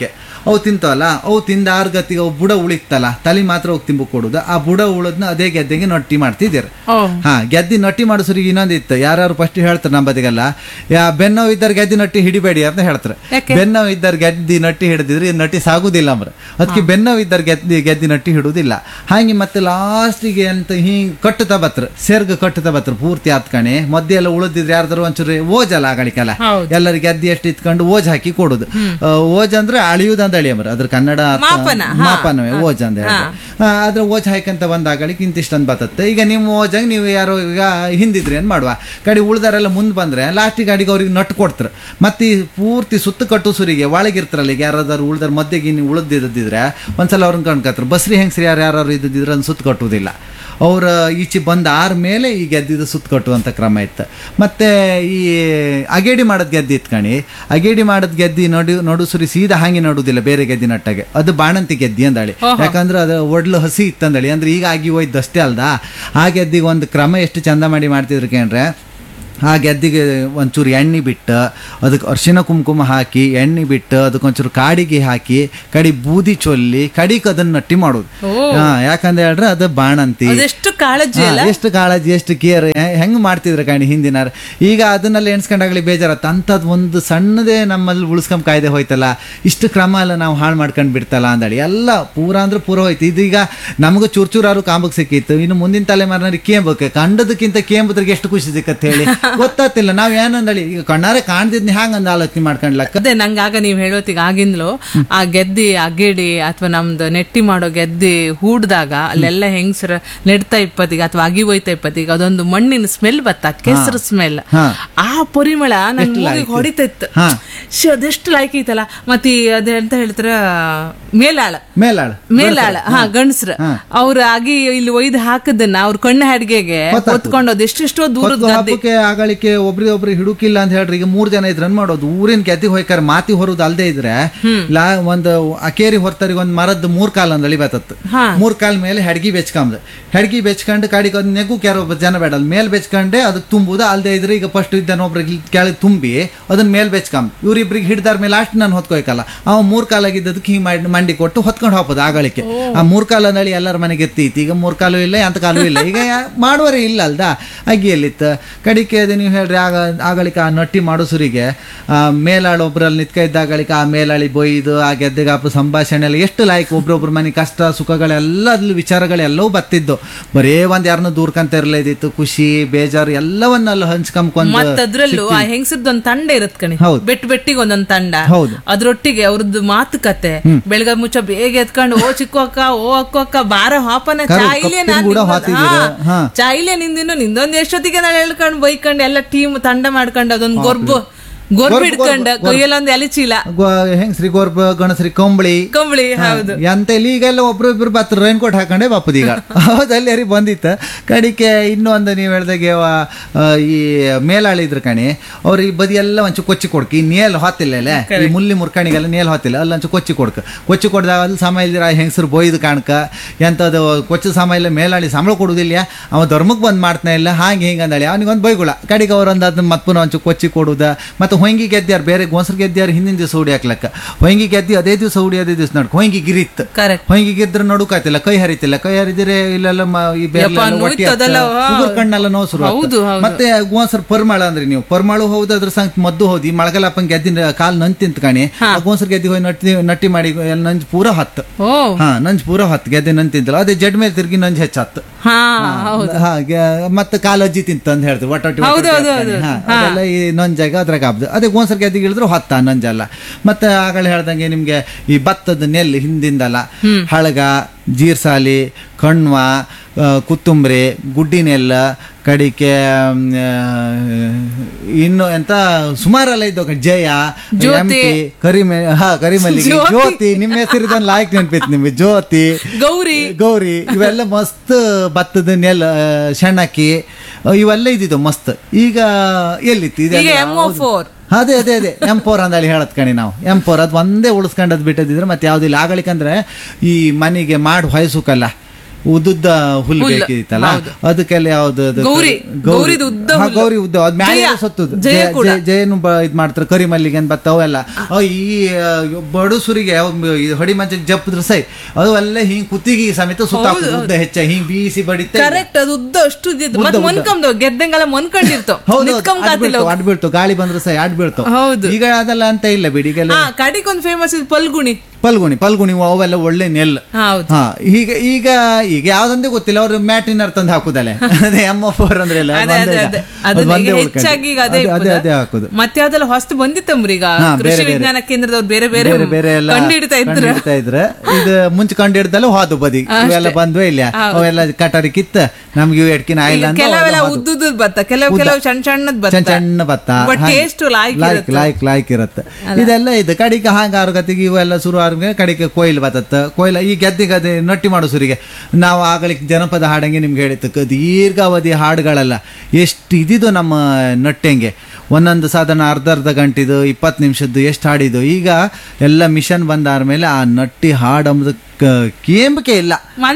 ಅವು ತಿಂತವಲ್ಲ, ಅವು ತಿಂದ ಆರ್ಗತಿಗೆ ಅವು ಬುಡ ಉಳಿತಲ್ಲ, ತಲೆ ಮಾತ್ರ ಹೋಗಿ ತಿಂಬು ಕೊಡುದು. ಆ ಬುಡ ಉಳದ್ನ ಅದೇ ಗೆದ್ದೆಗೆ ನೊಟ್ಟಿ ಮಾಡ್ತಿದ್ದೀರ. ಗೆದ್ದಿ ನೊಟ್ಟಿ ಮಾಡಿಸೋರಿಗೆ ಇನ್ನೊಂದಿತ್ತು, ಯಾರು ಫಸ್ಟ್ ಹೇಳ್ತಾರೆ ನಮ್ಮ ಬದಿಗೆಲ್ಲ, ಬೆನ್ನೋವು ಇದ್ದಾರೆ ಗೆದ್ದಿ ನೊಟ್ಟಿ ಹಿಡಿಬೇಡಿ ಅಂತ ಹೇಳ್ತಾರೆ. ಬೆನ್ನೋವು ಇದ್ದಾರೆ ಗೆದ್ದಿ ನೊಟ್ಟಿ ಹಿಡಿದಿದ್ರೆ ನೊಟ್ಟಿ ಸಾಗುದಿಲ್ಲ ಅಂಬ್ರ, ಅದಕ್ಕೆ ಬೆನ್ನೋವು ಇದ್ದಾರೆ ಗೆದ್ದಿ ನೊಟ್ಟಿ ಹಿಡುದಿಲ್ಲ. ಹಾಗೆ ಮತ್ತೆ ಲಾಸ್ಟಿಗೆ ಅಂತ ಹಿಂಗ್ ಕಟ್ಟುತ್ತಾ ಬತ್ರ, ಸೇರ್ಗ ಕಟ್ಟುತ್ತಾ ಬತ್ರ ಪೂರ್ತಿ ಆತ್ಕಣೆ. ಮಧ್ಯೆ ಎಲ್ಲ ಉಳಿದಿದ್ರೆ ಯಾರ್ದಾರು ಒಂಚೂರು ಓಜಲ್ಲ ಆಗಳಿಕಲ್ಲ, ಎಲ್ಲರಿಗೆ ಗೆದ್ದಿ ಎಷ್ಟು ಇತ್ಕೊಂಡು ಓಜ್ ಹಾಕಿ ಕೊಡುದು. ಓಜ್ ಅಂದ್ರೆ ಅಳಿಯುದಂತ ಅಳಿಯಮ್ರ, ಅದ್ರ ಕನ್ನಡ ಮಾಪನವೇ ಓಜ್ ಅಂತ ಹೇಳಿ. ಅದ್ರ ಓಜ್ ಹಾಕಂತ ಬಂದಾಗಳಿಗೆ ಇಂತಿಷ್ಟಂದ್ ಬರ್ತತ್ತೆ. ಈಗ ನಿಮ್ಮ ಓಜಾಗ ನೀವು ಯಾರೋ ಈಗ ಹಿಂದಿದ್ರಿ ಏನ್ ಮಾಡುವ, ಕಡೆ ಉಳ್ದಾರೆಲ್ಲ ಮುಂದ್ ಬಂದ್ರೆ ಲಾಸ್ಟ್ ಗಾಡಿಗೆ ಅವ್ರಿಗೆ ನಟ್ಟು ಕೊಡ್ತಾರೆ. ಮತ್ತೆ ಈ ಪೂರ್ತಿ ಸುತ್ತ ಕಟ್ಟು ಸುರಿಗೆ ಒಳಗಿರ್ತಾರಲ್ಲ, ಈಗ ಯಾರಾದ್ರು ಉಳ್ದಾರ ಮಧ್ಯೆಗೆ ನೀವು ಉಳಿದಿದ್ದಿದ್ರೆ ಒಂದ್ಸಲ ಅವ್ರನ್ನ ಕಣ್ಕತ್ತಾರೆ. ಬಸ್ರಿ ಹೆಂಗ್ಸ್ರಿ ಯಾರು ಇದ್ದಿದ್ರೆ ಅದನ್ನ ಸುತ್ತ ಕಟ್ಟುವುದಿಲ್ಲ, ಅವ್ರ ಈಚೆ ಬಂದ ಆರ್ಮೇಲೆ ಈ ಗೆದ್ದಿದ ಸುತ್ತ ಕಟ್ಟುವಂಥ ಕ್ರಮ ಇತ್ತು. ಮತ್ತೆ ಈ ಅಗೇಡಿ ಮಾಡೋದು ಗೆದ್ದಿ ಇತ್ಕಣಿ, ಅಗೇಡಿ ಮಾಡೋದು ಗೆದ್ದಿ ನಡು ಸುರಿ ಸೀದಾ ಹಾಗೆ ನಡುವುದಿಲ್ಲ ಬೇರೆ ಗೆದ್ದಿ ನಟ್ಟಾಗೆ, ಅದು ಬಾಣಂತಿ ಗೆದ್ದಿ ಅಂದಳಿ. ಯಾಕಂದ್ರೆ ಅದು ಒಡ್ಲು ಹಸಿ ಇತ್ತಂದಳಿ, ಅಂದ್ರೆ ಈಗ ಆಗಿ ಹೋಯ್ತು ಅಷ್ಟೇ ಅಲ್ದ. ಆ ಗೆದ್ದಿಗೆ ಒಂದು ಕ್ರಮ ಎಷ್ಟು ಚಂದ ಮಾಡಿ ಮಾಡ್ತಿದ್ರು ಕೇಂದ್ರೆ, ಆ ಗೆದ್ದಿಗೆ ಒಂಚೂರು ಎಣ್ಣೆ ಬಿಟ್ಟು ಅದಕ್ಕೆ ಅರಿಶಿನ ಕುಂಕುಮ ಹಾಕಿ ಎಣ್ಣೆ ಬಿಟ್ಟು ಅದಕ್ಕೊಂಚೂರು ಕಾಡಿಗೆ ಹಾಕಿ ಕಡಿ ಬೂದಿ ಚೊಲ್ಲಿ ಕಡಿಗೆ ಅದನ್ನ ನಟ್ಟಿ ಮಾಡೋದು. ಯಾಕಂದ್ರೆ ಹೇಳ್ರೆ ಅದು ಬಾಣಂತಿ, ಎಷ್ಟು ಕಾಳಜಿ ಎಷ್ಟು ಕೇರ್ ಹೆಂಗ್ ಮಾಡ್ತಿದ್ರು ಕಾಣಿ ಹಿಂದಿನಾರ. ಈಗ ಅದನ್ನೆಲ್ಲ ಎಣ್ಸ್ಕೊಂಡಾಗ್ಲಿ ಬೇಜಾರತ್ತ, ಅಂಥದ್ದು ಒಂದು ಸಣ್ಣದೇ ನಮ್ಮಲ್ಲಿ ಉಳಿಸ್ಕೊಂಡ್ ಕಾಯ್ದೆ ಹೋಯ್ತಲ್ಲ, ಇಷ್ಟು ಕ್ರಮ ಎಲ್ಲ ನಾವು ಹಾಳು ಮಾಡ್ಕೊಂಡು ಬಿಡ್ತಲ್ಲ ಅಂದಳಿ ಎಲ್ಲ ಪೂರ ಅಂದ್ರೆ ಪೂರ ಹೋಯ್ತು. ಇದೀಗ ನಮಗೂ ಚೂರ್ಚೂರಾರು ಕಾಂಬಕ್ ಸಿಕ್ಕಿತ್ತು, ಇನ್ನು ಮುಂದಿನ ತಲೆಮಾರಿನವ್ರಿಗೆ ಕೇಂಬಕ್ಕೆ, ಕಂಡದಕ್ಕಿಂತ ಕೇಂಬದ್ರಿಗೆ ಎಷ್ಟು ಖುಷಿ ಸಿಕ್ಕತ್ತೆ ಹೇಳಿ ಗೊತ್ತಾತಿಲ್ಲ. ನಾವ್ ಏನಂದಳಿ ಈಗ ಕಣ್ಣಾರೆ ಕಾಣ್ದಿದ್ನಿ ಹ್ಯಾಂಗಂದ ಆಲೋಚನೆ ಮಾಡ್ಕೊಂಡ್ಲಕ್ಕ. ಅದೇ ನಂಗೆ ಆಗ ನೀವ್ ಹೇಳೋತಿಗ ಆಗಿಂದ್ಲು ಆ ಗೆದ್ದಿ ಅಗೇಡಿ ಅಥವಾ ನಮ್ದು ನೆಟ್ಟಿ ಮಾಡೋ ಗೆದ್ದಿ ಹೂಡ್ದಾಗ ಅಲ್ಲೆಲ್ಲ ಹೆಂಗಸರ ನೆಡ್ತಾ ಇಪ್ಪತ್ತಿಗೆ ಅಥವಾ ಅಗಿ ಹೋಯ್ತಾ ಇಪ್ಪತ್ತಿಗೆ ಅದೊಂದು ಮಣ್ಣಿನ ಸ್ಮೆಲ್ ಬತ್ತ, ಕೆಸರು ಸ್ಮೆಲ್, ಆ ಪರಿಮಳ ನನ್ ಹೊಡಿತಿತ್ತು. ಅದೆಷ್ಟು ಲಾಯ್ಕ್ ಐತಲ್ಲ. ಮತ್ತೆ ಅದೇ ಅಂತ ಹೇಳ್ತಾರ ಮೇಲಾಳ ಗಂಡಸ್ರ ಅವ್ರ ಆಗಿ ಇಲ್ಲಿ ಒಯ್ದು ಹಾಕದನ್ನ ಅವ್ರ ಕಣ್ಣು ಹಡ್ಗೆಗೆ ಹೊತ್ಕೊಂಡೋದು ಎಷ್ಟೆಷ್ಟೋ ದೂರದ ಆಗಳಿಕೆ ಒಬ್ರಿಗೆ ಹಿಡುಕಿಲ್ಲ ಅಂತ ಹೇಳ್ರಿ. ಈಗ 3 ಜನ ಇದ್ರನ್ ಮಾಡೋದು, ಊರಿನ ಗೆದ್ದಿ ಹೋಯ್ಕಾರ ಮಾತಿ ಹೊರೋದು ಅಲ್ದೇ ಇದ್ರೆ ಒಂದು ಅಕೇರಿ ಹೊರ್ತರಿಗೆ ಒಂದ್ ಮರದ್ದು 3 ಕಾಲ್ ಅಂದಳಿ ಬತ್ತತ್ತು. 3 ಕಾಲ್ ಮೇಲೆ ಹೆಡ್ಗಿ ಬೆಚ್ಕೊಂಡು ಕಾಡಿಗೆ ಅದ್ ನೆಗು ಕ್ಯಾರ ಒಬ್ಬ ಜನ ಬೇಡ ಅಲ್ಲಿ ಮೇಲ್ ಬೆಚ್ಕೊಂಡೆ ಅದಕ್ಕೆ ತುಂಬುದು ಅಲ್ದೇ ಇದ್ರೆ ಈಗ ಫಸ್ಟ್ ಇದ್ದಾನ ಒಬ್ರಿಗೆ ಕೆಳಗೆ ತುಂಬಿ ಅದನ್ನ ಮೇಲ್ ಬೆಚ್ಕೊಂಡ್ ಇವ್ರಿಬ್ರಿಗೆ ಹಿಡ್ದಾರ ಮೇಲೆ ಲಾಸ್ಟ್ ನಾನು ಹೊತ್ಕೊಯ್ಕಲ್ಲ, ಅವ 3 ಕಾಲಾಗಿದ್ದದಕ್ಕೆ ಹಿಂಗ್ ಮಂಡಿ ಕೊಟ್ಟು ಹೊತ್ಕೊಂಡು ಹೋಗೋದು ಆಗಳಿಕೆ. ಆ 3 ಕಾಲ ಅಂದಳಿ ಎಲ್ಲರ ಮನೆಗೆ ಎತ್ತಿತ್ತು. ಈಗ 3 ಕಾಲು ಇಲ್ಲ, ಅಂತ ಕಾಲು ಇಲ್ಲ, ಈಗ ಮಾಡುವರೇ ಇಲ್ಲ ಅಲ್ದ ಅಗಿಯಲ್ಲಿತ್ತು ಕಡಿಕೆ. ಅದು ನೀವು ಹೇಳ್ರಿ ಆಗಳಿಕ ಆ ನಟ್ಟಿ ಮಾಡೋಸುರಿಗೆ ಮೇಲಾಳು ಒಬ್ರಲ್ಲಿ ನಿತ್ಕ ಇದ್ದಾಗಳಿಕ ಆ ಮೇಲಾಳಿ ಬೊಯ್ದು ಆ ಗೆದ್ದೆಗಾಪ ಸಂಭಾಷಣೆ ಎಲ್ಲ ಎಷ್ಟು ಲಾಯ್ಕ್, ಒಬ್ರೊಬ್ರ ಮನೆ ಕಷ್ಟ ಸುಖಗಳೆಲ್ಲ ಅದ್ರಲ್ಲಿ ವಿಚಾರಗಳೆಲ್ಲವೂ ಬತ್ತಿದ್ದು. ಬರೇ ಒಂದ್ ಯಾರನ್ನ ದೂರ್ಕಂತ ಇರ್ಲೇದಿತ್ತು, ಖುಷಿ ಬೇಜಾರು ಎಲ್ಲವನ್ನ ಅಲ್ಲಿ ಹಂಚ್ಕೊಂಡ್ಕೊಂಡು. ಅದ್ರಲ್ಲೂ ಆ ಹೆಂಗಸರ್ದೊಂದ್ ತಂಡ ಇರತ್ ಕಣಿ, ಬೆಟ್ಟಿಗೆ ಒಂದೊಂದ್ ತಂಡ, ಅದ್ರೊಟ್ಟಿಗೆ ಅವ್ರದ್ದು ಮಾತುಕತೆ ಬೆಳಗ್ಗೆ ಮುಚ್ಚ ಬೇಗ ಎತ್ಕೊಂಡು ಓ ಚಿಕ್ಕ ಅಕ್ಕ ಓ ಅಕ್ಕ ಬಾರ ಹಾಪನ ಚಾಯಿಲೆ ನಿಂದೊಂದ್ ಎಷ್ಟೊತ್ತಿಗೆ ನಾನು ಹೇಳ್ಕೊಂಡು ಬೈಕೊಂಡು ಎಲ್ಲ ಟೀಮ್ ತಂಡ ಮಾಡ್ಕೊಂಡು ಅದೊಂದು ಗೊರ್ಬು ಹಿಡ್ಕೊಂಡ ಕೊಯ್ಯಲ್ಲೊಂದು ಎಲೆ ಚೀಲ ಹೆಂಗ್ಸ್ರಿ ಗೊರ್ಬ ಗಣಸ್ರಿ ಕಂಬಳಿ ಹೌದು ಅಂತ ಈಗೆಲ್ಲ ಒಬ್ರು ಬತ್ತ ರೈನ್ ಕೋಟ್ ಹಾಕೊಂಡೆ ಬಾಪದ ಈಗ ಹೌದಲ್ಲಿ ಯಾರಿಗೆ ಬಂದಿತ್ತು ಕಡಿಕೆ. ಇನ್ನೊಂದು ನೀವು ಹೇಳ್ದಾಗೆ ಈ ಮೇಲಾಳಿದ್ರು ಕಣಿ ಅವ್ರು ಈ ಬದಿ ಎಲ್ಲ ಒಂಚು ಕೊಚ್ಚಿ ಕೊಡ್ಕ ಈ ನೇಲ್ ಹೊತ್ತಿಲ್ಲ ಈ ಮುಲ್ಲಿ ಮುರ್ಕಣಿಗೆಲ್ಲ ನೇಲ್ ಹೊತ್ತಿಲ್ಲ ಅಲ್ಲಿ ಒಂಚು ಕೊಚ್ಚಿ ಕೊಡ್ದಾಗ ಅಲ್ಲಿ ಸಮಯ ಇಲ್ದಿರ ಹೆಂಗಸರು ಬೊಯ್ದು ಕಾಣ್ಕ ಎಂತದು ಕೊಚ್ಚ ಸಮಯ ಇಲ್ಲ. ಮೇಲಾಳಿ ಸಂಬಳ ಕೊಡುದಿಲ್ಲ, ಅವ ಧರ್ಮಕ್ಕೆ ಬಂದ್ ಮಾಡ್ತಾನೆ ಇಲ್ಲ, ಹಾಗೆ ಹಿಂಗೆ ಅಂದಳಿ ಅವನಿಗೊಂದು ಬೈಗುಳ ಕಡಿಗೆ ಅವ್ರೊಂದು ಅದನ್ನ ಮತ್ ಪುನಃ ಒಂಚು ಕೊಚ್ಚಿ ಕೊಡುದ. ಮತ್ತೆ ಹೊಂಗಿ ಗೆದ್ದ್ಯಾರು ಬೇರೆ ಗೋಸರ್ ಗೆದ್ದ್ಯಾರು ಹಿಂದಿನ ದಿವಸ ಉಡಿ ಹಾಕ್ಲಕ್ಕ, ಹೊಂಗಿ ಗೆದ್ದಿ ಅದೇ ದಿವಸ ಉಡಿ ಅದೇ ದಿವಸ ನಡ್ಕ ಹೊಂಗಿ ಗಿರಿತ್ತು, ಹೊಂಗಿ ಗೆದ್ರೆ ನಡುಕಾತಿಲ್ಲ, ಕೈ ಹರಿದಿದ್ರೆ ಇಲ್ಲೆಲ್ಲ ಉಗುರ್ ಕಣ್ಣೆಲ್ಲ ನೋವು ಶುರು. ಮತ್ತೆ ಗೋಸರ್ ಪರ್ಮಾಳ ಅಂದ್ರೆ ನೀವು ಪರ್ಮಾಳು ಹೌದು ಅದ್ರ ಸಂಗತಿ ಮದ್ದು ಹೌದು. ಈ ಮಳೆಗಾಲಪ್ಪಂಗೆ ಗೆದ್ದಿನ ಕಾಲ್ ನಂಜ್ ತಿಂತ ಕಾಣಿ ಗೋಸರ್ ಗೆದ್ದಿ ಹೋಗಿ ನಟ್ಟಿ ಮಾಡಿ ನಂಜ್ ಪೂರ ಹತ್ತು ನಂಜ್ ಪೂರ ಹತ್ತು ಗೆದ್ದೆ ನಂಜ್ ತಿಂತಲ್ಲ ಅದೇ ಜಡ್ ಮೇಲೆ ತಿರ್ಗಿ ನಂಜ್ ಹೆಚ್ಚತ್ತು. ಮತ್ತೆ ಕಾಲಜ್ಜಿ ತಿಂತ ಅಂತ ಹೇಳ್ತೀವಿ ಒಟ್ಟೊಟ್ಟಿ ಅದೆಲ್ಲ ಈ ನಂಜಾಗ ಅದ್ರಾಗ ಹಬ್ದು ಅದೇ ಗೋಸರ್ ಗೆದ್ದಿಗೆ ಇಳಿದ್ರು ಹೊತ್ತ ನಂಜಲ್ಲ. ಮತ್ತೆ ಆಗಲೇ ಹೇಳ್ದಂಗೆ ನಿಮ್ಗೆ ಈ ಭತ್ತದ ನೆಲ್ಲು ಹಿಂದಿಂದಲ್ಲ ಹಳಗ ಜೀರ್ಸಾಲಿ ಕಣ್ವ ಕುತ್ತುಂಬ್ರಿ ಗುಡ್ಡಿನೆಲ್ಲ ಕಡಿಕೆ ಇನ್ನು ಎಂತ ಸುಮಾರೆಲ್ಲ ಇದ್ದವು ಜಯ ಕರಿಮಲ್ಲಿಗೆ ಜ್ಯೋತಿ ನಿಮ್ಮ ಹೆಸರಿದೊಂದು ಲಾಯ್ಕ್ ನೆನ್ಪಿತ್ತು ನಿಮ್ಗೆ ಜ್ಯೋತಿ ಗೌರಿ ಇವೆಲ್ಲ ಮಸ್ತ್ ಭತ್ತದ ನೆಲ್ ಶೆಣಕಿ ಇವೆಲ್ಲ ಇದ್ದಿದ್ದು ಮಸ್ತ್. ಈಗ ಎಲ್ಲಿತ್ತು ಅದೇ M4 ಅಂದೇಳಿ ಹೇಳತ್ ಕಣಿ ನಾವು M4 ಅದು ಒಂದೇ ಉಳಿಸ್ಕೊಂಡದ್ ಬಿಟ್ಟದಿದ್ರೆ ಮತ್ತೆ ಯಾವ್ದಿಲ್ಲ. ಆಗಲಿಕ್ಕಂದ್ರೆ ಈ ಮನೆಗೆ ಮಾಡಿ ಹೊಯ್ಸುಕಲ್ಲ ಉದ್ದುದ್ದ ಹುಲ್ಲು ಹುಲ್ಲು, ಬೇಕಿತ್ತಲ್ಲ ಹೌದು. ಅದಕ್ಕೆಲ್ಲ ಯಾವ್ದು ಅದು ಗೌರಿದು ಉದ್ದ ಹಾ, ಹುಲ್ಲು. ಗೌರಿ ಉದ್ದ ಅದ್ ಮ್ಯಾಲೆ ಜಯ, ಸತ್ತುದು ಜಯ ಕೂಡ. ಜಯನು ಇದ್ ಮಾಡ್ತಾರೆ ಕರಿಮಲ್ಲಿಗೆ ಅಂತ ಬತ್ತಾವೆಲ್ಲ ಈ ಬಡುಸುರಿಗೆ ಹೊಡಿ ಮಂಚಕ್ಕೆ ಜಪ್ಪಿದ್ರು ಸೈ ಅದು ಅಲ್ಲೇ ಹಿಂಗ್ ಕುತ್ತಿಗೆ ಸಮೇತ ಸುತ್ತ ಉದ್ದ ಹೆಚ್ಚ ಹಿಂಗ್ ಬೀಸಿ ಬಡಿತೆ ಕರೆಕ್ಟ್ ಅದು ಉದ್ದ ಅಷ್ಟು ಇದ್ದಿದ್ದು ಉದ್ದ, ಮತ್ತೆ ಉದ್ದ. ಮೊನ್ಕಂದು ಗೆದ್ದಂಗೆಲ್ಲ ಮೊನ್ಕೊಂಡಿರ್ತಾವ ಅಡ್ ಬೀಳ್ತು ಗಾಳಿ ಬಂದ್ರು ಸೈ ಅಡ್ ಬೀಳ್ತು. ಹೌದು. ಈಗ ಅದೆಲ್ಲ ಅಂತ ಇಲ್ಲ ಬಿಡಿ ಈಗೆಲ್ಲ ಕಡಿಗೊಂದು ಫೇಮಸ್ ಇದು ಪಲ್ಗುಣಿ. ಪಲ್ಗುಣಿ ಅವೆಲ್ಲ ಒಳ್ಳೆ ನೆಲ್. ಹೌದು. ಹಾ ಈಗ ಈಗ ಈಗ ಯಾವ್ದಂದೇ ಗೊತ್ತಿಲ್ಲ ಅವ್ರು ಮ್ಯಾಟಿನರ್ ತಂದು ಹಾಕುದಲ್ಲ ಅದೇ M4 ಅಂದ್ರೆ ಇಲ್ಲ, ಅದೇ, ಒಂದೇ ಅದೇ, ಇಲ್ಲ. ಅದೇ. ಅದು ಅದನ್ನ ಒಂದೇ ಈಗ ಉಳ್ಕೊಂಡು. ಹೆಚ್ಚಾಗಿ ಈಗ ಅದೇ ಅದೇ ಹಾಕುದು. ಮತ್ತೆ ಯಾವ್ದೆಲ್ಲ ಹೊಸ್ತು ಬಂದಿತ್ತಂಬ್ರಿ ಈಗ ಹಾ, ಕೃಷಿ ಬೇರೆ ಬೇರೆ. ವಿಜ್ಞಾನ ಕೇಂದ್ರದವ್ರು ಬೇರೆ ಬೇರೆ ಬೇರೆ ಎಲ್ಲ ಕಂಡಿಡ್ತಾ ಇದ್ರು. ಕಂಡಿಡ್ತಾ ಇದ್ರೆ ಇದು ಮುಂಚೆ ಕಂಡಿಡ್ದಲ್ಲ ಹೋದು ಬದಿ ಇವೆಲ್ಲ ಬಂದ್ವೇ ಇಲ್ಲ ಅವೆಲ್ಲ ಕಟಾರಿ ಕಿತ್ತ ನಮ್ಗೆ ಇವು ಎಡ್ಕಿನ ಆಯಿಲ್ಲ ಅಂತ ಕೆಲವೆಲ್ಲ ಉದ್ದುದ್ ಭತ್ತ, ಕೆಲವು ಸಣ್ಣ ಸಣ್ಣದ್ ಭತ್ತ, ಸಣ್ಣ ಭತ್ತ ಟೇಸ್ಟ್ ಲಾಯ್ಕ್ ಇರುತ್ತೆ. ಇದೆಲ್ಲ ಇದು ಕಡಿಕೆ ಹಾಂಗ ಆರುಗತಿಗೆ ಇವೆಲ್ಲ ಶುರು ಆರ್ಗೆ ಕಡಿಕೆ ಕೊಯ್ಲು ಬತ್ತತ್ತ ಕೊಯ್ಲ ಈ ಗೆದ್ದಿಗದೆ ನಟ್ಟಿ ಮಾಡೋ ಸುರಿಗೆ ನಾವು ಆಗಲಿಕ್ಕೆ ಜನಪದ ಹಾಡಂಗೆ ನಿಮ್ಗೆ ಹೇಳಿತ್ತು ದೀರ್ಘಾವಧಿ ಹಾಡುಗಳೆಲ್ಲ ಎಷ್ಟು ಇದಿದು ನಮ್ಮ ನಟ್ಟೆಂಗೆ ಒಂದೊಂದು ಸಾಧಾರಣ ಅರ್ಧ ಗಂಟೆದು 20 ನಿಮಿಷದ್ದು ಎಷ್ಟು ಹಾಡಿದ್ದು. ಈಗ ಎಲ್ಲ ಮಿಷನ್ ಬಂದಾದ್ಮೇಲೆ ಆ ನಟ್ಟಿ ಹಾಡು ಅಂಬುದು ಕೇಂಬಕೆ ಇಲ್ಲ,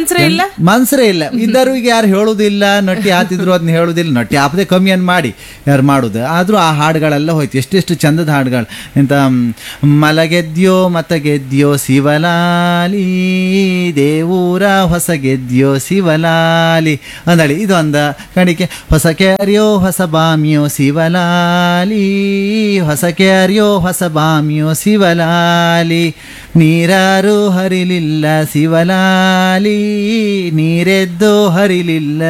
ಮನ್ಸರೇ ಇಲ್ಲ. ಇದ್ದರು ಈಗ ಯಾರು ಹೇಳುದಿಲ್ಲ, ನಟ್ಟಿ ಹಾತಿದ್ರು ಅದನ್ನ ಹೇಳುದಿಲ್ಲ, ನಟ್ಟಿ ಹಾಪದೆ ಕಮ್ಮಿ ಅನ್ ಮಾಡಿ ಯಾರು ಮಾಡುದು. ಆದ್ರೂ ಆ ಹಾಡುಗಳೆಲ್ಲ ಹೋಯ್ತು, ಎಷ್ಟೆಷ್ಟು ಚಂದದ ಹಾಡುಗಳು. ಎಂತ ಮಲಗೆದ್ಯೋ ಮತ ಗೆದ್ಯೋ ಶಿವಲಾಲಿ ದೇವೂರ ಹೊಸ ಗೆದ್ಯೋ ಶಿವಲಾಲಿ ಅಂದಳಿ ಇದು ಒಂದ ಕಣಿಕೆ. ಹೊಸ ಕ್ಯಾರಿಯೋ ಹೊಸ ಬಾಮಿಯೋ ಶಿವಲಾಲಿ ಹೊಸ ಕ್ಯಾರಿಯೋ ಹೊಸ ಬಾಮಿಯೋ ಶಿವಲಾಲಿ ನೀರಾರು ಹರಿಲಿಲ್ಲ ಶಿವಲಾಲಿ ನೀರೆದ್ದು ಹರಿಲಿಲ್ಲ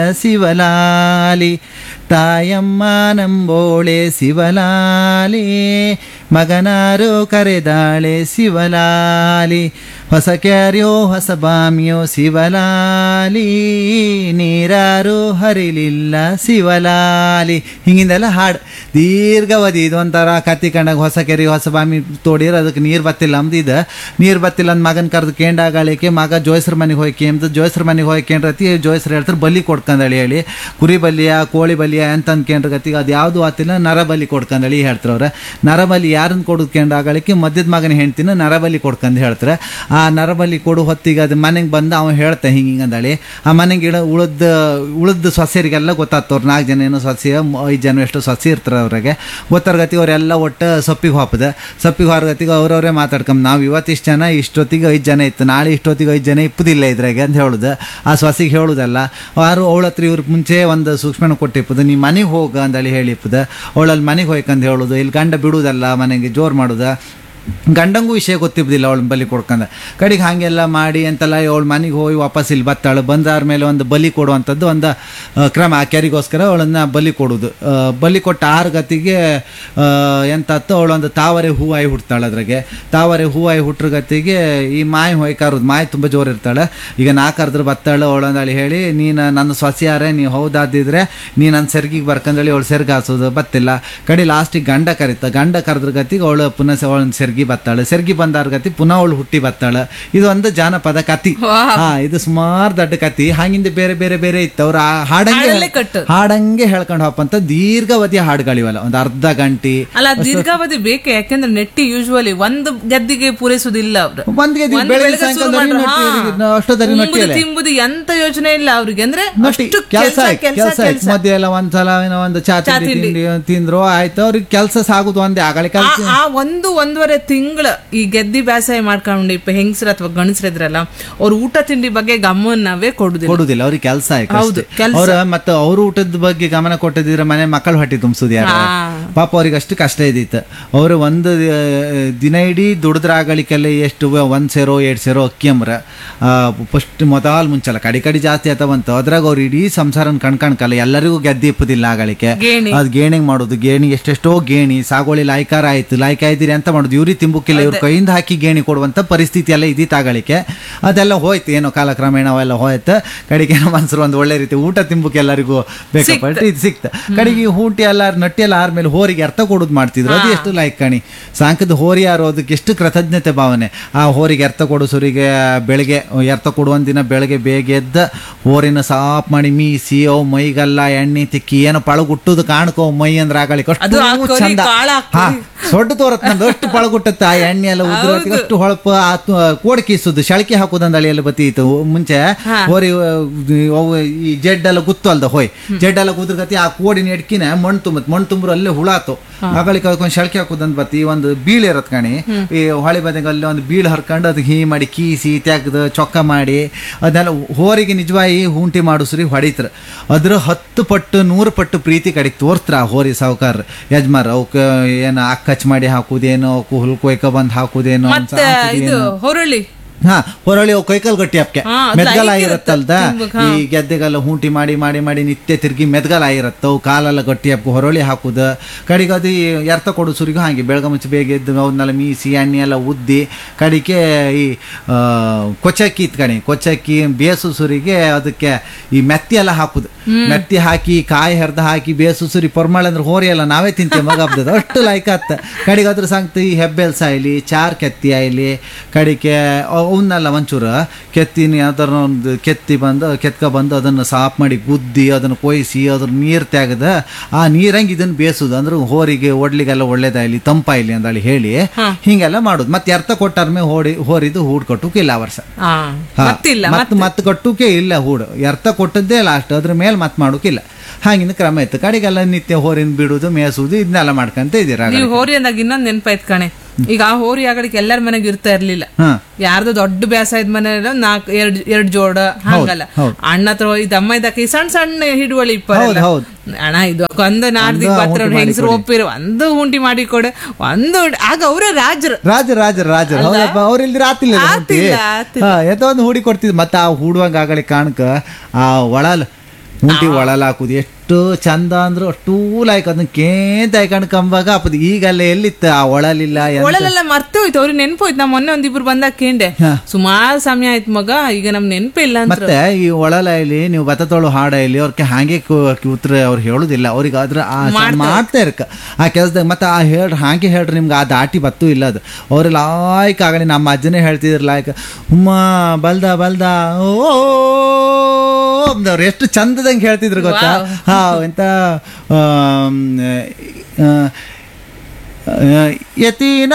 ಶಿವಲಾಲಿ ತಾಯಮ್ಮ ನಂಬೋಳೆ ಶಿವಲಾಲಿ ಮಗನಾರು ಕರೆದಾಳೆ ಶಿವಲಾಲಿ ಹೊಸ ಕ್ಯಾರಿಯೋ ಹೊಸ ಬಾಮಿಯೋ ಶಿವಲಾಲಿ ನೀರಾರು ಹರಿಲಿಲ್ಲ ಶಿವಲಾಲಿ ಹಿಂಗಿಂದೆಲ್ಲ ಹಾಡು ದೀರ್ಘಾವಧಿ. ಇದು ಒಂಥರ ಕತ್ತಿ ಕಂಡಾಗ ಹೊಸ ಕೆರೆ ಹೊಸ ಬಾಮಿ ತೋಡಿರ ಅದಕ್ಕೆ ನೀರು ಬತ್ತಿಲ್ಲ ಅಂದಿದ್ದು ನೀರು ಬತ್ತಿಲ್ಲ ಅಂದ್ ಮಗನ ಕರೆದು ಕೇಂಡಾಗಳಿಕೆ ಮಗ ಜೋಯ್ಸ್ರ ಮನೆಗೆ ಹೋಯ್ಕೆ ಅಂತ ಜೋಯ್ಸ್ರ ಮನೆಗೆ ಹೋಯ್ಕೇಂಡ್ರತಿ ಜೋಯ್ಸ್ರು ಹೇಳ್ತಾರೆ ಬಲಿ ಕೊಡ್ಕಂದಳಿ ಹೇಳಿ ಕುರಿ ಬಲಿಯ ಕೋಳಿ ಬಲಿಯ ಅಂತ ಅನ್ಕೇಂಡ್ರ ಗತಿಗೆ ಅದು ಯಾವುದು ಆತಿಲ್ಲ ನರಬಲಿ ಕೊಡ್ಕಂದಳಿ ಹೇಳ್ತಾರೆ ಅವ್ರೆ. ನರಬಲಿ ಯಾರನ್ನ ಕೊಡೋದ್ಕೇಂಡಾಗಳಿಕೆ ಮಧ್ಯದ ಮಗನ ಹೆಂಡ್ತಿನ ನರಬಲಿ ಕೊಡ್ಕಂದು ಹೇಳ್ತಾರೆ. ಆ ನರಬಲಿ ಕೊಡು ಹೊತ್ತಿಗೆ ಅದು ಮನೆಗೆ ಬಂದು ಅವ ಹೇಳ್ತಾ ಹಿಂಗಂದಳಿ ಆ ಮನೆಗೆ ಉಳಿದ ಸೊಸೆಯರಿಗೆಲ್ಲ ಗೊತ್ತಾಗ್ತವ್ರು 4 ಜನ ಏನೋ ಸೊಸೆ 5 ಜನ ಎಷ್ಟು ಸೊಸೆ ಇರ್ತಾರೆ ಅವ್ರಿಗೆ ಗೊತ್ತಾರ್ಗತಿ ಅವರೆಲ್ಲ ಒಟ್ಟು ಸೊಪ್ಪಿಗೆ ಹೊರಗತಿಗೆ ಅವ್ರವ್ರೇ ಮಾತಾಡ್ಕೊಂಡ್ ನಾವು ಇವತ್ತಿಷ್ಟು ಜನ ಇಷ್ಟೊತ್ತಿಗೆ 5 ಜನ ಇತ್ತು ನಾಳೆ ಇಷ್ಟೊತ್ತಿಗೆ 5 ಜನ ಇಪ್ಪುದಿಲ್ಲ ಇದ್ರಾಗೆ ಅಂತ ಹೇಳುದು. ಆ ಸೊಸಿಗೆ ಹೇಳುದಲ್ಲ ಅವರು ಅವಳ ಹತ್ರ ಇವ್ರ ಮುಂಚೆ ಒಂದು ಸೂಕ್ಷ್ಮನ ಕೊಟ್ಟಿಪ್ಪದು ನೀ ಮನೆಗೆ ಹೋಗ ಅಂದಳಿ ಹೇಳಿಪ್ಪದ ಅವಳಲ್ಲಿ ಮನೆಗೆ ಹೋಯ್ಕಂದು ಹೇಳುದು. ಇಲ್ಲಿ ಗಂಡ ಬಿಡುವುದಲ್ಲ ಮನೆಗೆ ಜೋರು ಮಾಡುದ ಗಂಡಂಗೂ ವಿಷಯ ಗೊತ್ತಿದ್ದಿಲ್ಲ ಅವಳ ಬಲಿ ಕೊಡ್ಕಂದ ಕಡೆಗೆ ಹಾಗೆಲ್ಲ ಮಾಡಿ ಅಂತೆಲ್ಲ ಅವಳ ಮನೆಗೆ ಹೋಗಿ ವಾಪಸ್ ಇಲ್ಲಿ ಬತ್ತಾಳು ಬಂದಾದ ಮೇಲೆ ಒಂದು ಬಲಿ ಕೊಡುವಂಥದ್ದು ಒಂದು ಕ್ರಮ ಆ ಕೆರಿಗೋಸ್ಕರ ಅವಳನ್ನು ಬಲಿ ಕೊಡೋದು. ಬಲಿ ಕೊಟ್ಟ 6 ಗತಿಗೆ ಎಂತತ್ತು ಅವಳೊಂದು ತಾವರೆ ಹೂವಾಯಿ ಹುಡ್ತಾಳೆ. ಅದ್ರಾಗೆ ತಾವರೆ ಹೂವಾಯಿ ಹುಟ್ರ ಗತಿಗೆ ಈ ಮಾಯಿ ಹೋಯ್ ಕರೋದು ಮಾಯಿ ತುಂಬ ಜೋರು ಇರ್ತಾಳೆ. ಈಗ 4 ಕರೆದ್ರೆ ಬತ್ತಾಳು ಅವಳಂದಳಿ ಹೇಳಿ ನೀನು ನನ್ನ ಸೊಸೆಯಾರೆ ನೀವು ಹೌದಾದಿದ್ರೆ ನೀ ನನ್ನ ಸೆರ್ಗಿಗೆ ಬರ್ಕಂದಳಿ ಅವಳು ಸೆರ್ಗಿ ಹಾಸೋದು ಬತ್ತಿಲ್ಲ. ಕಡೆ ಲಾಸ್ಟಿಗೆ ಗಂಡ ಕರೆದ್ರ ಗತಿಗೆ ಅವಳು ಪುನಃ ಅವಳನ್ನ ಸೆರ್ಗಿ ಬತ್ತಾಳೆ. ಸೆರ್ಗಿ ಬಂದಾರ ಗತಿ ಪುನಃ ಅವಳು ಹುಟ್ಟಿ ಬತ್ತಾಳೆ. ಇದು ಒಂದು ಜಾನಪದ ಕತಿ. ಇದು ಸುಮಾರು ದೊಡ್ಡ ಕತಿ. ಹಾಗಿಂದ ಬೇರೆ ಬೇರೆ ಬೇರೆ ಇತ್ತು. ಅವ್ರು ಹಾಡಂಗೆ ಹೇಳ್ಕೊಂಡು ಹೋಗಂತ ದೀರ್ಘಾವಧಿ ಹಾಡುಗಳಿವಲ್ಲ ಒಂದು ಅರ್ಧ ಗಂಟೆ ಅಲ್ಲ ದೀರ್ಘಾವಧಿ ಬೇಕು. ಯಾಕೆಂದ್ರೆ ನೆಟ್ಟಿ ಯೂಶುವಲಿ ಒಂದು ಗೆದ್ದಿಗೆ ಪೂರೈಸುದಿಲ್ಲ ಅವ್ರು. ತಿಂಬುದು ಎಂತ ಯೋಚನೆ ಇಲ್ಲ ಅವ್ರಿಗೆ. ಅಂದ್ರೆ ಕೆಲಸ ಮಧ್ಯೆ ಎಲ್ಲ ಒಂದ್ಸಲ ಒಂದು ಚಾ ತಿಂದ್ರು ಆಯ್ತು ಅವ್ರಿಗೆ ಕೆಲಸ ಸಾಗುದು ಒಂದೇ ಆಗಲಿ. ಆ 1-1.5 ತಿಂಗಳ ಈ ಗೆದ್ದಿ ಬೇಸಾಯ ಮಾಡ್ಕೊಂಡು ಹೆಂಗಸ್ರ ಅಥವಾ ಗಣಸ್ರಿದ್ರಲ್ಲ ಅವ್ರ ಊಟ ತಿಂಡಿ ಬಗ್ಗೆ ಗಮನವೇ ಕೊಡುದಿಲ್ಲ. ಅವ್ರಿಗೆ ಕೆಲಸ ಅವ್ರ ಮತ್ತೆ ಅವ್ರ ಊಟದ ಬಗ್ಗೆ ಗಮನ ಕೊಟ್ಟಿದ್ರೆ ಮನೆ ಮಕ್ಕಳು ಹೊಟ್ಟೆ ತುಂಬಿಸುದು ಯಾರು ಪಾಪ ಅವ್ರಿಗೆ ಅಷ್ಟು ಕಷ್ಟ ಇದ್ದಿತ್ತು. ಅವರು ಒಂದು ದಿನ ಇಡೀ ದುಡಿದ್ರಾಗಳಿಗೆಲ್ಲ ಎಷ್ಟು 1 ಸೇರೋ 2 ಸೇರೋ ಅಕ್ಕಿ ಅಂಬ್ರ ಫಸ್ಟ್ ಮೊದಲು ಮುಂಚೆಲ್ಲ ಕಡಿ ಜಾಸ್ತಿ ಆತವಂತ ಅದ್ರಾಗ ಅವ್ರು ಇಡೀ ಸಂಸಾರನ ಕಣ್ಕಲ್ಲ ಎಲ್ಲರಿಗೂ ಗೆದ್ದಿ ಇಪ್ಪದಿಲ್ಲ ಆಗಳಿಕೆ ಅದ್ ಗೇಣಿಗೆ ಮಾಡೋದು. ಗೇಣಿ ಎಷ್ಟೆಷ್ಟೋ ಗೇಣಿ ಸಾಗೋಳಿ ಲಾಯ್ಕಾರ ಆಯ್ತು ಲಾಯ್ಕ ಇದ್ದೀರಿ ಅಂತ ಮಾಡೋದು. ಇವ್ರಿಗೆ ತಿಂಬುಕ್ಕಿಲ್ಲ ಇವ್ರ ಕೈಯಿಂದ ಹಾಕಿ ಗೇಣಿ ಕೊಡುವಂತ ಪರಿಸ್ಥಿತಿ ಎಲ್ಲ ಇದ್ದಿತ್ತು ಆಗಳಿಕೆ. ಅದೆಲ್ಲ ಹೋಯ್ತು ಏನೋ ಕಾಲಕ್ರಮೇಣ ಅವೆಲ್ಲ ಹೋಯ್ತು. ಕಡೆಗೆ ಏನೋ ಮನ್ಸರು ಒಂದು ಒಳ್ಳೆ ರೀತಿ ಊಟ ತಿಂಬುಕ್ ಎಲ್ಲರಿಗೂ ಬೇಕಪಟ್ಟು ಇದು ಸಿಕ್ತ. ಕಡೆಗೆ ಹೂಟಿ ಎಲ್ಲ ನಟ್ಟಿ ಎಲ್ಲ ಆದ್ಮೇಲೆ ಹೋರಿಗೆ ಅರ್ಥ ಕೊಡೋದು ಮಾಡ್ತಿದ್ರು. ಅದು ಎಷ್ಟು ಲಾಯ್ಕ್ ಕಣಿ ಸಾಂಕದ ಹೋರಿ ಯಾರೋದಕ್ಕೆ ಎಷ್ಟು ಕೃತಜ್ಞತೆ ಭಾವನೆ. ಆ ಹೋರಿಗೆ ಅರ್ಥ ಕೊಡೋಸರಿಗೆ ಬೆಳಗ್ಗೆ ಅರ್ಥ ಕೊಡುವಂತ ದಿನ ಬೆಳಗ್ಗೆ ಬೇಗ ಎದ್ದ ಹೋರಿನ ಸಾಫ್ ಮಾಡಿ ಮೀಸಿ ಅವು ಮೈಗೆಲ್ಲ ಎಣ್ಣೆ ತಿಕ್ಕಿ ಏನೋ ಪಳಗುಟ್ಟುದು ಕಾಣ್ಕೋ ಮೈ ಅಂದ್ರೆ ಆಗಳಿಕೆ ಅಷ್ಟು ಚಂದ. ಸೊಡ್ಡು ತೋರತ್ ನಂದು ಅಷ್ಟು ಪಳಗುಟ್ಟು ಕೊಟ್ಟತ್ತ ಆ ಎಣ್ಣೆ ಎಲ್ಲ ಉದ್ರ ಅಷ್ಟು ಹೊಳಪ ಕೋಡ್ ಕೀಸುದು ಶಳಕೆ ಹಾಕುದಂದ ಅಳಿಯಲ್ಲ ಬತ್ತೀತು ಮುಂಚೆ ಹೋರಿ ಈ ಜೆಡ್ ಎಲ್ಲ ಗುತ್ತಲ್ದ ಹೋಯ್ ಜೆಡ್ ಎಲ್ಲ ಕುದ್ರಗತಿ ಆ ಕೋಡಿನ ಎಡ್ಕಿನ ಮಣ್ಣು ತುಂಬ್ರು ಅಲ್ಲೇ ಹುಳಾತು ಆಗಳಿಗೆ ಅದಕ್ಕೊಂದು ಶಳಕೆ ಹಾಕುದಂತ ಬತ್ತಿ ಒಂದು ಬೀಳ್ ಇರತ್ ಕಣಿ ಈ ಹೊಳೆ ಬದಿಗೆ ಅಲ್ಲಿ ಒಂದು ಬೀಳ್ ಹರ್ಕೊಂಡು ಅದಕ್ಕೆ ಹೀ ಮಾಡಿ ಕೀಸಿ ತೆಗ್ದು ಚೊಕ್ಕ ಮಾಡಿ ಅದನ್ನೆಲ್ಲ ಹೋರಿಗೆ ನಿಜವಾಗಿ ಹೂಂಟಿ ಮಾಡಿಸ್ರಿ ಹೊಡಿತ್ರ ಅದ್ರ 10 ಪಟ್ಟು 100 ಪಟ್ಟು ಪ್ರೀತಿ ಕಡೆಗೆ ತೋರ್ಸ್ತ್ರ ಆ ಹೋರಿ ಸಾವುಕಾರ ಯಜಮಾರ್ ಅವಕ್ಕ ಏನು ಅಕ್ಕಚ್ ಮಾಡಿ ಹಾಕುದೇನೋ ಅವಕ್ಕೆ ಹುಲ್ಕೊಯ್ಕ ಬಂದ್ ಹಾಕುದೇನೋ ಮತ್ತೆ ಇದು ಹೊರಳಿ ಹಾ ಹೊರಳಿ ಅವು ಕೈಕಲ್ ಗಟ್ಟಿ ಹಪ್ಕೆ ಮೆದ್ಗಲ್ ಆಗಿರತ್ತಲ್ದ ಈ ಗೆದ್ದೆಗೆಲ್ಲ ಹೂಂಟಿ ಮಾಡಿ ಮಾಡಿ ಮಾಡಿ ನಿತ್ಯ ತಿರ್ಗಿ ಮೆದ್ಗಲ್ ಆಗಿರತ್ತ ಅವು ಕಾಲೆಲ್ಲ ಗಟ್ಟಿ ಹಪ್ಕ ಹೊರಳಿ ಹಾಕುದ ಕಡೆಗೆ ಅದು ಎರ್ತ ಕೊಡು ಸುರಿಗೂ ಹಾಗೆ ಬೆಳಗ ಮುಂಚೆ ಬೇಗ ಎದ್ದು ಅವನ್ನೆಲ್ಲ ಮೀಸಿ ಎಣ್ಣೆ ಎಲ್ಲ ಉದ್ದಿ ಕಡೆಗೆ ಈ ಕೊಚ್ಚಕ್ಕಿ ಇತ್ಕಣಿ ಕೊಚ್ಚಕ್ಕಿ ಬೇಸು ಸುರಿಗೆ ಅದಕ್ಕೆ ಈ ಮೆತ್ತಿ ಎಲ್ಲ ಹಾಕುದು ಮೆತ್ತಿ ಹಾಕಿ ಕಾಯಿ ಹರಿದ ಹಾಕಿ ಬೇಸು ಸುರಿ ಪೊರ್ಮಾಳ ಅಂದ್ರೆ ಹೋರಿ ಎಲ್ಲ ನಾವೇ ತಿಂತೇವೆ ಮಗ ಹಬ್ಬದ ಅಷ್ಟು ಲೈಕ್ ಆತ ಕಡೆಗೆ ಅದ್ರ ಸಂಗತಿ ಈ ಹೆಬ್ಬೆಲ್ಸ ಆಯ್ಲಿ ಚಾರ್ ಕೆತ್ತಿ ಆಯ್ಲಿ ಕಡೆಗೆ ಅವನ್ನೆಲ್ಲ ಒಂಚೂರು ಕೆತ್ತಿನ ಯಾವ್ದಾರ ಒಂದು ಕೆತ್ಕ ಬಂದು ಅದನ್ನು ಸಾಫ್ ಮಾಡಿ ಗುದ್ದಿ ಅದನ್ನು ಕೊಯ್ಸಿ ಅದ್ರ ನೀರು ತೆಗೆದ ಆ ನೀರಂಗೆ ಇದನ್ನು ಬೇಸುದು ಅಂದ್ರೆ ಹೋರಿಗೆ ಒಡ್ಲಿಗೆಲ್ಲ ಒಳ್ಳೇದಾಯ್ಲಿ ತಂಪಾಯ್ಲಿ ಅಂದೇಳಿ ಹೇಳಿ ಹಿಂಗೆಲ್ಲ ಮಾಡುದು ಮತ್ತೆ ಎರ್ತ ಕೊಟ್ಟಾರ್ಮೆ ಹೋರಿದು ಹೂಡ್ ಕಟ್ಟುಕೆ ಇಲ್ಲ ಆ ವರ್ಷ ಮತ್ತೆ ಕಟ್ಟುಕೆ ಇಲ್ಲ ಹೂಡು ಎರ್ತ ಕೊಟ್ಟದ್ದೇ ಲಾಸ್ಟ್ ಅದ್ರ ಮೇಲೆ ಮತ್ತೆ ಮಾಡೋಕಿಲ್ಲ ಹಾಗಿನ ಕ್ರಮ ಇತ್ತು ಕಡೆಗೆಲ್ಲ ನಿತ್ಯ ಹೋರಿನ ಬಿಡುದು ಮೇಸುದು ಇದನ್ನೆಲ್ಲ ಮಾಡ್ಕೊಂತ ಇದೀರ ಹೋರಿ ಅಂದಾಗ ಇನ್ನೊಂದು ನೆನಪಾಯ್ತು ಕಣೆ ಈಗ ಆ ಹೋರಿ ಆಗಲಿಕ್ಕೆ ಎಲ್ಲರ ಮನೆಗೆ ಇರ್ತಾ ಇರ್ಲಿಲ್ಲ ಯಾರ್ದು ದೊಡ್ಡ ಬ್ಯಾಸಾಯದ ಮನೆ ಎರಡ್ ಜೋಡ ಹಂಗಲ್ಲ ಅಣ್ಣ ಹತ್ರ ತಮ್ಮ ಇದಕ್ಕೆ ಸಣ್ಣ ಸಣ್ಣ ಹಿಡುವಳಿ ಅಣ್ಣ ಇದು ಒಂದು ನಾಡ್ದಿ ಪತ್ರ ಹೆಂಗಸರು ಒಪ್ಪಿರು ಒಂದು ಉಂಟಿ ಮಾಡಿ ಕೊಡ ಒಂದು ಆಗ ಅವರೇ ರಾಜರು ಅವ್ರಿಲ್ದಿರ ಆತಿಲ್ಲ ಒಂದು ಹೂಡಿ ಕೊಡ್ತಿದ್ ಮತ್ತೆ ಆ ಹೂಡುವಂಗ ಆಗಲಿ ಕಾಣಕ ಆ ಒಳಲ್ ಉಂಟಿ ಒಳಲ್ ಹಾಕುದು ಎಷ್ಟು ಚಂದ ಅಂದ್ರು ಅಷ್ಟೂ ಲೈಕ್ ಅದನ್ನ ಕೇಂತ ಕಂಬಾಗ ಅಪ್ಪದು ಈಗಲ್ಲ ಎಲ್ಲಿತ್ತ ಆ ಒಳಲಿಲ್ಲ ಒಳಲೆಲ್ಲ ಮರ್ತು ಹೋಯ್ತು ಅವ್ರಿಗೆ ನೆನಪು ಹೋಯ್ತು ನಾ ಮೊನ್ನೆ ಒಂದಿಬ್ರು ಬಂದಾಗ ಕೇಂಡೆ ಸುಮಾರು ಸಮಯ ಆಯ್ತು ಮಗ ಈಗ ನಮ್ ನೆನಪು ಇಲ್ಲ ಮತ್ತೆ ಈ ಒಳಲೈಲಿ ನೀವು ಬತ್ತತೋಳು ಹಾಡೈಲಿ ಅವ್ರಿಗೆ ಹಾಗೆ ಉತ್ತರ ಅವ್ರು ಹೇಳುದಿಲ್ಲ ಅವ್ರಿಗೆ ಅದ್ರ ಮಾಡ್ತಾ ಇರ್ಕ ಆ ಕೆಲ್ಸದಾಗ ಮತ್ತೆ ಆ ಹಾಗೆ ಹೇಳ್ರಿ ನಿಮ್ಗೆ ಆ ದಾಟಿ ಬತ್ತು ಇಲ್ಲ ಅದು ಅವ್ರ ಲಾಯ್ಕ್ ಆಗಲಿ ನಮ್ಮ ಅಜ್ಜನೇ ಹೇಳ್ತಿದ್ರು ಲಾಯ್ಕ್ ಹುಮ್ಮ ಬಲ್ದ ಓ ಅವ್ರು ಎಷ್ಟು ಚಂದದಂಗೆ ಹೇಳ್ತಿದ್ರು ಗೊತ್ತಾ ಹಾ ಎಂತ ಯತೀನ